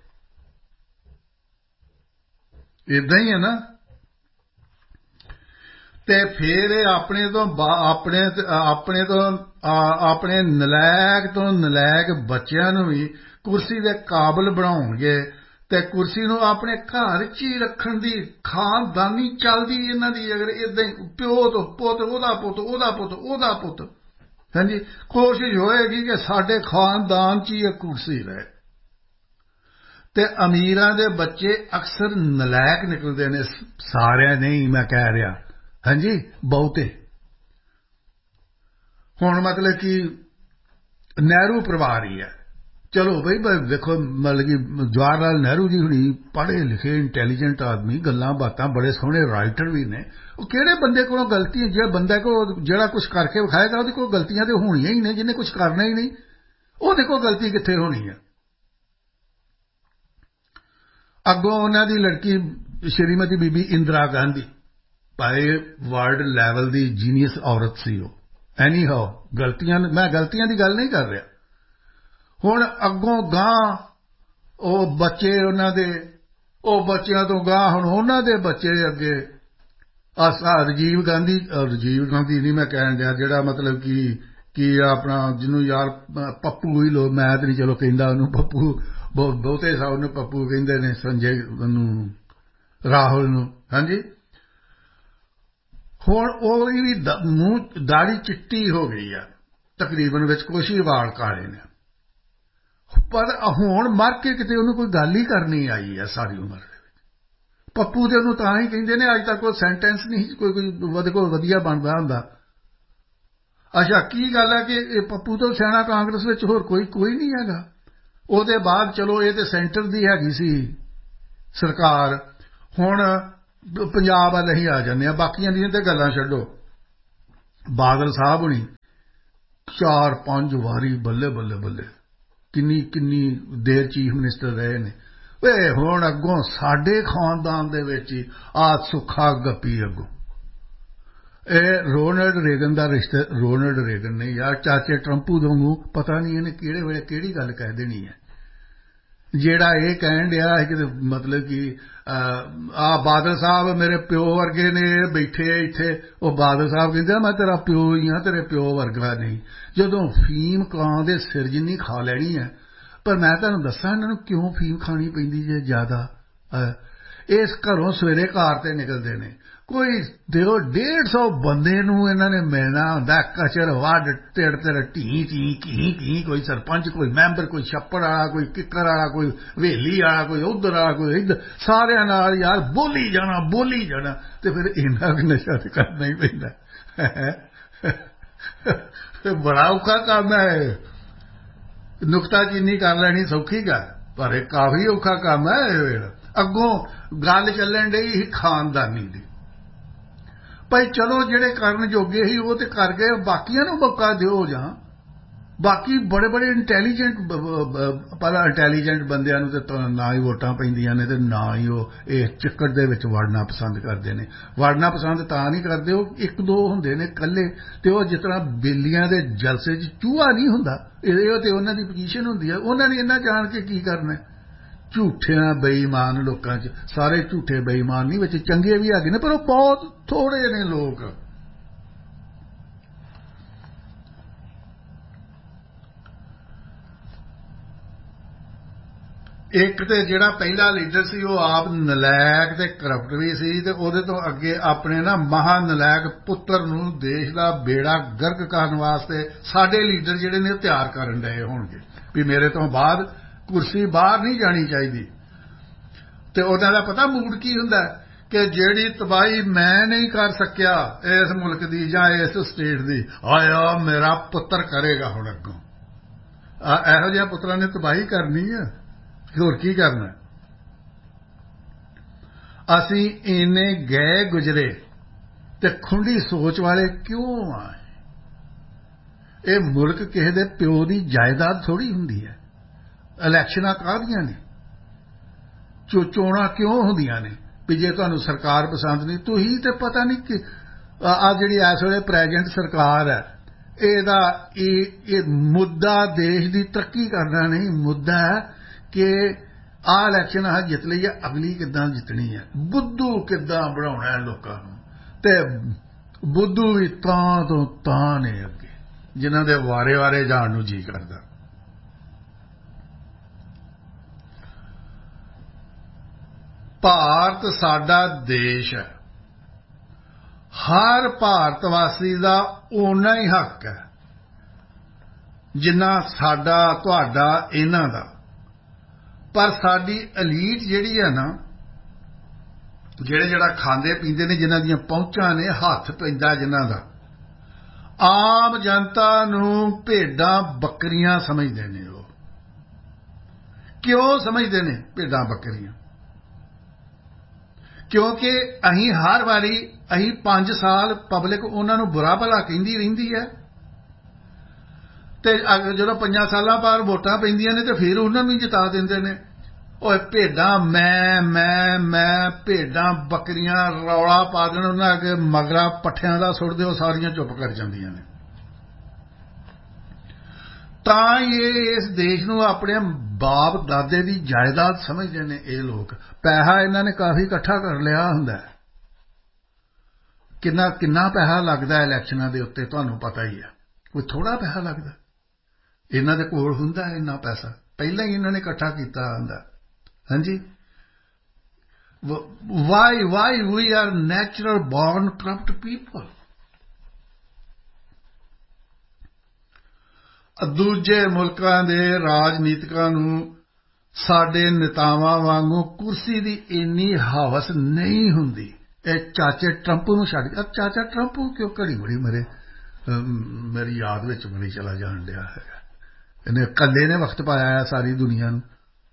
ਏਦਾਂ ਹੀ ਹੈ ਨਾ। ਤੇ ਫਿਰ ਇਹ ਆਪਣੇ ਤੋਂ ਆਪਣੇ ਆਪਣੇ ਤੋਂ ਆਪਣੇ ਨਲਾਇਕ ਤੋਂ ਨਲਾਇਕ ਬੱਚਿਆਂ ਨੂੰ ਵੀ ਕੁਰਸੀ ਦੇ ਕਾਬਲ ਬਣਾਉਣਗੇ ਤੇ ਕੁਰਸੀ ਨੂੰ ਆਪਣੇ ਘਰ 'ਚ ਹੀ ਰੱਖਣ ਦੀ ਖਾਨਦਾਨੀ ਚੱਲਦੀ ਇਹਨਾਂ ਦੀ। ਅਗਰ ਏਦਾਂ ਹੀ ਪਿਓ ਤੋਂ ਪੁੱਤ, ਉਹਦਾ ਪੁੱਤ, ਉਹਦਾ ਪੁੱਤ, ਉਹਦਾ ਪੁੱਤ, ਹਾਂਜੀ, ਕੋਸ਼ਿਸ਼ ਹੋਏਗੀ ਕਿ ਸਾਡੇ ਖਾਨਦਾਨ 'ਚ ਹੀ ਇਹ ਕੁਰਸੀ ਰਹੇ। ਤੇ ਅਮੀਰਾਂ ਦੇ ਬੱਚੇ ਅਕਸਰ ਨਲਾਇਕ ਨਿਕਲਦੇ ਨੇ। ਸਾਰਿਆਂ ਨਹੀਂ ਮੈਂ ਕਹਿ ਰਿਹਾ, ਹਾਂਜੀ, ਬਹੁਤੇ। ਹੁਣ ਮਤਲਬ ਕਿ ਨਹਿਰੂ ਪਰਿਵਾਰ ਹੀ ਹੈ। ਚਲੋ ਬਈ ਵੇਖੋ, ਮਤਲਬ ਕਿ ਜਵਾਹਰ ਲਾਲ ਨਹਿਰੂ ਜੀ ਹੁਣੀ ਪੜ੍ਹੇ ਲਿਖੇ ਇੰਟੈਲੀਜੈਂਟ ਆਦਮੀ, ਗੱਲਾਂ ਬਾਤਾਂ ਬੜੇ ਸੋਹਣੇ ਰਾਈਟਰ ਵੀ ਨੇ। ਉਹ ਕਿਹੜੇ ਬੰਦੇ ਕੋਲੋਂ ਗਲਤੀ, ਜਿਹੜਾ ਬੰਦਾ ਕੋਲ ਜਿਹੜਾ ਕੁਛ ਕਰਕੇ ਵਿਖਾਏਗਾ ਉਹਦੇ ਕੋਲ ਗਲਤੀਆਂ ਤੇ ਹੋਣੀਆਂ ਹੀ ਨੇ। ਜਿਹਨੇ ਕੁਛ ਕਰਨਾ ਹੀ ਨਹੀਂ ਉਹਦੇ ਕੋਲ ਗਲਤੀ ਕਿੱਥੇ ਹੋਣੀ ਹੈ। ਅੱਗੋਂ ਉਹਨਾਂ ਦੀ ਲੜਕੀ ਸ਼੍ਰੀਮਤੀ ਬੀਬੀ ਇੰਦਰਾ ਗਾਂਧੀ, ਭਾਵੇਂ ਵਰਲਡ ਲੈਵਲ ਦੀ ਜੀਨੀਅਸ ਔਰਤ ਸੀ ਉਹ। ਐਨੀ ਹਾਓ ਗਲਤੀਆਂ, ਮੈਂ ਗਲਤੀਆਂ ਦੀ ਗੱਲ ਨਹੀਂ ਕਰ ਰਿਹਾ। ਹੁਣ ਅੱਗੋਂ ਗਾਂ ਉਹ ਬੱਚੇ ਉਹਨਾਂ ਦੇ, ਉਹ ਬੱਚਿਆਂ ਤੋਂ ਗਾਂ ਹੁਣ ਉਹਨਾਂ ਦੇ ਬੱਚੇ ਅੱਗੇ। ਆ ਰਾਜੀਵ ਗਾਂਧੀ, ਰਾਜੀਵ ਗਾਂਧੀ ਨਹੀਂ ਮੈਂ ਕਹਿਣ ਡਿਆ, ਜਿਹੜਾ ਮਤਲਬ ਕਿ ਕੀ ਆਪਣਾ ਜਿਹਨੂੰ ਯਾਰ ਪੱਪੂ ਹੀ ਲੋ, ਮੈਂ ਤਾਂ ਨਹੀਂ ਚਲੋ ਕਹਿੰਦਾ ਉਹਨੂੰ ਪੱਪੂ, ਬਹੁਤ ਬਹੁਤੇ ਸਾਹਿਬ ਨੂੰ ਪੱਪੂ ਕਹਿੰਦੇ ਨੇ, ਸੰਜੇ ਉਹਨੂੰ, ਰਾਹੁਲ ਨੂੰ, ਹਾਂਜੀ। ਹੁਣ ਉਹ ਵੀ ਮੂੰਹ ਦਾੜੀ ਚਿੱਟੀ ਹੋ ਗਈ ਆ ਤਕਰੀਬਨ, ਵਿੱਚ ਕੁਛ ਹੀ ਵਾਲ ਕਾਲੇ ਨੇ। ਪਰ ਹੁਣ ਮਰ ਕੇ ਕਿਤੇ ਉਹਨੂੰ ਕੋਈ ਗੱਲ ਹੀ ਕਰਨੀ ਆਈ ਹੈ ਸਾਰੀ ਉਮਰ ਦੇ ਵਿੱਚ। ਪੱਪੂ ਦੇ ਉਹਨੂੰ ਤਾਂ ਹੀ ਕਹਿੰਦੇ ਨੇ, ਅੱਜ ਤੱਕ ਕੋਈ ਸੈਂਟੈਂਸ ਨਹੀਂ ਕੋਈ ਕੋਈ ਉਹਦੇ ਕੋਲ ਵਧੀਆ ਬਣਦਾ ਹੁੰਦਾ। ਅੱਛਾ, ਕੀ ਗੱਲ ਹੈ ਕਿ ਇਹ ਪੱਪੂ ਤੋਂ ਸਿਆਣਾ ਕਾਂਗਰਸ ਵਿੱਚ ਹੋਰ ਕੋਈ ਕੋਈ ਨਹੀਂ ਹੈਗਾ। ਉਹਦੇ ਬਾਅਦ ਚਲੋ ਇਹ ਤੇ ਸੈਂਟਰ ਦੀ ਹੈਗੀ ਸੀ ਸਰਕਾਰ, ਹੁਣ ਪੰਜਾਬ ਵੱਲ ਅਸੀਂ ਆ ਜਾਂਦੇ ਹਾਂ। ਬਾਕੀਆਂ ਦੀਆਂ ਤੇ ਗੱਲਾਂ ਛੱਡੋ, ਬਾਦਲ ਸਾਹਿਬ ਹੁਣੀ ਚਾਰ ਪੰਜ ਵਾਰੀ ਬੱਲੇ ਬੱਲੇ ਬੱਲੇ ਕਿੰਨੀ ਕਿੰਨੀ ਦੇਰ ਚੀਫ ਮਿਨਿਸਟਰ ਰਹੇ ਨੇ। ਏ ਹੁਣ ਅੱਗੋਂ ਸਾਡੇ ਖਾਨਦਾਨ ਦੇ ਵਿੱਚ ਹੀ ਆ ਸੁੱਖਾ ਗੱਪੀ ਅੱਗੋਂ ਇਹ ਰੋਨਲਡ ਰੇਗਨ ਦਾ ਰਿਸ਼ਤਾ। ਰੋਨਲਡ ਰੇਗਨ ਨੇ ਯਾਰ ਚਾਚੇ ਟਰੰਪੂ ਵਾਂਗੂ ਪਤਾ ਨਹੀਂ ਇਹਨੇ ਕਿਹੜੇ ਵੇਲੇ ਕਿਹੜੀ ਗੱਲ ਕਹਿ ਦੇਣੀ ਹੈ। ਜਿਹੜਾ ਇਹ ਕਹਿਣ ਡਿਆ ਹੈ ਕਿ ਮਤਲਬ ਕਿ ਆ ਬਾਦਲ ਸਾਹਿਬ ਮੇਰੇ ਪਿਓ ਵਰਗੇ ਨੇ, ਬੈਠੇ ਇੱਥੇ। ਉਹ ਬਾਦਲ ਸਾਹਿਬ ਕਹਿੰਦੇ ਮੈਂ ਤੇਰਾ ਪਿਓ ਹੀ ਹਾਂ, ਤੇਰੇ ਪਿਓ ਵਰਗਾ ਨਹੀਂ। ਜਦੋਂ ਫੀਮ ਕਾਂ ਦੇ ਸਿਰ ਜਿੰਨੀ ਖਾ ਲੈਣੀ ਹੈ। ਪਰ ਮੈਂ ਤੁਹਾਨੂੰ ਦੱਸਾਂ ਇਹਨਾਂ ਨੂੰ ਕਿਉਂ ਫੀਮ ਖਾਣੀ ਪੈਂਦੀ ਜੇ ਜ਼ਿਆਦਾ। ਇਸ ਘਰੋਂ ਸਵੇਰੇ ਕਾਰ ਤੇ ਨਿਕਲਦੇ ਨੇ, ਕੋਈ ਦਿਓ ਡੇਢ ਸੌ ਬੰਦੇ ਨੂੰ ਇਹਨਾਂ ਨੇ ਮਿਲਣਾ ਹੁੰਦਾ, ਕਚਰ ਵੱਢ ਤਿੜ ਤਿੜ ਢੀ ਢੀ ਘੀ ਘੀ, ਕੋਈ ਸਰਪੰਚ, ਕੋਈ ਮੈਂਬਰ, ਕੋਈ ਛੱਪੜ ਵਾਲਾ, ਕੋਈ ਕਿੱਕਰ ਵਾਲਾ, ਕੋਈ ਹਵੇਲੀ ਵਾਲਾ, ਕੋਈ ਉੱਧਰ ਵਾਲਾ, ਕੋਈ ਇੱਧਰ, ਸਾਰਿਆਂ ਨਾਲ ਯਾਰ ਬੋਲੀ ਜਾਣਾ ਬੋਲੀ ਜਾਣਾ। ਤੇ ਫਿਰ ਇੰਨਾ ਕੁ ਨਸ਼ਾ ਤੇ ਕਰਨਾ ਹੀ ਪੈਂਦਾ। ਬੜਾ ਔਖਾ ਕੰਮ ਹੈ। ਨੁਕਤਾਚੀਨੀ ਕਰ ਲੈਣੀ ਸੌਖੀ ਗੱਲ, ਪਰ ਇਹ ਕਾਫੀ ਔਖਾ ਕੰਮ ਹੈ। ਅੱਗੋਂ ਗੱਲ ਚੱਲਣ ਡਈ ਸੀ ਖਾਨਦਾਨੀ ਦੀ, ਭਾਈ ਚਲੋ ਜਿਹੜੇ ਕਰਨ ਜੋਗੇ ਸੀ ਉਹ ਤੇ ਕਰ ਗਏ, ਬਾਕੀਆਂ ਨੂੰ ਮੌਕਾ ਦਿਓ। ਜਾਂ ਬਾਕੀ ਬੜੇ ਬੜੇ ਇੰਟੈਲੀਜੈਂਟ, ਪਰ ਇੰਟੈਲੀਜੈਂਟ ਬੰਦਿਆਂ ਨੂੰ ਤੇ ਨਾ ਹੀ ਵੋਟਾਂ ਪੈਂਦੀਆਂ ਨੇ ਤੇ ਨਾ ਹੀ ਉਹ ਇਸ ਚੱਕਰ ਦੇ ਵਿੱਚ ਵੜਨਾ ਪਸੰਦ ਕਰਦੇ ਨੇ। ਵੜਨਾ ਪਸੰਦ ਤਾਂ ਨਹੀਂ ਕਰਦੇ, ਉਹ ਇੱਕ ਦੋ ਹੁੰਦੇ ਨੇ ਇਕੱਲੇ, ਤੇ ਉਹ ਜਿਸ ਤਰ੍ਹਾਂ ਬੇਲੀਆਂ ਦੇ ਜਲਸੇ 'ਚ ਚੂਹਾ ਨਹੀਂ ਹੁੰਦਾ, ਇਹ ਤੇ ਉਹਨਾਂ ਦੀ ਪੋਜੀਸ਼ਨ ਹੁੰਦੀ ਹੈ। ਉਹਨਾਂ ਨੇ ਇਹਨਾਂ ਜਾਣ ਕੇ ਕੀ ਕਰਨਾ। ਝੂਠਿਆਂ ਬੇਈਮਾਨ ਲੋਕਾਂ 'ਚ, ਸਾਰੇ ਝੂਠੇ ਬੇਈਮਾਨ ਨਹੀਂ, ਵਿੱਚ ਚੰਗੇ ਵੀ ਹੈਗੇ ਨੇ, ਪਰ ਉਹ ਬਹੁਤ ਥੋੜੇ ਨੇ ਲੋਕ। ਇੱਕ ਤੇ ਜਿਹੜਾ ਪਹਿਲਾ ਲੀਡਰ ਸੀ ਉਹ ਆਪ ਨਲਾਇਕ ਤੇ ਕਰਪਟ ਵੀ ਸੀ, ਤੇ ਉਹਦੇ ਤੋਂ ਅੱਗੇ ਆਪਣੇ ਨਾ ਮਹਾ ਨਲਾਇਕ ਪੁੱਤਰ ਨੂੰ ਦੇਸ਼ ਦਾ ਬੇੜਾ ਗਰਕ ਕਰਨ ਵਾਸਤੇ ਸਾਡੇ ਲੀਡਰ ਜਿਹੜੇ ਨੇ ਉਹ ਤਿਆਰ ਕਰਨ ਡਏ ਹੋਣਗੇ ਵੀ ਮੇਰੇ ਤੋਂ ਬਾਅਦ ਕੁਰਸੀ ਬਾਹਰ ਨਹੀਂ ਜਾਣੀ ਚਾਹੀਦੀ। ਤੇ ਉਹਨਾਂ ਦਾ ਪਤਾ ਮੂਡ ਕੀ ਹੁੰਦਾ ਕਿ ਜਿਹੜੀ ਤਬਾਹੀ ਮੈਂ ਨਹੀਂ ਕਰ ਸਕਿਆ ਇਸ ਮੁਲਕ ਦੀ ਜਾਂ ਇਸ ਸਟੇਟ ਦੀ, ਆਇਆ ਮੇਰਾ ਪੁੱਤਰ ਕਰੇਗਾ। ਹੁਣ ਅੱਗੋਂ ਇਹੋ ਜਿਹੇ ਪੁੱਤਰਾਂ ਨੇ ਤਬਾਹੀ ਕਰਨੀ ਹੈ, ਹੋਰ ਕੀ ਕਰਨਾ। ਅਸੀਂ ਇੰਨੇ ਗਏ ਗੁਜਰੇ ਤੇ ਖੁੰਡੀ ਸੋਚ ਵਾਲੇ ਕਿਉਂ ਆਏ। ਇਹ ਮੁਲਕ ਕਿਸੇ ਦੇ ਪਿਓ ਦੀ ਜਾਇਦਾਦ ਥੋੜ੍ਹੀ ਹੁੰਦੀ ਹੈ। ਇਲੈਕਸ਼ਨਾਂ ਕਾਹਦੀਆਂ ਨੇ, ਚੋ ਚੋਣਾਂ ਕਿਉਂ ਹੁੰਦੀਆਂ ਨੇ ਵੀ ਜੇ ਤੁਹਾਨੂੰ ਸਰਕਾਰ ਪਸੰਦ ਨਹੀਂ। ਤੁਸੀਂ ਤੇ ਪਤਾ ਨਹੀਂ ਕਿ ਆ ਜਿਹੜੀ ਇਸ ਵੇਲੇ ਪ੍ਰੈਜ਼ੈਂਟ ਸਰਕਾਰ ਹੈ, ਇਹਦਾ ਇਹ ਇਹ ਮੁੱਦਾ ਦੇਸ਼ ਦੀ ਤਰੱਕੀ ਕਰਨਾ ਨਹੀਂ, ਮੁੱਦਾ ਹੈ ਕਿ ਆਹ ਇਲੈਕਸ਼ਨ ਆਹ ਜਿੱਤ ਲਈ ਹੈ, ਅਗਲੀ ਕਿੱਦਾਂ ਜਿੱਤਣੀ ਹੈ, ਬੁੱਧੂ ਕਿੱਦਾਂ ਬਣਾਉਣਾ ਹੈ ਲੋਕਾਂ ਨੂੰ। ਤੇ ਬੁੱਧੂ ਵੀ ਤਾਂ ਤੋਂ ਤਾਂ ਨੇ ਅੱਗੇ, ਜਿਨ੍ਹਾਂ ਦੇ ਵਾਰੇ ਵਾਰੇ ਜਾਣ ਨੂੰ ਜੀ ਕਰਦਾ। ਭਾਰਤ ਸਾਡਾ ਦੇਸ਼ ਹੈ, ਹਰ ਭਾਰਤ ਵਾਸੀ ਦਾ ਓਨਾ ਹੀ ਹੱਕ ਹੈ ਜਿੰਨਾ ਸਾਡਾ ਤੁਹਾਡਾ ਇਹਨਾਂ ਦਾ। ਪਰ ਸਾਡੀ ਐਲੀਟ ਜਿਹੜੀ ਹੈ ਨਾ, ਜਿਹੜੇ ਜਿਹੜਾ ਖਾਂਦੇ ਪੀਂਦੇ ਨੇ, ਜਿਨ੍ਹਾਂ ਦੀਆਂ ਪਹੁੰਚਾਂ ਨੇ, ਹੱਥ ਪੈਂਦਾ ਜਿਨ੍ਹਾਂ ਦਾ, ਆਮ ਜਨਤਾ ਨੂੰ ਭੇਡਾਂ ਬੱਕਰੀਆਂ ਸਮਝਦੇ ਨੇ। ਉਹ ਕਿਉਂ ਸਮਝਦੇ ਨੇ ਭੇਡਾਂ ਬੱਕਰੀਆਂ? ਕਿਉਂਕਿ ਅਸੀਂ ਹਰ ਵਾਰੀ ਅਸੀਂ ਪੰਜ ਸਾਲ ਪਬਲਿਕ ਉਹਨਾਂ ਨੂੰ ਬੁਰਾ ਭਲਾ ਕਹਿੰਦੀ ਰਹਿੰਦੀ ਹੈ, ਤੇ ਜਦੋਂ ਪੰਜਾਂ ਸਾਲਾਂ ਬਾਅਦ ਵੋਟਾਂ ਪੈਂਦੀਆਂ ਨੇ ਤੇ ਫਿਰ ਉਹਨਾਂ ਨੂੰ ਜਿਤਾ ਦਿੰਦੇ ਨੇ। ਓਏ ਭੇਡਾਂ ਮੈਂ ਮੈਂ ਮੈਂ ਭੇਡਾਂ ਬੱਕਰੀਆਂ ਰੌਲਾ ਪਾ ਦੇਣ ਉਹਨਾਂ ਅੱਗੇ, ਮਗਰਾ ਪੱਠਿਆਂ ਦਾ ਸੁੱਟ ਦਿਓ, ਸਾਰੀਆਂ ਚੁੱਪ ਕਰ ਜਾਂਦੀਆਂ ਨੇ। ਤਾਂ ਇਹ ਇਸ ਦੇਸ਼ ਨੂੰ ਆਪਣੇ ਬਾਪ ਦਾਦੇ ਦੀ ਜਾਇਦਾਦ ਸਮਝਦੇ ਨੇ ਇਹ ਲੋਕ। ਪੈਸਾ ਇਹਨਾਂ ਨੇ ਕਾਫੀ ਇਕੱਠਾ ਕਰ ਲਿਆ ਹੁੰਦਾ। ਕਿੰਨਾ ਕਿੰਨਾ ਪੈਸਾ ਲੱਗਦਾ ਇਲੈਕਸ਼ਨਾਂ ਦੇ ਉੱਤੇ ਤੁਹਾਨੂੰ ਪਤਾ ਹੀ ਹੈ, ਕੋਈ ਥੋੜ੍ਹਾ ਪੈਸਾ ਲੱਗਦਾ। ਇਹਨਾਂ ਦੇ ਕੋਲ ਹੁੰਦਾ ਇੰਨਾ ਪੈਸਾ, ਪਹਿਲਾਂ ਹੀ ਇਹਨਾਂ ਨੇ ਇਕੱਠਾ ਕੀਤਾ ਹੁੰਦਾ। ਹਾਂਜੀ, why why we R natural born corrupt people. ਦੂਜੇ ਮੁਲਕਾਂ ਦੇ ਰਾਜਨੀਤਿਕਾਂ ਨੂੰ ਸਾਡੇ ਨੇਤਾਵਾਂ ਵਾਂਗੂ ਕੁਰਸੀ ਦੀ ਇੰਨੀ ਹਵਸ ਨਹੀਂ ਹੁੰਦੀ। ਇਹ ਚਾਚੇ ਟਰੰਪ ਨੂੰ ਛੱਡ ਕੇ, ਚਾਚਾ ਟਰੰਪ ਕਿਉਂ ਘੜੀ ਮੁੜੀ ਮੇਰੇ ਮੇਰੀ ਯਾਦ ਵਿੱਚ ਬਣੀ ਚਲਾ ਜਾਣ ਡਿਆ ਹੈਗਾ। ਇਹਨੇ ਇਕੱਲੇ ਨੇ ਵਕਤ ਪਾਇਆ ਹੈ ਸਾਰੀ ਦੁਨੀਆ ਨੂੰ।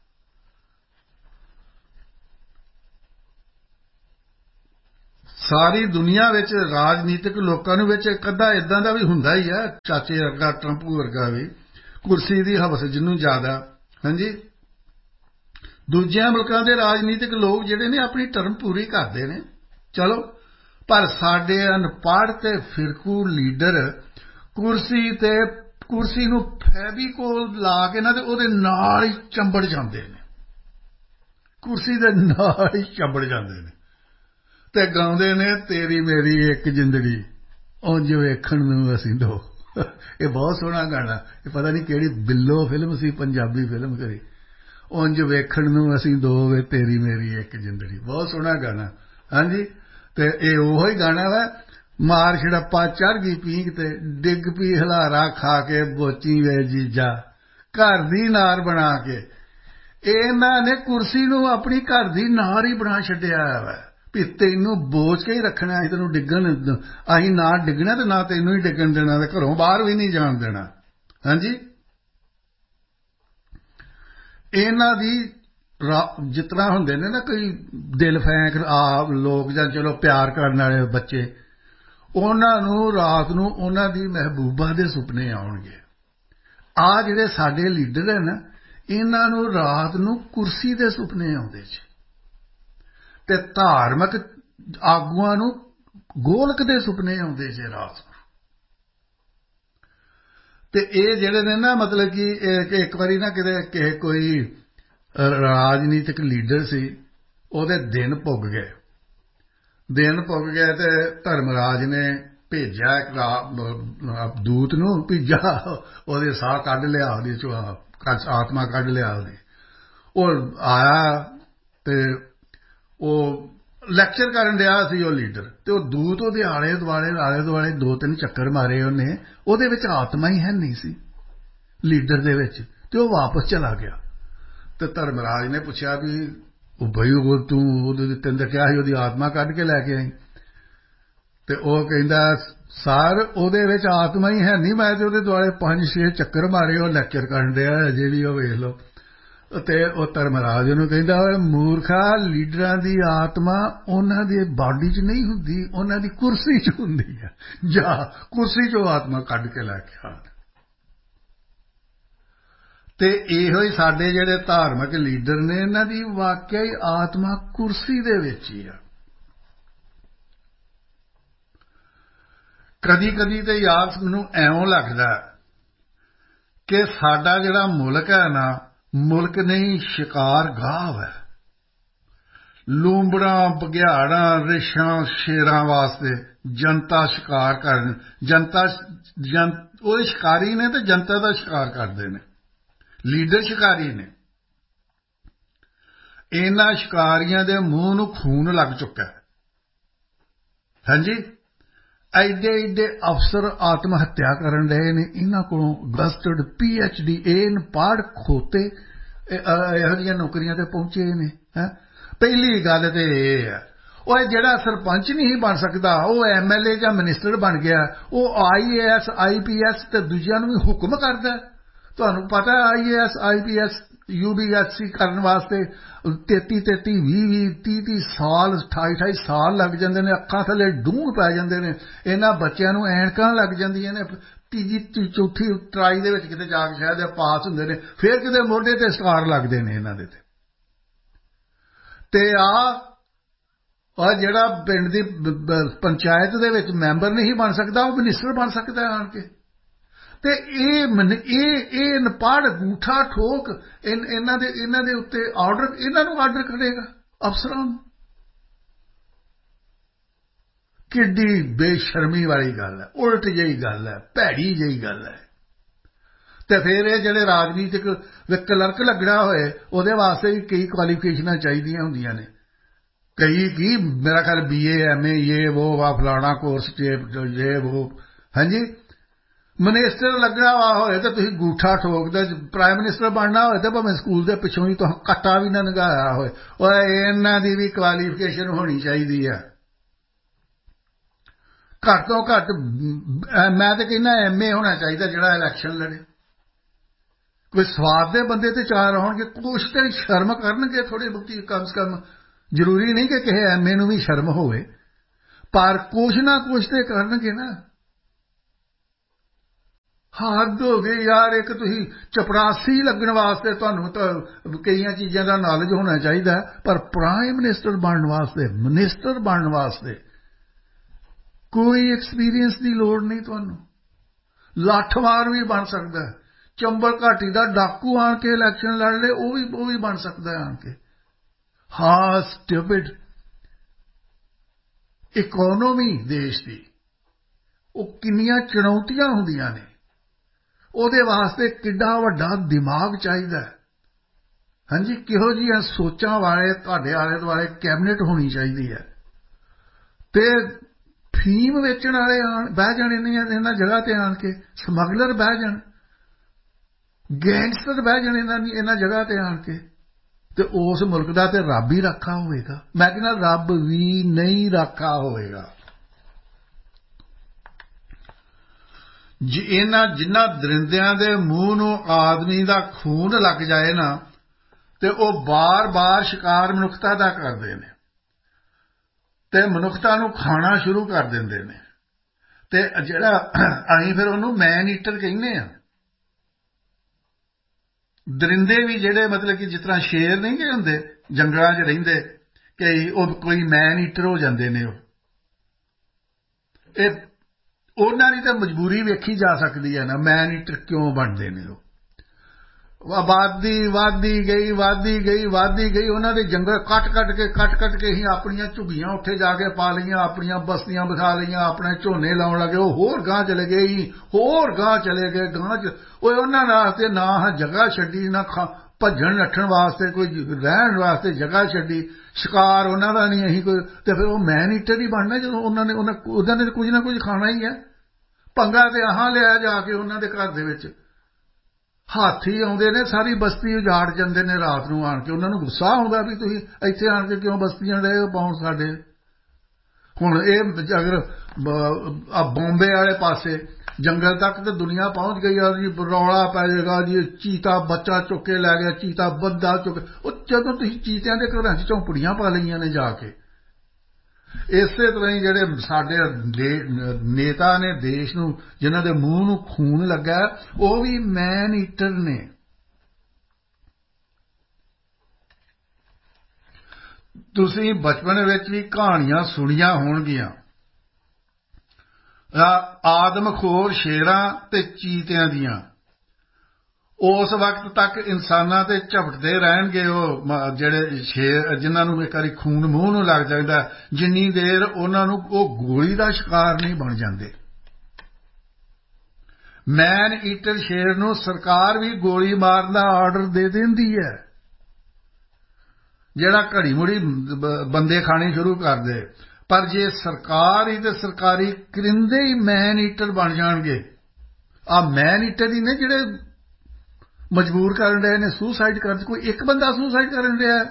ਸਾਰੀ ਦੁਨੀਆ ਵਿੱਚ ਰਾਜਨੀਤਿਕ ਲੋਕਾਂ ਨੂੰ ਵਿੱਚ ਇੱਕ ਅੱਧਾ ਇਦਾਂ ਦਾ ਵੀ ਹੁੰਦਾ ਹੀ ਹੈ, ਚਾਚੇ ਵਰਗਾ, ਟਰੰਪ ਵਰਗਾ ਵੀ, ਕੁਰਸੀ ਦੀ ਹਵਸ ਜਿਹਨੂੰ ਜ਼ਿਆਦਾ। ਹਾਂਜੀ, ਦੂਜਿਆਂ ਮੁਲਕਾਂ ਦੇ ਰਾਜਨੀਤਿਕ ਲੋਕ ਜਿਹੜੇ ਨੇ ਆਪਣੀ ਟਰਮ ਪੂਰੀ ਕਰਦੇ ਨੇ, ਚਲੋ, ਪਰ ਸਾਡੇ ਅਨਪੜ੍ਹ ਤੇ ਫਿਰਕੂ ਲੀਡਰ ਕੁਰਸੀ ਤੇ ਕੁਰਸੀ ਨੂੰ ਫੈਵੀਕੋਲ ਲਾ ਕੇ ਨਾ ਤੇ ਉਹਦੇ ਨਾਲ ਹੀ ਚੰਬੜ ਜਾਂਦੇ ਨੇ, ਕੁਰਸੀ ਦੇ ਨਾਲ ਹੀ ਚੰਬੜ ਜਾਂਦੇ ਨੇ ਤੇ ਗਾਉਂਦੇ ਨੇ ਤੇਰੀ ਮੇਰੀ ਇੱਕ ਜ਼ਿੰਦੜੀ ਉਂਝ ਵੇਖਣ ਨੂੰ ਅਸੀਂ ਦੋ। ਇਹ ਬਹੁਤ ਸੋਹਣਾ ਗਾਣਾ, ਇਹ ਪਤਾ ਨਹੀਂ ਕਿਹੜੀ ਬਿੱਲੋ ਫਿਲਮ ਸੀ, ਪੰਜਾਬੀ ਫਿਲਮ ਕਰੀ, ਉਂਝ ਵੇਖਣ ਨੂੰ ਅਸੀਂ ਦੋ ਵੇ ਤੇਰੀ ਮੇਰੀ ਇੱਕ ਜ਼ਿੰਦੜੀ, ਬਹੁਤ ਸੋਹਣਾ ਗਾਣਾ। ਹਾਂਜੀ, ਤੇ ਇਹ ਉਹੋ ਹੀ ਗਾਣਾ ਵਾ, ਮਾਰ ਛੜੱਪਾ ਚੜ੍ਹ ਗਈ ਪੀਂਘ ਤੇ ਡਿੱਗ ਪੀ ਹਲਾਰਾ ਖਾ ਕੇ ਬੋਚੀ ਵੇ ਜੀਜਾ ਘਰ ਦੀ ਨਾਰ ਬਣਾ ਕੇ। ਇਹਨਾਂ ਨੇ ਕੁਰਸੀ ਨੂੰ ਆਪਣੀ ਘਰ ਦੀ ਨਾਰ ਹੀ ਬਣਾ ਛੱਡਿਆ ਵਾ ਵੀ ਤੈਨੂੰ ਬੋਚ ਕੇ ਹੀ ਰੱਖਣਾ, ਅਸੀਂ ਤੈਨੂੰ ਡਿੱਗਣ, ਅਸੀਂ ਨਾ ਡਿੱਗਣਾ ਤੇ ਨਾ ਤੈਨੂੰ ਹੀ ਡਿੱਗਣ ਦੇਣਾ, ਤੇ ਘਰੋਂ ਬਾਹਰ ਵੀ ਨਹੀਂ ਜਾਣ ਦੇਣਾ। ਹਾਂਜੀ, ਇਹਨਾਂ ਦੀ ਜਿਸ ਤਰ੍ਹਾਂ ਹੁੰਦੇ ਨੇ ਨਾ ਕੋਈ ਦਿਲ ਫੈਂਕ ਆ ਲੋਕ ਜਾਂ ਚਲੋ ਪਿਆਰ ਕਰਨ ਵਾਲੇ ਬੱਚੇ, ਉਹਨਾਂ ਨੂੰ ਰਾਤ ਨੂੰ ਉਹਨਾਂ ਦੀ ਮਹਿਬੂਬਾ ਦੇ ਸੁਪਨੇ ਆਉਣਗੇ। ਆਹ ਜਿਹੜੇ ਸਾਡੇ ਲੀਡਰ ਹੈ ਨਾ, ਇਹਨਾਂ ਨੂੰ ਰਾਤ ਨੂੰ ਕੁਰਸੀ ਦੇ ਸੁਪਨੇ ਆਉਂਦੇ ਜੀ, ਤੇ ਧਾਰਮਿਕ ਆਗੂਆਂ ਨੂੰ ਗੋਲਕ ਦੇ ਸੁਪਨੇ ਆਉਂਦੇ ਜੇ ਰਾਤ ਨੂੰ। ਤੇ ਇਹ ਜਿਹੜੇ ਨੇ ਨਾ, ਮਤਲਬ ਕਿ ਇੱਕ ਵਾਰੀ ਨਾ ਕਿਤੇ ਕਿਸੇ ਕੋਈ ਰਾਜਨੀਤਿਕ ਲੀਡਰ ਸੀ, ਉਹਦੇ ਦਿਨ ਪੁੱਗ ਗਏ, ਦਿਨ ਪੁੱਗ ਗਏ ਤੇ ਧਰਮਰਾਜ ਨੇ ਭੇਜਿਆ ਇੱਕ ਦੂਤ ਨੂੰ, ਭੇਜਾ ਉਹਦੇ ਸਾਹ ਕੱਢ ਲਿਆ, ਉਹਦੀ ਚੋਂ ਆਤਮਾ ਕੱਢ ਲਿਆ ਉਹਦੀ। ਉਹ ਆਇਆ ਤੇ ਉਹ ਲੈਕਚਰ ਕਰਨ ਰਿਹਾ ਸੀ ਉਹ ਲੀਡਰ, ਤੇ ਉਹ ਦੂਤ ਉਹਦੇ ਆਲੇ ਦੁਆਲੇ ਆਲੇ ਦੁਆਲੇ ਦੋ ਤਿੰਨ ਚੱਕਰ ਮਾਰੇ ਉਹਨੇ, ਉਹਦੇ ਵਿੱਚ ਆਤਮਾ ਹੀ ਹੈ ਨਹੀਂ ਸੀ ਲੀਡਰ ਦੇ ਵਿੱਚ, ਤੇ ਉਹ ਵਾਪਸ ਚਲਾ ਗਿਆ। ਤੇ ਧਰਮਰਾਜ ਨੇ ਪੁੱਛਿਆ ਵੀ ਉਹ ਬਈ ਉਹ ਤੂੰ ਉਹਦੇ ਤੈਨੂੰ ਤਾਂ ਕਿਹਾ ਸੀ ਉਹਦੀ ਆਤਮਾ ਕੱਢ ਕੇ ਲੈ ਕੇ ਆਈ, ਤੇ ਉਹ ਕਹਿੰਦਾ ਸਰ ਉਹਦੇ ਵਿੱਚ ਆਤਮਾ ਹੀ ਹੈ ਨਹੀਂ, ਮੈਂ ਤੇ ਉਹਦੇ ਦੁਆਲੇ ਪੰਜ ਛੇ ਚੱਕਰ ਮਾਰੇ, ਉਹ ਲੈਕਚਰ ਕਰਨ ਰਿਹਾ ਅਜੇ ਵੀ, ਉਹ ਵੇਖ ਲਓ। ਤੇ ਉਹ ਧਰਮਰਾਜ ਨੂੰ ਕਹਿੰਦਾ ਮੂਰਖਾ, ਲੀਡਰਾਂ ਦੀ ਆਤਮਾ ਉਹਨਾਂ ਦੀ ਬਾਡੀ 'ਚ ਨਹੀਂ ਹੁੰਦੀ, ਉਹਨਾਂ ਦੀ ਕੁਰਸੀ 'ਚ ਹੁੰਦੀ ਹੈ, ਜਾ ਕੁਰਸੀ 'ਚੋਂ ਆਤਮਾ ਕੱਢ ਕੇ ਲੈ ਕੇ ਆ। ਤੇ ਇਹੋ ਹੀ ਸਾਡੇ ਜਿਹੜੇ ਧਾਰਮਿਕ ਲੀਡਰ ਨੇ, ਇਹਨਾਂ ਦੀ ਵਾਕਿਆ ਹੀ ਆਤਮਾ ਕੁਰਸੀ ਦੇ ਵਿੱਚ ਹੀ ਆ। ਕਦੀ ਕਦੀ ਤੇ ਯਾਰ ਮੈਨੂੰ ਐਉਂ ਲੱਗਦਾ ਕਿ ਸਾਡਾ ਜਿਹੜਾ ਮੁਲਕ ਹੈ ਨਾ, ਮੁਲਕ ਨਹੀਂ ਸ਼ਿਕਾਰ ਗਾਹ ਹੈ। ਲੂੰਬੜਾਂ ਬਘਿਆੜਾਂ ਰਿਛਾਂ ਸ਼ੇਰਾਂ ਵਾਸਤੇ ਜਨਤਾ ਸ਼ਿਕਾਰ ਕਰਨ, ਜਨਤਾ ਜਨ ਉਹ ਸ਼ਿਕਾਰੀ ਨੇ ਤੇ ਜਨਤਾ ਦਾ ਸ਼ਿਕਾਰ ਕਰਦੇ ਨੇ, ਲੀਡਰ ਸ਼ਿਕਾਰੀ ਨੇ। ਇਹਨਾਂ ਸ਼ਿਕਾਰੀਆਂ ਦੇ ਮੂੰਹ ਨੂੰ ਖੂਨ ਲੱਗ ਚੁੱਕਾ ਹੈ। ਹਾਂਜੀ, ਐਡੇ ਐਡੇ ਅਫਸਰ ਆਤਮ ਹੱਤਿਆ ਕਰਨ ਰਹੇ ਨੇ, ਇਹਨਾਂ ਕੋਲੋਂ ਗਸਟਡ ਪੀ ਐਚ ਡੀ ਇਹ ਪੜ੍ਹ ਖੋਤੇ ਇਹੋ ਜਿਹੀਆਂ ਨੌਕਰੀਆਂ ਤੇ ਪਹੁੰਚੇ ਨੇ। ਹੈਂ, ਪਹਿਲੀ ਗੱਲ ਤੇ ਇਹ ਹੈ, ਉਹ ਜਿਹੜਾ ਸਰਪੰਚ ਨਹੀਂ ਬਣ ਸਕਦਾ, ਉਹ ਐਮ ਐਲ ਏ ਜਾਂ ਮਿਨਿਸਟਰ ਬਣ ਗਿਆ, ਉਹ ਆਈ A S I P S ਤੇ ਦੂਜਿਆਂ ਨੂੰ ਵੀ ਹੁਕਮ ਕਰਦਾ। ਤੁਹਾਨੂੰ ਪਤਾ ਆਈ A S I P S you B S C ਕਰਨ ਵਾਸਤੇ ਤੇਤੀ ਤੇਤੀ ਵੀਹ ਵੀਹ ਤੀਹ ਤੀਹ ਸਾਲ ਅਠਾਈ ਅਠਾਈ ਸਾਲ ਲੱਗ ਜਾਂਦੇ ਨੇ, ਅੱਖਾਂ ਥੱਲੇ ਡੂੰਘ ਪੈ ਜਾਂਦੇ ਨੇ, ਇਹਨਾਂ ਬੱਚਿਆਂ ਨੂੰ ਐਨਕਾਂ ਲੱਗ ਜਾਂਦੀਆਂ ਨੇ, ਤੀਜੀ ਚੌਥੀ ਟਰਾਈ ਦੇ ਵਿੱਚ ਕਿਤੇ ਜਾ ਕੇ ਸ਼ਾਇਦ ਪਾਸ ਹੁੰਦੇ ਨੇ, ਫਿਰ ਕਿਤੇ ਮੋਢੇ ਤੇ ਸਟਾਰ ਲੱਗਦੇ ਨੇ ਇਹਨਾਂ ਦੇ। ਤੇ ਤੇ ਆ ਜਿਹੜਾ ਪਿੰਡ ਦੀ ਪੰਚਾਇਤ ਦੇ ਵਿੱਚ ਮੈਂਬਰ ਨਹੀਂ ਬਣ ਸਕਦਾ, ਉਹ ਮਿਨਿਸਟਰ ਬਣ ਸਕਦਾ ਆਣ ਕੇ। ਤੇ ਇਹ ਇਹ ਇਹ ਨਪੜ ਗੂਠਾ ਠੋਕ ਇਹਨਾਂ ਦੇ ਇਹਨਾਂ ਦੇ ਉੱਤੇ ਆਰਡਰ, ਇਹਨਾਂ ਨੂੰ ਆਰਡਰ ਕਰੇਗਾ ਅਫਸਰਾਂ ਨੂੰ। ਕਿੱਡੀ ਬੇਸ਼ਰਮੀ ਵਾਲੀ ਗੱਲ ਹੈ, ਉਲਟ ਜਿਹੀ ਗੱਲ ਹੈ, ਭੈੜੀ ਜਿਹੀ ਗੱਲ ਹੈ। ਤੇ ਫਿਰ ਇਹ ਜਿਹੜੇ ਰਾਜਨੀਤਿਕ ਕਲਰਕ ਲੱਗਣਾ ਹੋਏ, ਉਹਦੇ ਵਾਸਤੇ ਵੀ ਕਈ ਕੁਆਲੀਫਿਕੇਸ਼ਨਾਂ ਚਾਹੀਦੀਆਂ ਹੁੰਦੀਆਂ ਨੇ, ਕਈ ਕੀ ਮੇਰਾ ਖਿਆਲ ਬੀ ਏ ਐਮ ਏ ਯੇ ਵੋ ਵਾ ਫਲਾਣਾ ਕੋਰਸ ਜੇ ਵੋ। ਹਾਂਜੀ, ਮਿਨਿਸਟਰ ਲੱਗਣਾ ਵਾ ਹੋਏ ਤਾਂ ਤੁਸੀਂ ਗੂਠਾ ਠੋਕਦੇ, ਪ੍ਰਾਈਮ ਮਿਨਿਸਟਰ ਬਣਨਾ ਹੋਏ ਤਾਂ ਭਾਵੇਂ ਸਕੂਲ ਦੇ ਪਿੱਛੋਂ ਹੀ ਤੁਸੀਂ ਕੱਟਾ ਵੀ ਨਾ ਲੰਘਾਇਆ ਹੋਏ, ਉਹ ਇਹਨਾਂ ਦੀ ਵੀ ਕੁਆਲੀਫਿਕੇਸ਼ਨ ਹੋਣੀ ਚਾਹੀਦੀ ਹੈ ਘੱਟ ਤੋਂ ਘੱਟ। ਮੈਂ ਤਾਂ ਕਹਿੰਦਾ ਐਮ ਏ ਹੋਣਾ ਚਾਹੀਦਾ ਜਿਹੜਾ ਇਲੈਕਸ਼ਨ ਲੜੇ। ਕੋਈ ਸਵਾਦ ਦੇ ਬੰਦੇ ਤੇ ਚਾਰ ਆਉਣਗੇ, ਕੁਛ ਤੇ ਸ਼ਰਮ ਕਰਨਗੇ ਥੋੜ੍ਹੀ ਬਹੁਤੀ, ਕਮ ਸੇ ਕਮ। ਜ਼ਰੂਰੀ ਨਹੀਂ ਕਿ ਕਿਸੇ ਐਮ ਏ ਨੂੰ ਵੀ ਸ਼ਰਮ ਹੋਵੇ, ਪਰ ਕੁਛ ਨਾ ਕੁਛ ਤੇ ਕਰਨਗੇ ਨਾ। ਹੱਦ ਹੋ ਗਈ ਯਾਰ। ਇੱਕ ਤੁਸੀਂ ਚਪੜਾਸੀ ਲੱਗਣ ਵਾਸਤੇ ਤੁਹਾਨੂੰ ਤਾਂ ਕਈਆਂ ਚੀਜ਼ਾਂ ਦਾ ਨੌਲੇਜ ਹੋਣਾ ਚਾਹੀਦਾ, ਪਰ ਪ੍ਰਾਈਮ ਮਿਨਿਸਟਰ ਬਣਨ ਵਾਸਤੇ, ਮਿਨਿਸਟਰ ਬਣਨ ਵਾਸਤੇ ਕੋਈ ਐਕਸਪੀਰੀਅੰਸ ਦੀ ਲੋੜ ਨਹੀਂ ਤੁਹਾਨੂੰ। ਲੱਠ ਮਾਰ ਵੀ ਬਣ ਸਕਦਾ। ਚੰਬਲ ਘਾਟੀ ਦਾ ਡਾਕੂ ਆਣ ਕੇ ਇਲੈਕਸ਼ਨ ਲੜ ਲਏ, ਉਹ ਵੀ ਉਹ ਵੀ ਬਣ ਸਕਦਾ ਆਣ ਕੇ। ਹਾਂ, ਸਟੂਪਿਡ। ਇਕੋਨੋਮੀ ਦੇਸ਼ ਦੀ ਉਹ ਕਿੰਨੀਆਂ ਚੁਣੌਤੀਆਂ ਹੁੰਦੀਆਂ ਨੇ, ਉਹਦੇ ਵਾਸਤੇ ਕਿੱਡਾ ਵੱਡਾ ਦਿਮਾਗ ਚਾਹੀਦਾ। ਹਾਂਜੀ, ਕਿਹੋ ਜਿਹੀਆਂ ਸੋਚਾਂ ਵਾਲੇ ਤੁਹਾਡੇ ਆਲੇ ਦੁਆਲੇ ਕੈਬਨਿਟ ਹੋਣੀ ਚਾਹੀਦੀ ਹੈ। ਤੇ ਫੀਮ ਵੇਚਣ ਵਾਲੇ ਆਣ ਬਹਿ ਜਾਣ ਇਹਨਾਂ ਜਗ੍ਹਾ ਤੇ ਆਣ ਕੇ, ਸਮਗਲਰ ਬਹਿ ਜਾਣ, ਗੈਂਗਸਟਰ ਬਹਿ ਜਾਣ ਇਹਨਾਂ ਇਹਨਾਂ ਜਗ੍ਹਾ ਤੇ ਆਣ ਕੇ, ਤੇ ਉਸ ਮੁਲਕ ਦਾ ਤੇ ਰੱਬ ਹੀ ਰਾਖਾ ਹੋਵੇਗਾ। ਮੈਂ ਕਹਿੰਦਾ ਰੱਬ ਵੀ ਨਹੀਂ ਰਾਖਾ ਹੋਵੇਗਾ। ਇਹਨਾਂ ਜਿਨ੍ਹਾਂ ਦਰਿੰਦਿਆਂ ਦੇ ਮੂੰਹ ਨੂੰ ਆਦਮੀ ਦਾ ਖੂਨ ਲੱਗ ਜਾਏ ਨਾ, ਤੇ ਉਹ ਬਾਰ-ਬਾਰ ਸ਼ਿਕਾਰ ਮਨੁੱਖਤਾ ਦਾ ਕਰਦੇ ਨੇ ਤੇ ਮਨੁੱਖਤਾ ਨੂੰ ਖਾਣਾ ਸ਼ੁਰੂ ਕਰ ਦਿੰਦੇ ਨੇ। ਤੇ ਜਿਹੜਾ ਅਸੀਂ ਫਿਰ ਉਹਨੂੰ ਮੈਨ ਈਟਰ ਕਹਿੰਦੇ ਆ। ਦਰਿੰਦੇ ਵੀ ਜਿਹੜੇ ਮਤਲਬ ਕਿ ਜਿਸ ਤਰ੍ਹਾਂ ਸ਼ੇਰ ਨਹੀਂ ਕਿ ਹੁੰਦੇ ਜੰਗਲਾਂ 'ਚ ਰਹਿੰਦੇ, ਕਈ ਉਹ ਕੋਈ ਮੈਨ ਈਟਰ ਹੋ ਜਾਂਦੇ ਨੇ। ਉਹ ਇਹ ਉਹਨਾਂ ਦੀ ਤਾਂ ਮਜਬੂਰੀ ਵੇਖੀ ਜਾ ਸਕਦੀ ਹੈ ਨਾ, ਮੈਨ ਈਟਰ ਕਿਉਂ ਬਣਦੇ ਨੇ। ਉਹ ਆਬਾਦੀ ਵੱਧਦੀ ਗਈ ਵੱਧਦੀ ਗਈ ਵੱਧਦੀ ਗਈ, ਉਹਨਾਂ ਦੇ ਜੰਗਲ ਕੱਟ ਕੱਟ ਕੇ ਕੱਟ ਕੱਟ ਕੇ ਹੀ ਆਪਣੀਆਂ ਝੁੱਗੀਆਂ ਉੱਥੇ ਜਾ ਕੇ ਪਾ ਲਈਆਂ, ਆਪਣੀਆਂ ਬਸਤੀਆਂ ਵਿਖਾ ਲਈਆਂ, ਆਪਣੇ ਝੋਨੇ ਲਾਉਣ ਲੱਗੇ। ਉਹ ਹੋਰ ਗਾਂਹ ਚਲੇ ਗਏ ਹੀ, ਹੋਰ ਗਾਂਹ ਚਲੇ ਗਏ ਗਾਂਹ ਚ। ਉਹ ਉਹਨਾਂ ਵਾਸਤੇ ਨਾ ਜਗ੍ਹਾ ਛੱਡੀ, ਨਾ ਭੱਜਣ ਨੱਠਣ ਵਾਸਤੇ ਕੋਈ ਰਹਿਣ ਵਾਸਤੇ ਜਗ੍ਹਾ ਛੱਡੀ। ਸ਼ਿਕਾਰ ਉਹਨਾਂ ਦਾ ਨਹੀਂ ਅਸੀਂ ਕੋਈ, ਤੇ ਫਿਰ ਉਹ ਮੈਨ ਈਟਰ ਹੀ ਬਣਨਾ ਜਦੋਂ ਉਹਨਾਂ ਨੇ ਉਹਨਾਂ ਉਹਨਾਂ ਨੇ ਕੁਝ ਨਾ ਕੁਝ ਖਾਣਾ ਹੀ ਹੈ। ਪੰਗਾ ਤੇ ਆਹਾਂ ਲਿਆ ਜਾ ਕੇ ਉਹਨਾਂ ਦੇ ਘਰ ਦੇ ਵਿੱਚ। ਹਾਥੀ ਆਉਂਦੇ ਨੇ, ਸਾਰੀ ਬਸਤੀ ਉਜਾੜ ਜਾਂਦੇ ਨੇ ਰਾਤ ਨੂੰ ਆਣ ਕੇ। ਉਹਨਾਂ ਨੂੰ ਗੁੱਸਾ ਆਉਂਦਾ ਵੀ ਤੁਸੀਂ ਇੱਥੇ ਆਣ ਕੇ ਕਿਉਂ ਬਸਤੀਆਂ ਰਹੇ ਹੋ ਪਾਉਣ ਸਾਡੇ। ਹੁਣ ਇਹ ਅਗਰ ਆ ਬੰਬੇ ਵਾਲੇ ਪਾਸੇ ਜੰਗਲ ਤੱਕ ਤਾਂ ਦੁਨੀਆ ਪਹੁੰਚ ਗਈ ਆ ਜੀ, ਰੌਲਾ ਪੈ ਜਾਏਗਾ ਜੀ, ਚੀਤਾ ਬੱਚਾ ਚੁੱਕ ਕੇ ਲੈ ਗਿਆ, ਚੀਤਾ ਬੱਦਾ ਚੁੱਕ। ਉਹ ਜਦੋਂ ਤੁਸੀਂ ਚੀਤਿਆਂ ਦੇ ਘਰਾਂ 'ਚ ਝੌਂਪੜੀਆਂ ਪਾ ਲਈਆਂ ਨੇ ਜਾ ਕੇ। ਇਸੇ ਤਰ੍ਹਾਂ ਹੀ ਜਿਹੜੇ ਸਾਡੇ ਨੇਤਾ ਨੇ ਦੇਸ਼ ਨੂੰ, ਜਿਨ੍ਹਾਂ ਦੇ ਮੂੰਹ ਨੂੰ ਖੂਨ ਲੱਗਾ, ਉਹ ਵੀ ਮੈਨ ਈਟਰ ਨੇ। ਤੁਸੀਂ ਬਚਪਨ ਵਿੱਚ ਵੀ ਕਹਾਣੀਆਂ ਸੁਣੀਆਂ ਹੋਣਗੀਆਂ, ਆਦਮਖੋਰ ਸ਼ੇਰਾਂ ਤੇ ਚੀਤਿਆਂ ਦੀਆਂ। ਉਸ ਵਕਤ ਤੱਕ ਇਨਸਾਨਾਂ ਤੇ ਝਪਟਦੇ ਰਹਿਣਗੇ ਉਹ ਜਿਹੜੇ ਸ਼ੇਰ, ਜਿਨ੍ਹਾਂ ਨੂੰ ਇੱਕ ਵਾਰੀ ਖੂਨ ਮੂੰਹ ਨੂੰ ਲੱਗ ਜਾਂਦਾ, ਜਿੰਨੀ ਦੇਰ ਉਹਨਾਂ ਨੂੰ ਉਹ ਗੋਲੀ ਦਾ ਸ਼ਿਕਾਰ ਨਹੀਂ ਬਣ ਜਾਂਦੇ। ਮੈਨ ਈਟਰ ਸ਼ੇਰ ਨੂੰ ਸਰਕਾਰ ਵੀ ਗੋਲੀ ਮਾਰਨ ਦਾ ਆਰਡਰ ਦੇ ਦਿੰਦੀ ਹੈ, ਜਿਹੜਾ ਘੜੀ ਮੁੜੀ ਬੰਦੇ ਖਾਣੇ ਸ਼ੁਰੂ ਕਰ ਦੇ। ਪਰ ਜੇ ਸਰਕਾਰ ਹੀ ਤੇ ਸਰਕਾਰੀ ਕਰਿੰਦੇ ਹੀ ਮੈਨ ਈਟਰ ਬਣ ਜਾਣਗੇ। ਆ ਮੈਨ ਈਟਰ ਹੀ ਨੇ ਜਿਹੜੇ ਮਜਬੂਰ ਕਰਨ ਰਹੇ ਨੇ ਸੁਸਾਈਡ ਕਰਨ। ਕੋਈ ਇੱਕ ਬੰਦਾ ਸੁਸਾਈਡ ਕਰਨ ਰਿਹਾ।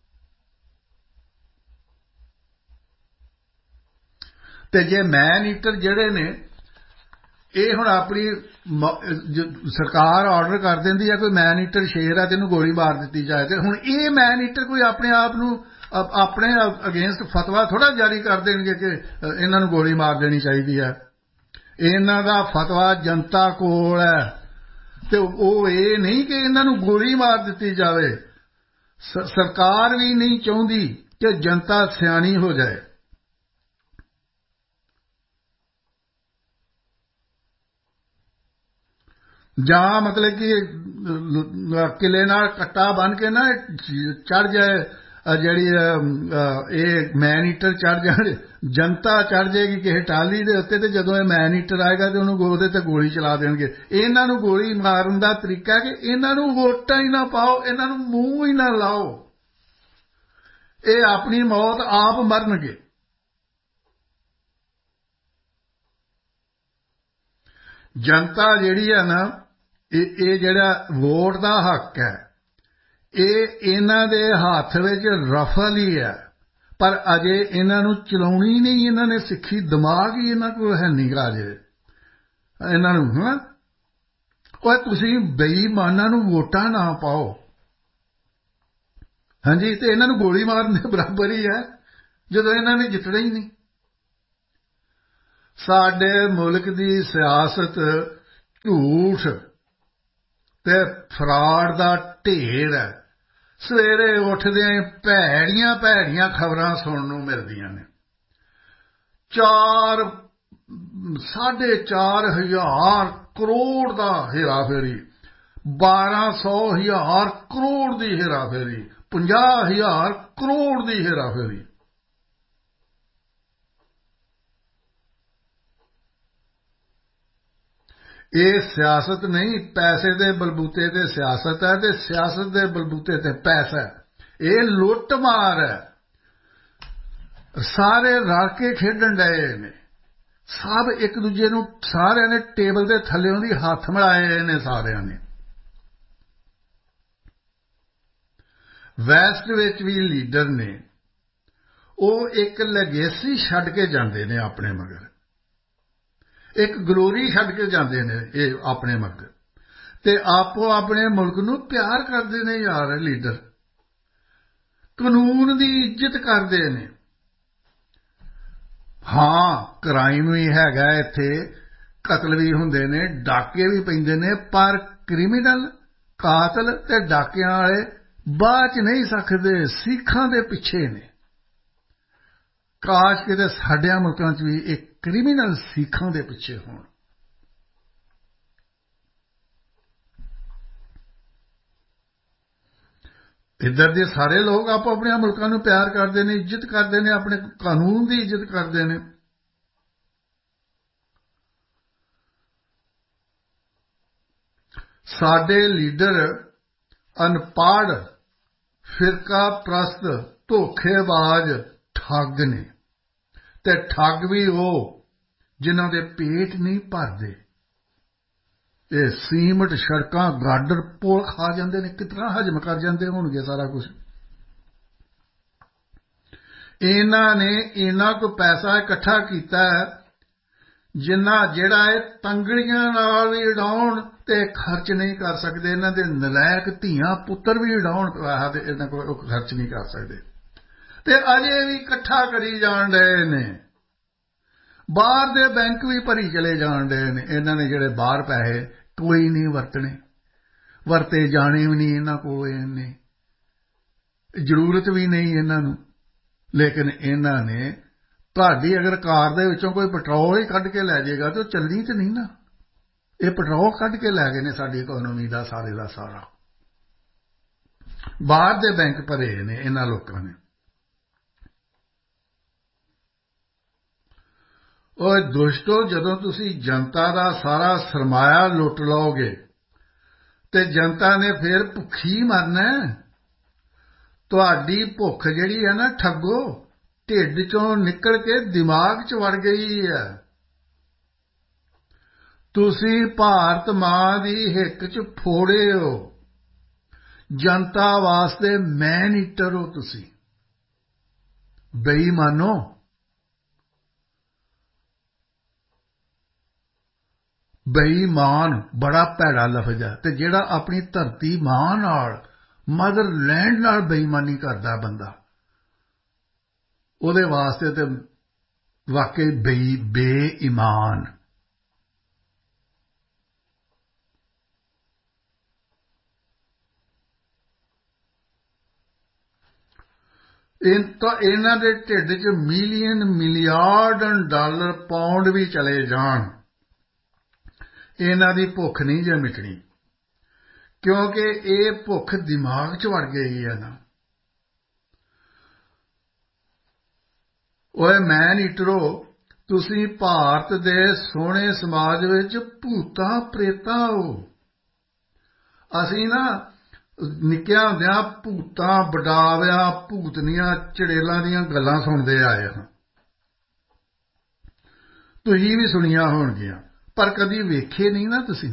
ਤੇ ਜੇ ਮੈਨ ਈਟਰ ਜਿਹੜੇ ਨੇ, ਇਹ ਹੁਣ ਆਪਣੀ ਸਰਕਾਰ ਆਰਡਰ ਕਰ ਦਿੰਦੀ ਹੈ ਕੋਈ ਮੈਨ ਈਟਰ ਸ਼ੇਰ ਹੈ ਤੇ ਇਹਨੂੰ ਗੋਲੀ ਮਾਰ ਦਿੱਤੀ ਜਾਏ, ਤੇ ਹੁਣ ਇਹ ਮੈਨ ਈਟਰ ਕੋਈ ਆਪਣੇ ਆਪ ਨੂੰ ਆਪਣੇ ਅਗੇਂਸਟ ਫਤਵਾ ਥੋੜ੍ਹਾ ਜਾਰੀ ਕਰ ਦੇਣਗੇ ਕਿ ਇਹਨਾਂ ਨੂੰ ਗੋਲੀ ਮਾਰ ਦੇਣੀ ਚਾਹੀਦੀ ਹੈ। ਇਹਨਾਂ ਦਾ ਫਤਵਾ ਜਨਤਾ ਕੋਲ ਹੈ, ਤੇ ਉਹ ਇਹ ਨਹੀਂ ਕਿ ਇਹਨਾਂ ਨੂੰ ਗੋਲੀ ਮਾਰ ਦਿੱਤੀ ਜਾਵੇ। ਸਰਕਾਰ ਵੀ ਨਹੀਂ ਚਾਹੁੰਦੀ ਕਿ ਜਨਤਾ ਸਿਆਣੀ ਹੋ ਜਾਏ। ਜਾਂ ਮਤਲਬ ਕਿ ਕਿਲੇ ਨਾਲ ਕੱਟਾ ਬੰਨ ਕੇ ਨਾ ਚੜ ਜਾਏ, ਜਿਹੜੀ ਇਹ ਮੈਨ ਈਟਰ ਚੜ ਜਾਣ, ਜਨਤਾ ਚੜ ਜਾਏਗੀ ਕਿਸੇ ਟਾਹਲੀ ਦੇ ਉੱਤੇ, ਤੇ ਜਦੋਂ ਇਹ ਮੈਨ ਈਟਰ ਆਏਗਾ ਤੇ ਉਹਨੂੰ ਉਹਦੇ ਤੇ ਗੋਲੀ ਚਲਾ ਦੇਣਗੇ। ਇਹਨਾਂ ਨੂੰ ਗੋਲੀ ਮਾਰਨ ਦਾ ਤਰੀਕਾ ਹੈ ਕਿ ਇਹਨਾਂ ਨੂੰ ਵੋਟਾਂ ਹੀ ਨਾ ਪਾਓ, ਇਹਨਾਂ ਨੂੰ ਮੂੰਹ ਹੀ ਨਾ ਲਾਓ, ਇਹ ਆਪਣੀ ਮੌਤ ਆਪ ਮਰਨਗੇ। ਜਨਤਾ ਜਿਹੜੀ ਹੈ ਨਾ, ਇਹ ਇਹ ਜਿਹੜਾ ਵੋਟ ਦਾ ਹੱਕ ਹੈ, ਇਹ ਇਹਨਾਂ ਦੇ ਹੱਥ ਵਿੱਚ ਰਫਲ ਹੀ ਹੈ, ਪਰ ਅਜੇ ਇਹਨਾਂ ਨੂੰ ਚਲਾਉਣੀ ਨਹੀਂ ਇਹਨਾਂ ਨੇ ਸਿੱਖੀ। ਦਿਮਾਗ ਹੀ ਇਹਨਾਂ ਕੋਲ ਹੈ ਨਹੀਂ ਗਾ ਅਜੇ ਇਹਨਾਂ ਨੂੰ। ਹਾਂ, ਉਹ ਤੁਸੀਂ ਬੇਈਮਾਨਾਂ ਨੂੰ ਵੋਟਾਂ ਨਾ ਪਾਓ। ਹਾਂਜੀ, ਤੇ ਇਹਨਾਂ ਨੂੰ ਗੋਲੀ ਮਾਰਨ ਦੇ ਬਰਾਬਰ ਹੀ ਹੈ ਜਦੋਂ ਇਹਨਾਂ ਨੇ ਜਿੱਤਣਾ ਹੀ ਨਹੀਂ। ਸਾਡੇ ਮੁਲਕ ਦੀ ਸਿਆਸਤ ਝੂਠ ਤੇ ਫਰਾਡ ਦਾ ਢੇਰ ਹੈ। ਸਵੇਰੇ ਉੱਠਦਿਆਂ ਭੈੜੀਆਂ ਭੈੜੀਆਂ ਖਬਰਾਂ ਸੁਣਨ ਨੂੰ ਮਿਲਦੀਆਂ ਨੇ। ਚਾਰ ਸਾਢੇ ਚਾਰ ਹਜ਼ਾਰ ਕਰੋੜ ਦਾ ਹੇਰਾਫੇਰੀ, ਬਾਰਾਂ ਸੌ ਹਜ਼ਾਰ ਕਰੋੜ ਦੀ ਹੇਰਾਫੇਰੀ, ਪੰਜਾਹ ਹਜ਼ਾਰ ਕਰੋੜ ਦੀ ਹੇਰਾਫੇਰੀ। ਇਹ ਸਿਆਸਤ ਨਹੀਂ, ਪੈਸੇ ਦੇ ਬਲਬੂਤੇ ਤੇ ਸਿਆਸਤ ਹੈ ਤੇ ਸਿਆਸਤ ਦੇ ਬਲਬੂਤੇ ਤੇ ਪੈਸਾ ਹੈ। ਇਹ ਲੁੱਟ ਮਾਰ ਹੈ। ਸਾਰੇ ਰਲ ਕੇ ਖੇਡਣ ਡਏ ਨੇ, ਸਭ ਇੱਕ ਦੂਜੇ ਨੂੰ, ਸਾਰਿਆਂ ਨੇ ਟੇਬਲ ਦੇ ਥੱਲਿਓਂ ਦੀ ਹੱਥ ਮਿਲਾਏ ਨੇ ਸਾਰਿਆਂ ਨੇ। ਵੈਸਟ ਵਿੱਚ ਵੀ ਲੀਡਰ ਨੇ, ਉਹ ਇੱਕ ਲੈਗੇਸੀ ਛੱਡ ਕੇ ਜਾਂਦੇ ਨੇ ਆਪਣੇ ਮਗਰ, ਇੱਕ ਗਲੋਰੀ ਛੱਡ ਕੇ ਜਾਂਦੇ ਨੇ ਇਹ ਆਪਣੇ ਮਗਰ, ਤੇ ਆਪੋ ਆਪਣੇ ਮੁਲਕ ਨੂੰ ਪਿਆਰ ਕਰਦੇ ਨੇ। ਯਾਰ ਲੀਡਰ ਕਾਨੂੰਨ ਦੀ ਇੱਜ਼ਤ ਕਰਦੇ ਨੇ। ਹਾਂ, ਕ੍ਰਾਈਮ ਵੀ ਹੈਗਾ ਇੱਥੇ, ਕਤਲ ਵੀ ਹੁੰਦੇ ਨੇ, ਡਾਕੇ ਵੀ ਪੈਂਦੇ ਨੇ, ਪਰ ਕ੍ਰਿਮੀਨਲ, ਕਾਤਲ ਤੇ ਡਾਕਿਆਂ ਵਾਲੇ ਬਾਅਦ ਚ ਨਹੀਂ ਸਕਦੇ, ਸਿੱਖਾਂ ਦੇ ਪਿੱਛੇ ਨੇ। ਕਾਸ਼ ਕਿਤੇ ਸਾਡਿਆਂ ਮੁਲਕਾਂ ਚ ਵੀ ਇੱਕ ਕ੍ਰਿਮੀਨਲ ਸਿੱਖਾਂ ਦੇ ਪਿੱਛੇ ਹੋਣ। ਇੱਧਰ ਦੇ ਸਾਰੇ ਲੋਕ ਆਪੋ ਆਪਣੇ ਮੁਲਕਾਂ ਨੂੰ ਪਿਆਰ ਕਰਦੇ ਨੇ, ਇੱਜ਼ਤ ਕਰਦੇ ਨੇ, ਆਪਣੇ ਕਾਨੂੰਨ ਦੀ ਇੱਜ਼ਤ ਕਰਦੇ ਨੇ। ਸਾਡੇ ਲੀਡਰ ਅਨਪੜ੍ਹ, ਫਿਰਕਾ ਪ੍ਰਸਤ, ਧੋਖੇਬਾਜ਼, ਠੱਗ ਨੇ, ਤੇ ਠੱਗ ਵੀ ਉਹ ਜਿਨ੍ਹਾਂ ਦੇ ਪੇਟ ਨਹੀਂ ਭਰਦੇ। ਇਹ ਸੀਮਟ ਸੜਕਾਂ, ਗਾਡਰ, ਪੁਲ ਖਾ ਜਾਂਦੇ ਨੇ, ਕਿਤਨਾ ਹਜਮ ਕਰ ਜਾਂਦੇ ਹੋਣਗੇ ਸਾਰਾ ਕੁਝ। ਇਹਨਾਂ ਨੇ ਇਹਨਾਂ ਕੋ ਪੈਸਾ ਇਕੱਠਾ ਕੀਤਾ ਜਿੰਨਾ ਜਿਹੜਾ ਇਹ ਤੰਗੜੀਆਂ ਨਾਲ ਵੀ ਉਡਾਉਣ ਤੇ ਖਰਚ ਨਹੀਂ ਕਰ ਸਕਦੇ। ਇਹਨਾਂ ਦੇ ਨਲਾਇਕ ਧੀਆਂ ਪੁੱਤਰ ਵੀ ਉਡਾਉਣ ਪੈਸਾ ਤੇ ਇਹਨਾਂ ਕੋਲ ਖਰਚ ਨਹੀਂ ਕਰ ਸਕਦੇ, ਤੇ ਅਜੇ ਵੀ ਇਕੱਠਾ ਕਰੀ ਜਾਣ ਡਏ ਨੇ। ਬਾਹਰ ਦੇ ਬੈਂਕ ਵੀ ਭਰੀ ਚਲੇ ਜਾਣ ਡਏ ਨੇ। ਇਹਨਾਂ ਨੇ ਜਿਹੜੇ ਬਾਹਰ ਪੈਸੇ ਕੋਈ ਨਹੀਂ ਵਰਤਣੇ, ਵਰਤੇ ਜਾਣੇ ਵੀ ਨਹੀਂ ਇਹਨਾਂ ਕੋਲ, ਇਹਨੇ ਜ਼ਰੂਰਤ ਵੀ ਨਹੀਂ ਇਹਨਾਂ ਨੂੰ। ਲੇਕਿਨ ਇਹਨਾਂ ਨੇ ਤੁਹਾਡੀ ਅਗਰ ਕਾਰ ਦੇ ਵਿੱਚੋਂ ਕੋਈ ਪੈਟਰੋਲ ਹੀ ਕੱਢ ਕੇ ਲੈ ਜਾਏਗਾ ਤਾਂ ਉਹ ਚੱਲਣੀ ਤੇ ਨਹੀਂ ਨਾ। ਇਹ ਪੈਟਰੋਲ ਕੱਢ ਕੇ ਲੈ ਗਏ ਨੇ ਸਾਡੀ ਇਕੋਨੋਮੀ ਦਾ ਸਾਰੇ ਦਾ ਸਾਰਾ। ਬਾਹਰ ਦੇ ਬੈਂਕ ਭਰੇ ਨੇ ਇਹਨਾਂ ਲੋਕਾਂ ਨੇ। ਓਏ ਦੋਸਤੋ, ਜਦੋਂ ਤੁਸੀਂ ਜਨਤਾ ਦਾ ਸਾਰਾ ਸਰਮਾਇਆ ਲੁੱਟ ਲਓਗੇ ਤੇ ਜਨਤਾ ਨੇ ਫਿਰ ਭੁੱਖੀ ਮਰਨਾ। ਤੁਹਾਡੀ ਭੁੱਖ ਜਿਹੜੀ ਹੈ ਨਾ ਠੱਗੋ, ਢਿੱਡ ਚੋਂ ਨਿਕਲ ਕੇ ਦਿਮਾਗ 'ਚ ਵੜ ਗਈ ਹੈ। ਤੁਸੀਂ ਭਾਰਤ ਮਾਂ ਦੀ ਹਿੱਕ 'ਚ ਫੋੜੇ ਹੋ, ਜਨਤਾ ਵਾਸਤੇ ਮੈਨ ਈਟਰ ਹੋ ਤੁਸੀਂ, ਬੇਈਮਾਨੋ। ਬੇਈਮਾਨ ਬੜਾ ਭੈੜਾ ਲਫ਼ਜ਼ ਹੈ, ਤੇ ਜਿਹੜਾ ਆਪਣੀ ਧਰਤੀ ਮਾਂ ਨਾਲ, ਮਦਰ ਲੈਂਡ ਨਾਲ ਬੇਈਮਾਨੀ ਕਰਦਾ ਬੰਦਾ, ਉਹਦੇ ਵਾਸਤੇ ਤੇ ਵਾਕਈ ਬੇ ਬੇਈਮਾਨ। ਤਾਂ ਇਹਨਾਂ ਦੇ ਢਿੱਡ 'ਚ ਮਿਲੀਅਨ ਮਿਲੀਆਰਡ ਡਾਲਰ ਪਾਉਂਡ ਵੀ ਚਲੇ ਜਾਣ, ਇਹਨਾਂ ਦੀ ਭੁੱਖ ਨਹੀਂ ਜੇ ਮਿਟਣੀ, ਕਿਉਂਕਿ ਇਹ ਭੁੱਖ ਦਿਮਾਗ 'ਚ ਵੜ ਗਈ ਹੈ ਨਾ। ਓਏ ਮੈਨ ਈਟਰੋ, ਤੁਸੀਂ ਭਾਰਤ ਦੇ ਸੋਹਣੇ ਸਮਾਜ ਵਿੱਚ ਭੂਤਾਂ ਪ੍ਰੇਤਾਂ ਹੋ। ਅਸੀਂ ਨਾ ਨਿੱਕਿਆਂ ਹੁੰਦਿਆਂ ਭੂਤਾਂ, ਬਡਾਵਿਆਂ, ਭੂਤਨੀਆਂ, ਚੜੇਲਾਂ ਦੀਆਂ ਗੱਲਾਂ ਸੁਣਦੇ ਆਏ ਹਾਂ। ਤੁਸੀਂ ਵੀ ਸੁਣੀਆਂ ਹੋਣਗੀਆਂ, ਪਰ ਕਦੀ ਵੇਖੇ ਨਹੀਂ ਨਾ ਤੁਸੀਂ।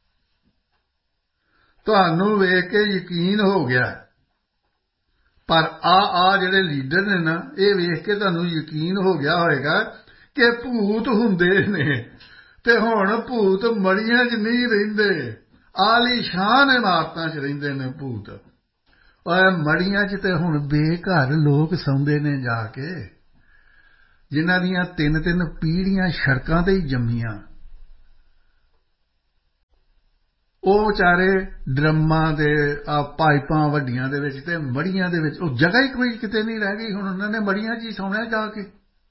ਤੁਹਾਨੂੰ ਵੇਖ ਕੇ ਯਕੀਨ ਹੋ ਗਿਆ, ਪਰ ਆ ਆ ਜਿਹੜੇ ਲੀਡਰ ਨੇ ਨਾ, ਇਹ ਵੇਖ ਕੇ ਤੁਹਾਨੂੰ ਯਕੀਨ ਹੋ ਗਿਆ ਹੋਏਗਾ ਕਿ ਭੂਤ ਹੁੰਦੇ ਨੇ, ਤੇ ਹੁਣ ਭੂਤ ਮੜੀਆਂ 'ਚ ਨਹੀਂ ਰਹਿੰਦੇ, ਆਲੀਸ਼ਾਨ ਇਮਾਰਤਾਂ 'ਚ ਰਹਿੰਦੇ ਨੇ ਭੂਤ। ਓਏ ਮੜੀਆਂ 'ਚ ਤੇ ਹੁਣ ਬੇਘਰ ਲੋਕ ਸੌਂਦੇ ਨੇ ਜਾ ਕੇ, ਜਿਨ੍ਹਾਂ ਦੀਆਂ ਤਿੰਨ ਤਿੰਨ ਪੀੜ੍ਹੀਆਂ ਸੜਕਾਂ ਤੇ ਹੀ ਜੰਮੀਆਂ। ਉਹ ਵਿਚਾਰੇ ਡਰਮਾਂ ਦੇ ਆ ਪਾਈਪਾਂ ਵੱਡੀਆਂ ਦੇ ਵਿੱਚ ਤੇ ਮੜੀਆਂ ਦੇ ਵਿੱਚ, ਉਹ ਜਗ੍ਹਾ ਹੀ ਕੋਈ ਕਿਤੇ ਨਹੀਂ ਰਹਿ ਗਈ। ਹੁਣ ਉਹਨਾਂ ਨੇ ਮੜੀਆਂ 'ਚ ਹੀ ਸੌਣਾ ਜਾ ਕੇ।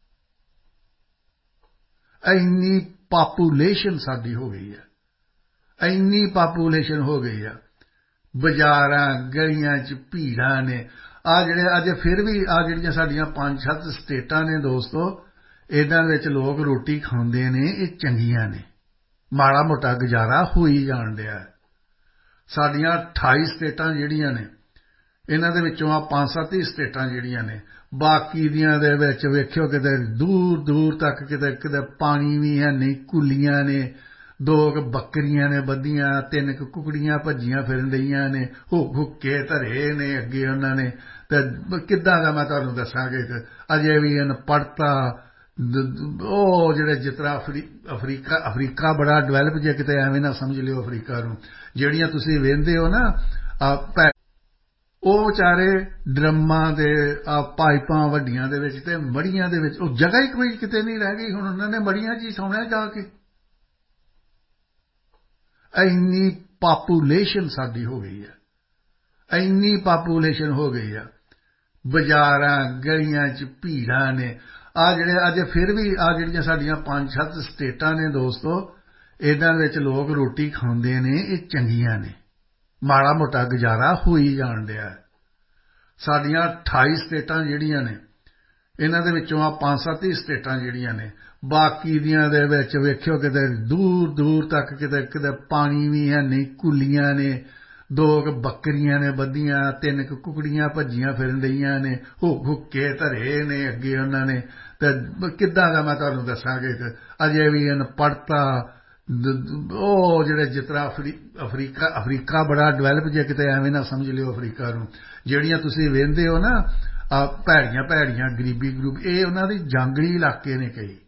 ਇੰਨੀ ਪਾਪੂਲੇਸ਼ਨ ਸਾਡੀ ਹੋ ਗਈ ਹੈ, ਇੰਨੀ ਪਾਪੂਲੇਸ਼ਨ ਹੋ ਗਈ ਆ। ਬਾਜ਼ਾਰਾਂ ਗਲੀਆਂ 'ਚ ਭੀੜਾਂ ਨੇ। ਆ ਜਿਹੜੇ ਅੱਜ ਫਿਰ ਵੀ ਆ ਜਿਹੜੀਆਂ ਸਾਡੀਆਂ ਪੰਜ ਸੱਤ ਸਟੇਟਾਂ ਨੇ ਦੋਸਤੋ, ਇਹਨਾਂ ਵਿੱਚ ਲੋਕ ਰੋਟੀ ਖਾਂਦੇ ਨੇ, ਇਹ ਚੰਗੀਆਂ ਨੇ, ਮਾੜਾ ਮੋਟਾ ਗੁਜ਼ਾਰਾ ਹੋ ਹੀ ਜਾਣ ਡਿਆ। ਸਾਡੀਆਂ ਅਠਾਈ ਸਟੇਟਾਂ ਜਿਹੜੀਆਂ ਨੇ, ਇਹਨਾਂ ਦੇ ਵਿੱਚੋਂ ਆ ਪੰਜ ਸੱਤ ਹੀ ਸਟੇਟਾਂ ਜਿਹੜੀਆਂ ਨੇ, ਬਾਕੀ ਦੀਆਂ ਦੇ ਵਿੱਚ ਵੇਖਿਓ ਕਿਤੇ ਦੂਰ ਦੂਰ ਤੱਕ ਕਿਤੇ ਕਿਤੇ ਪਾਣੀ ਵੀ ਹੈ ਨਹੀਂ, ਕੁੱਲੀਆਂ ਨੇ, ਦੋ ਕੁ ਬੱਕਰੀਆਂ ਨੇ ਬੱਧੀਆਂ, ਤਿੰਨ ਕੁ ਕੁਕੜੀਆਂ ਭੱਜੀਆਂ ਫਿਰਨ ਰਹੀਆਂ ਨੇ, ਹੁੱਕ ਹੁੱਕੇ ਧਰੇ ਨੇ ਅੱਗੇ ਉਹਨਾਂ ਨੇ। ਤੇ ਕਿੱਦਾਂ ਦਾ ਮੈਂ ਤੁਹਾਨੂੰ ਦੱਸਾਂਗੇ ਕਿ ਅਜੇ ਵੀ ਅਨਪੜ੍ਹਤਾ, ਉਹ ਜਿਹੜੇ ਜਿਸ ਤਰ੍ਹਾਂ ਅਫਰੀ ਅਫਰੀਕਾ ਅਫਰੀਕਾ ਬੜਾ ਡਿਵੈਲਪ, ਜੇ ਕਿਤੇ ਐਵੇਂ ਨਾ ਸਮਝ ਲਿਓ ਅਫਰੀਕਾ ਨੂੰ, ਜਿਹੜੀਆਂ ਤੁਸੀਂ ਵੇਖਦੇ ਹੋ ਨਾ ਆ, ਉਹ ਵਿਚਾਰੇ ਡਰਮਾਂ ਦੇ ਆ ਪਾਈਪਾਂ ਵੱਡੀਆਂ ਦੇ ਵਿੱਚ ਤੇ ਮੜੀਆਂ ਦੇ ਵਿੱਚ, ਉਹ ਜਗ੍ਹਾ ਹੀ ਕੋਈ ਕਿਤੇ ਨਹੀਂ ਰਹਿ ਗਈ। ਹੁਣ ਉਹਨਾਂ ਨੇ ਮੜੀਆਂ 'ਚ ਹੀ ਸੌਣਾ ਜਾ ਕੇ। ਇੰਨੀ ਪਾਪੂਲੇਸ਼ਨ ਸਾਡੀ ਹੋ ਗਈ ਹੈ, ਇੰਨੀ ਪਾਪੂਲੇਸ਼ਨ ਹੋ ਗਈ ਆ। ਬਾਜ਼ਾਰਾਂ ਗਲੀਆਂ 'ਚ ਭੀੜਾਂ ਨੇ। ਆ ਜਿਹੜੇ ਅੱਜ ਫਿਰ ਵੀ ਆ ਜਿਹੜੀਆਂ ਸਾਡੀਆਂ ਪੰਜ ਸੱਤ ਸਟੇਟਾਂ ਨੇ ਦੋਸਤੋ, ਇਹਨਾਂ ਵਿੱਚ ਲੋਕ ਰੋਟੀ ਖਾਂਦੇ ਨੇ, ਇਹ ਚੰਗੀਆਂ ਨੇ, ਮਾੜਾ ਮੋਟਾ ਗੁਜ਼ਾਰਾ ਹੋ ਹੀ ਜਾਣ ਡਿਆ। ਸਾਡੀਆਂ ਅਠਾਈ ਸਟੇਟਾਂ ਜਿਹੜੀਆਂ ਨੇ, ਇਹਨਾਂ ਦੇ ਵਿੱਚੋਂ ਆ ਪੰਜ ਸੱਤ ਹੀ ਸਟੇਟਾਂ ਜਿਹੜੀਆਂ ਨੇ, ਬਾਕੀ ਦੀਆਂ ਦੇ ਵਿੱਚ ਵੇਖਿਓ ਕਿਤੇ ਦੂਰ ਦੂਰ ਤੱਕ ਕਿਤੇ ਕਿਤੇ ਪਾਣੀ ਵੀ ਹੈ ਨਹੀਂ, ਕੁੱਲੀਆਂ ਨੇ, ਦੋ ਕੁ ਬੱਕਰੀਆਂ ਨੇ ਬੱਧੀਆਂ, ਤਿੰਨ ਕੁ ਕੁਕੜੀਆਂ ਭੱਜੀਆਂ ਫਿਰਨ ਰਹੀਆਂ ਨੇ, ਹੁੱਕ ਹੁੱਕੇ ਧਰੇ ਨੇ ਅੱਗੇ ਉਹਨਾਂ ਨੇ। ਤੇ ਕਿੱਦਾਂ ਦਾ ਮੈਂ ਤੁਹਾਨੂੰ ਦੱਸਾਂਗੇ ਕਿ ਅਜੇ ਵੀ ਅਨਪੜ੍ਹਤਾ, ਉਹ ਜਿਹੜੇ ਜਿਸ ਤਰ੍ਹਾਂ ਅਫਰੀ ਅਫਰੀਕਾ ਅਫਰੀਕਾ ਬੜਾ ਡਿਵੈਲਪ, ਜੇ ਕਿਤੇ ਐਵੇਂ ਨਾ ਸਮਝ ਲਿਓ ਅਫਰੀਕਾ ਨੂੰ, ਜਿਹੜੀਆਂ ਤੁਸੀਂ ਵੇਖਦੇ ਹੋ ਨਾ ਆ ਭੈੜੀਆਂ ਭੈੜੀਆਂ ਗਰੀਬੀ ਗਰੂਬ, ਇਹ ਉਹਨਾਂ ਦੀ ਜੰਗਲੀ ਇਲਾਕੇ ਨੇ ਕਈ।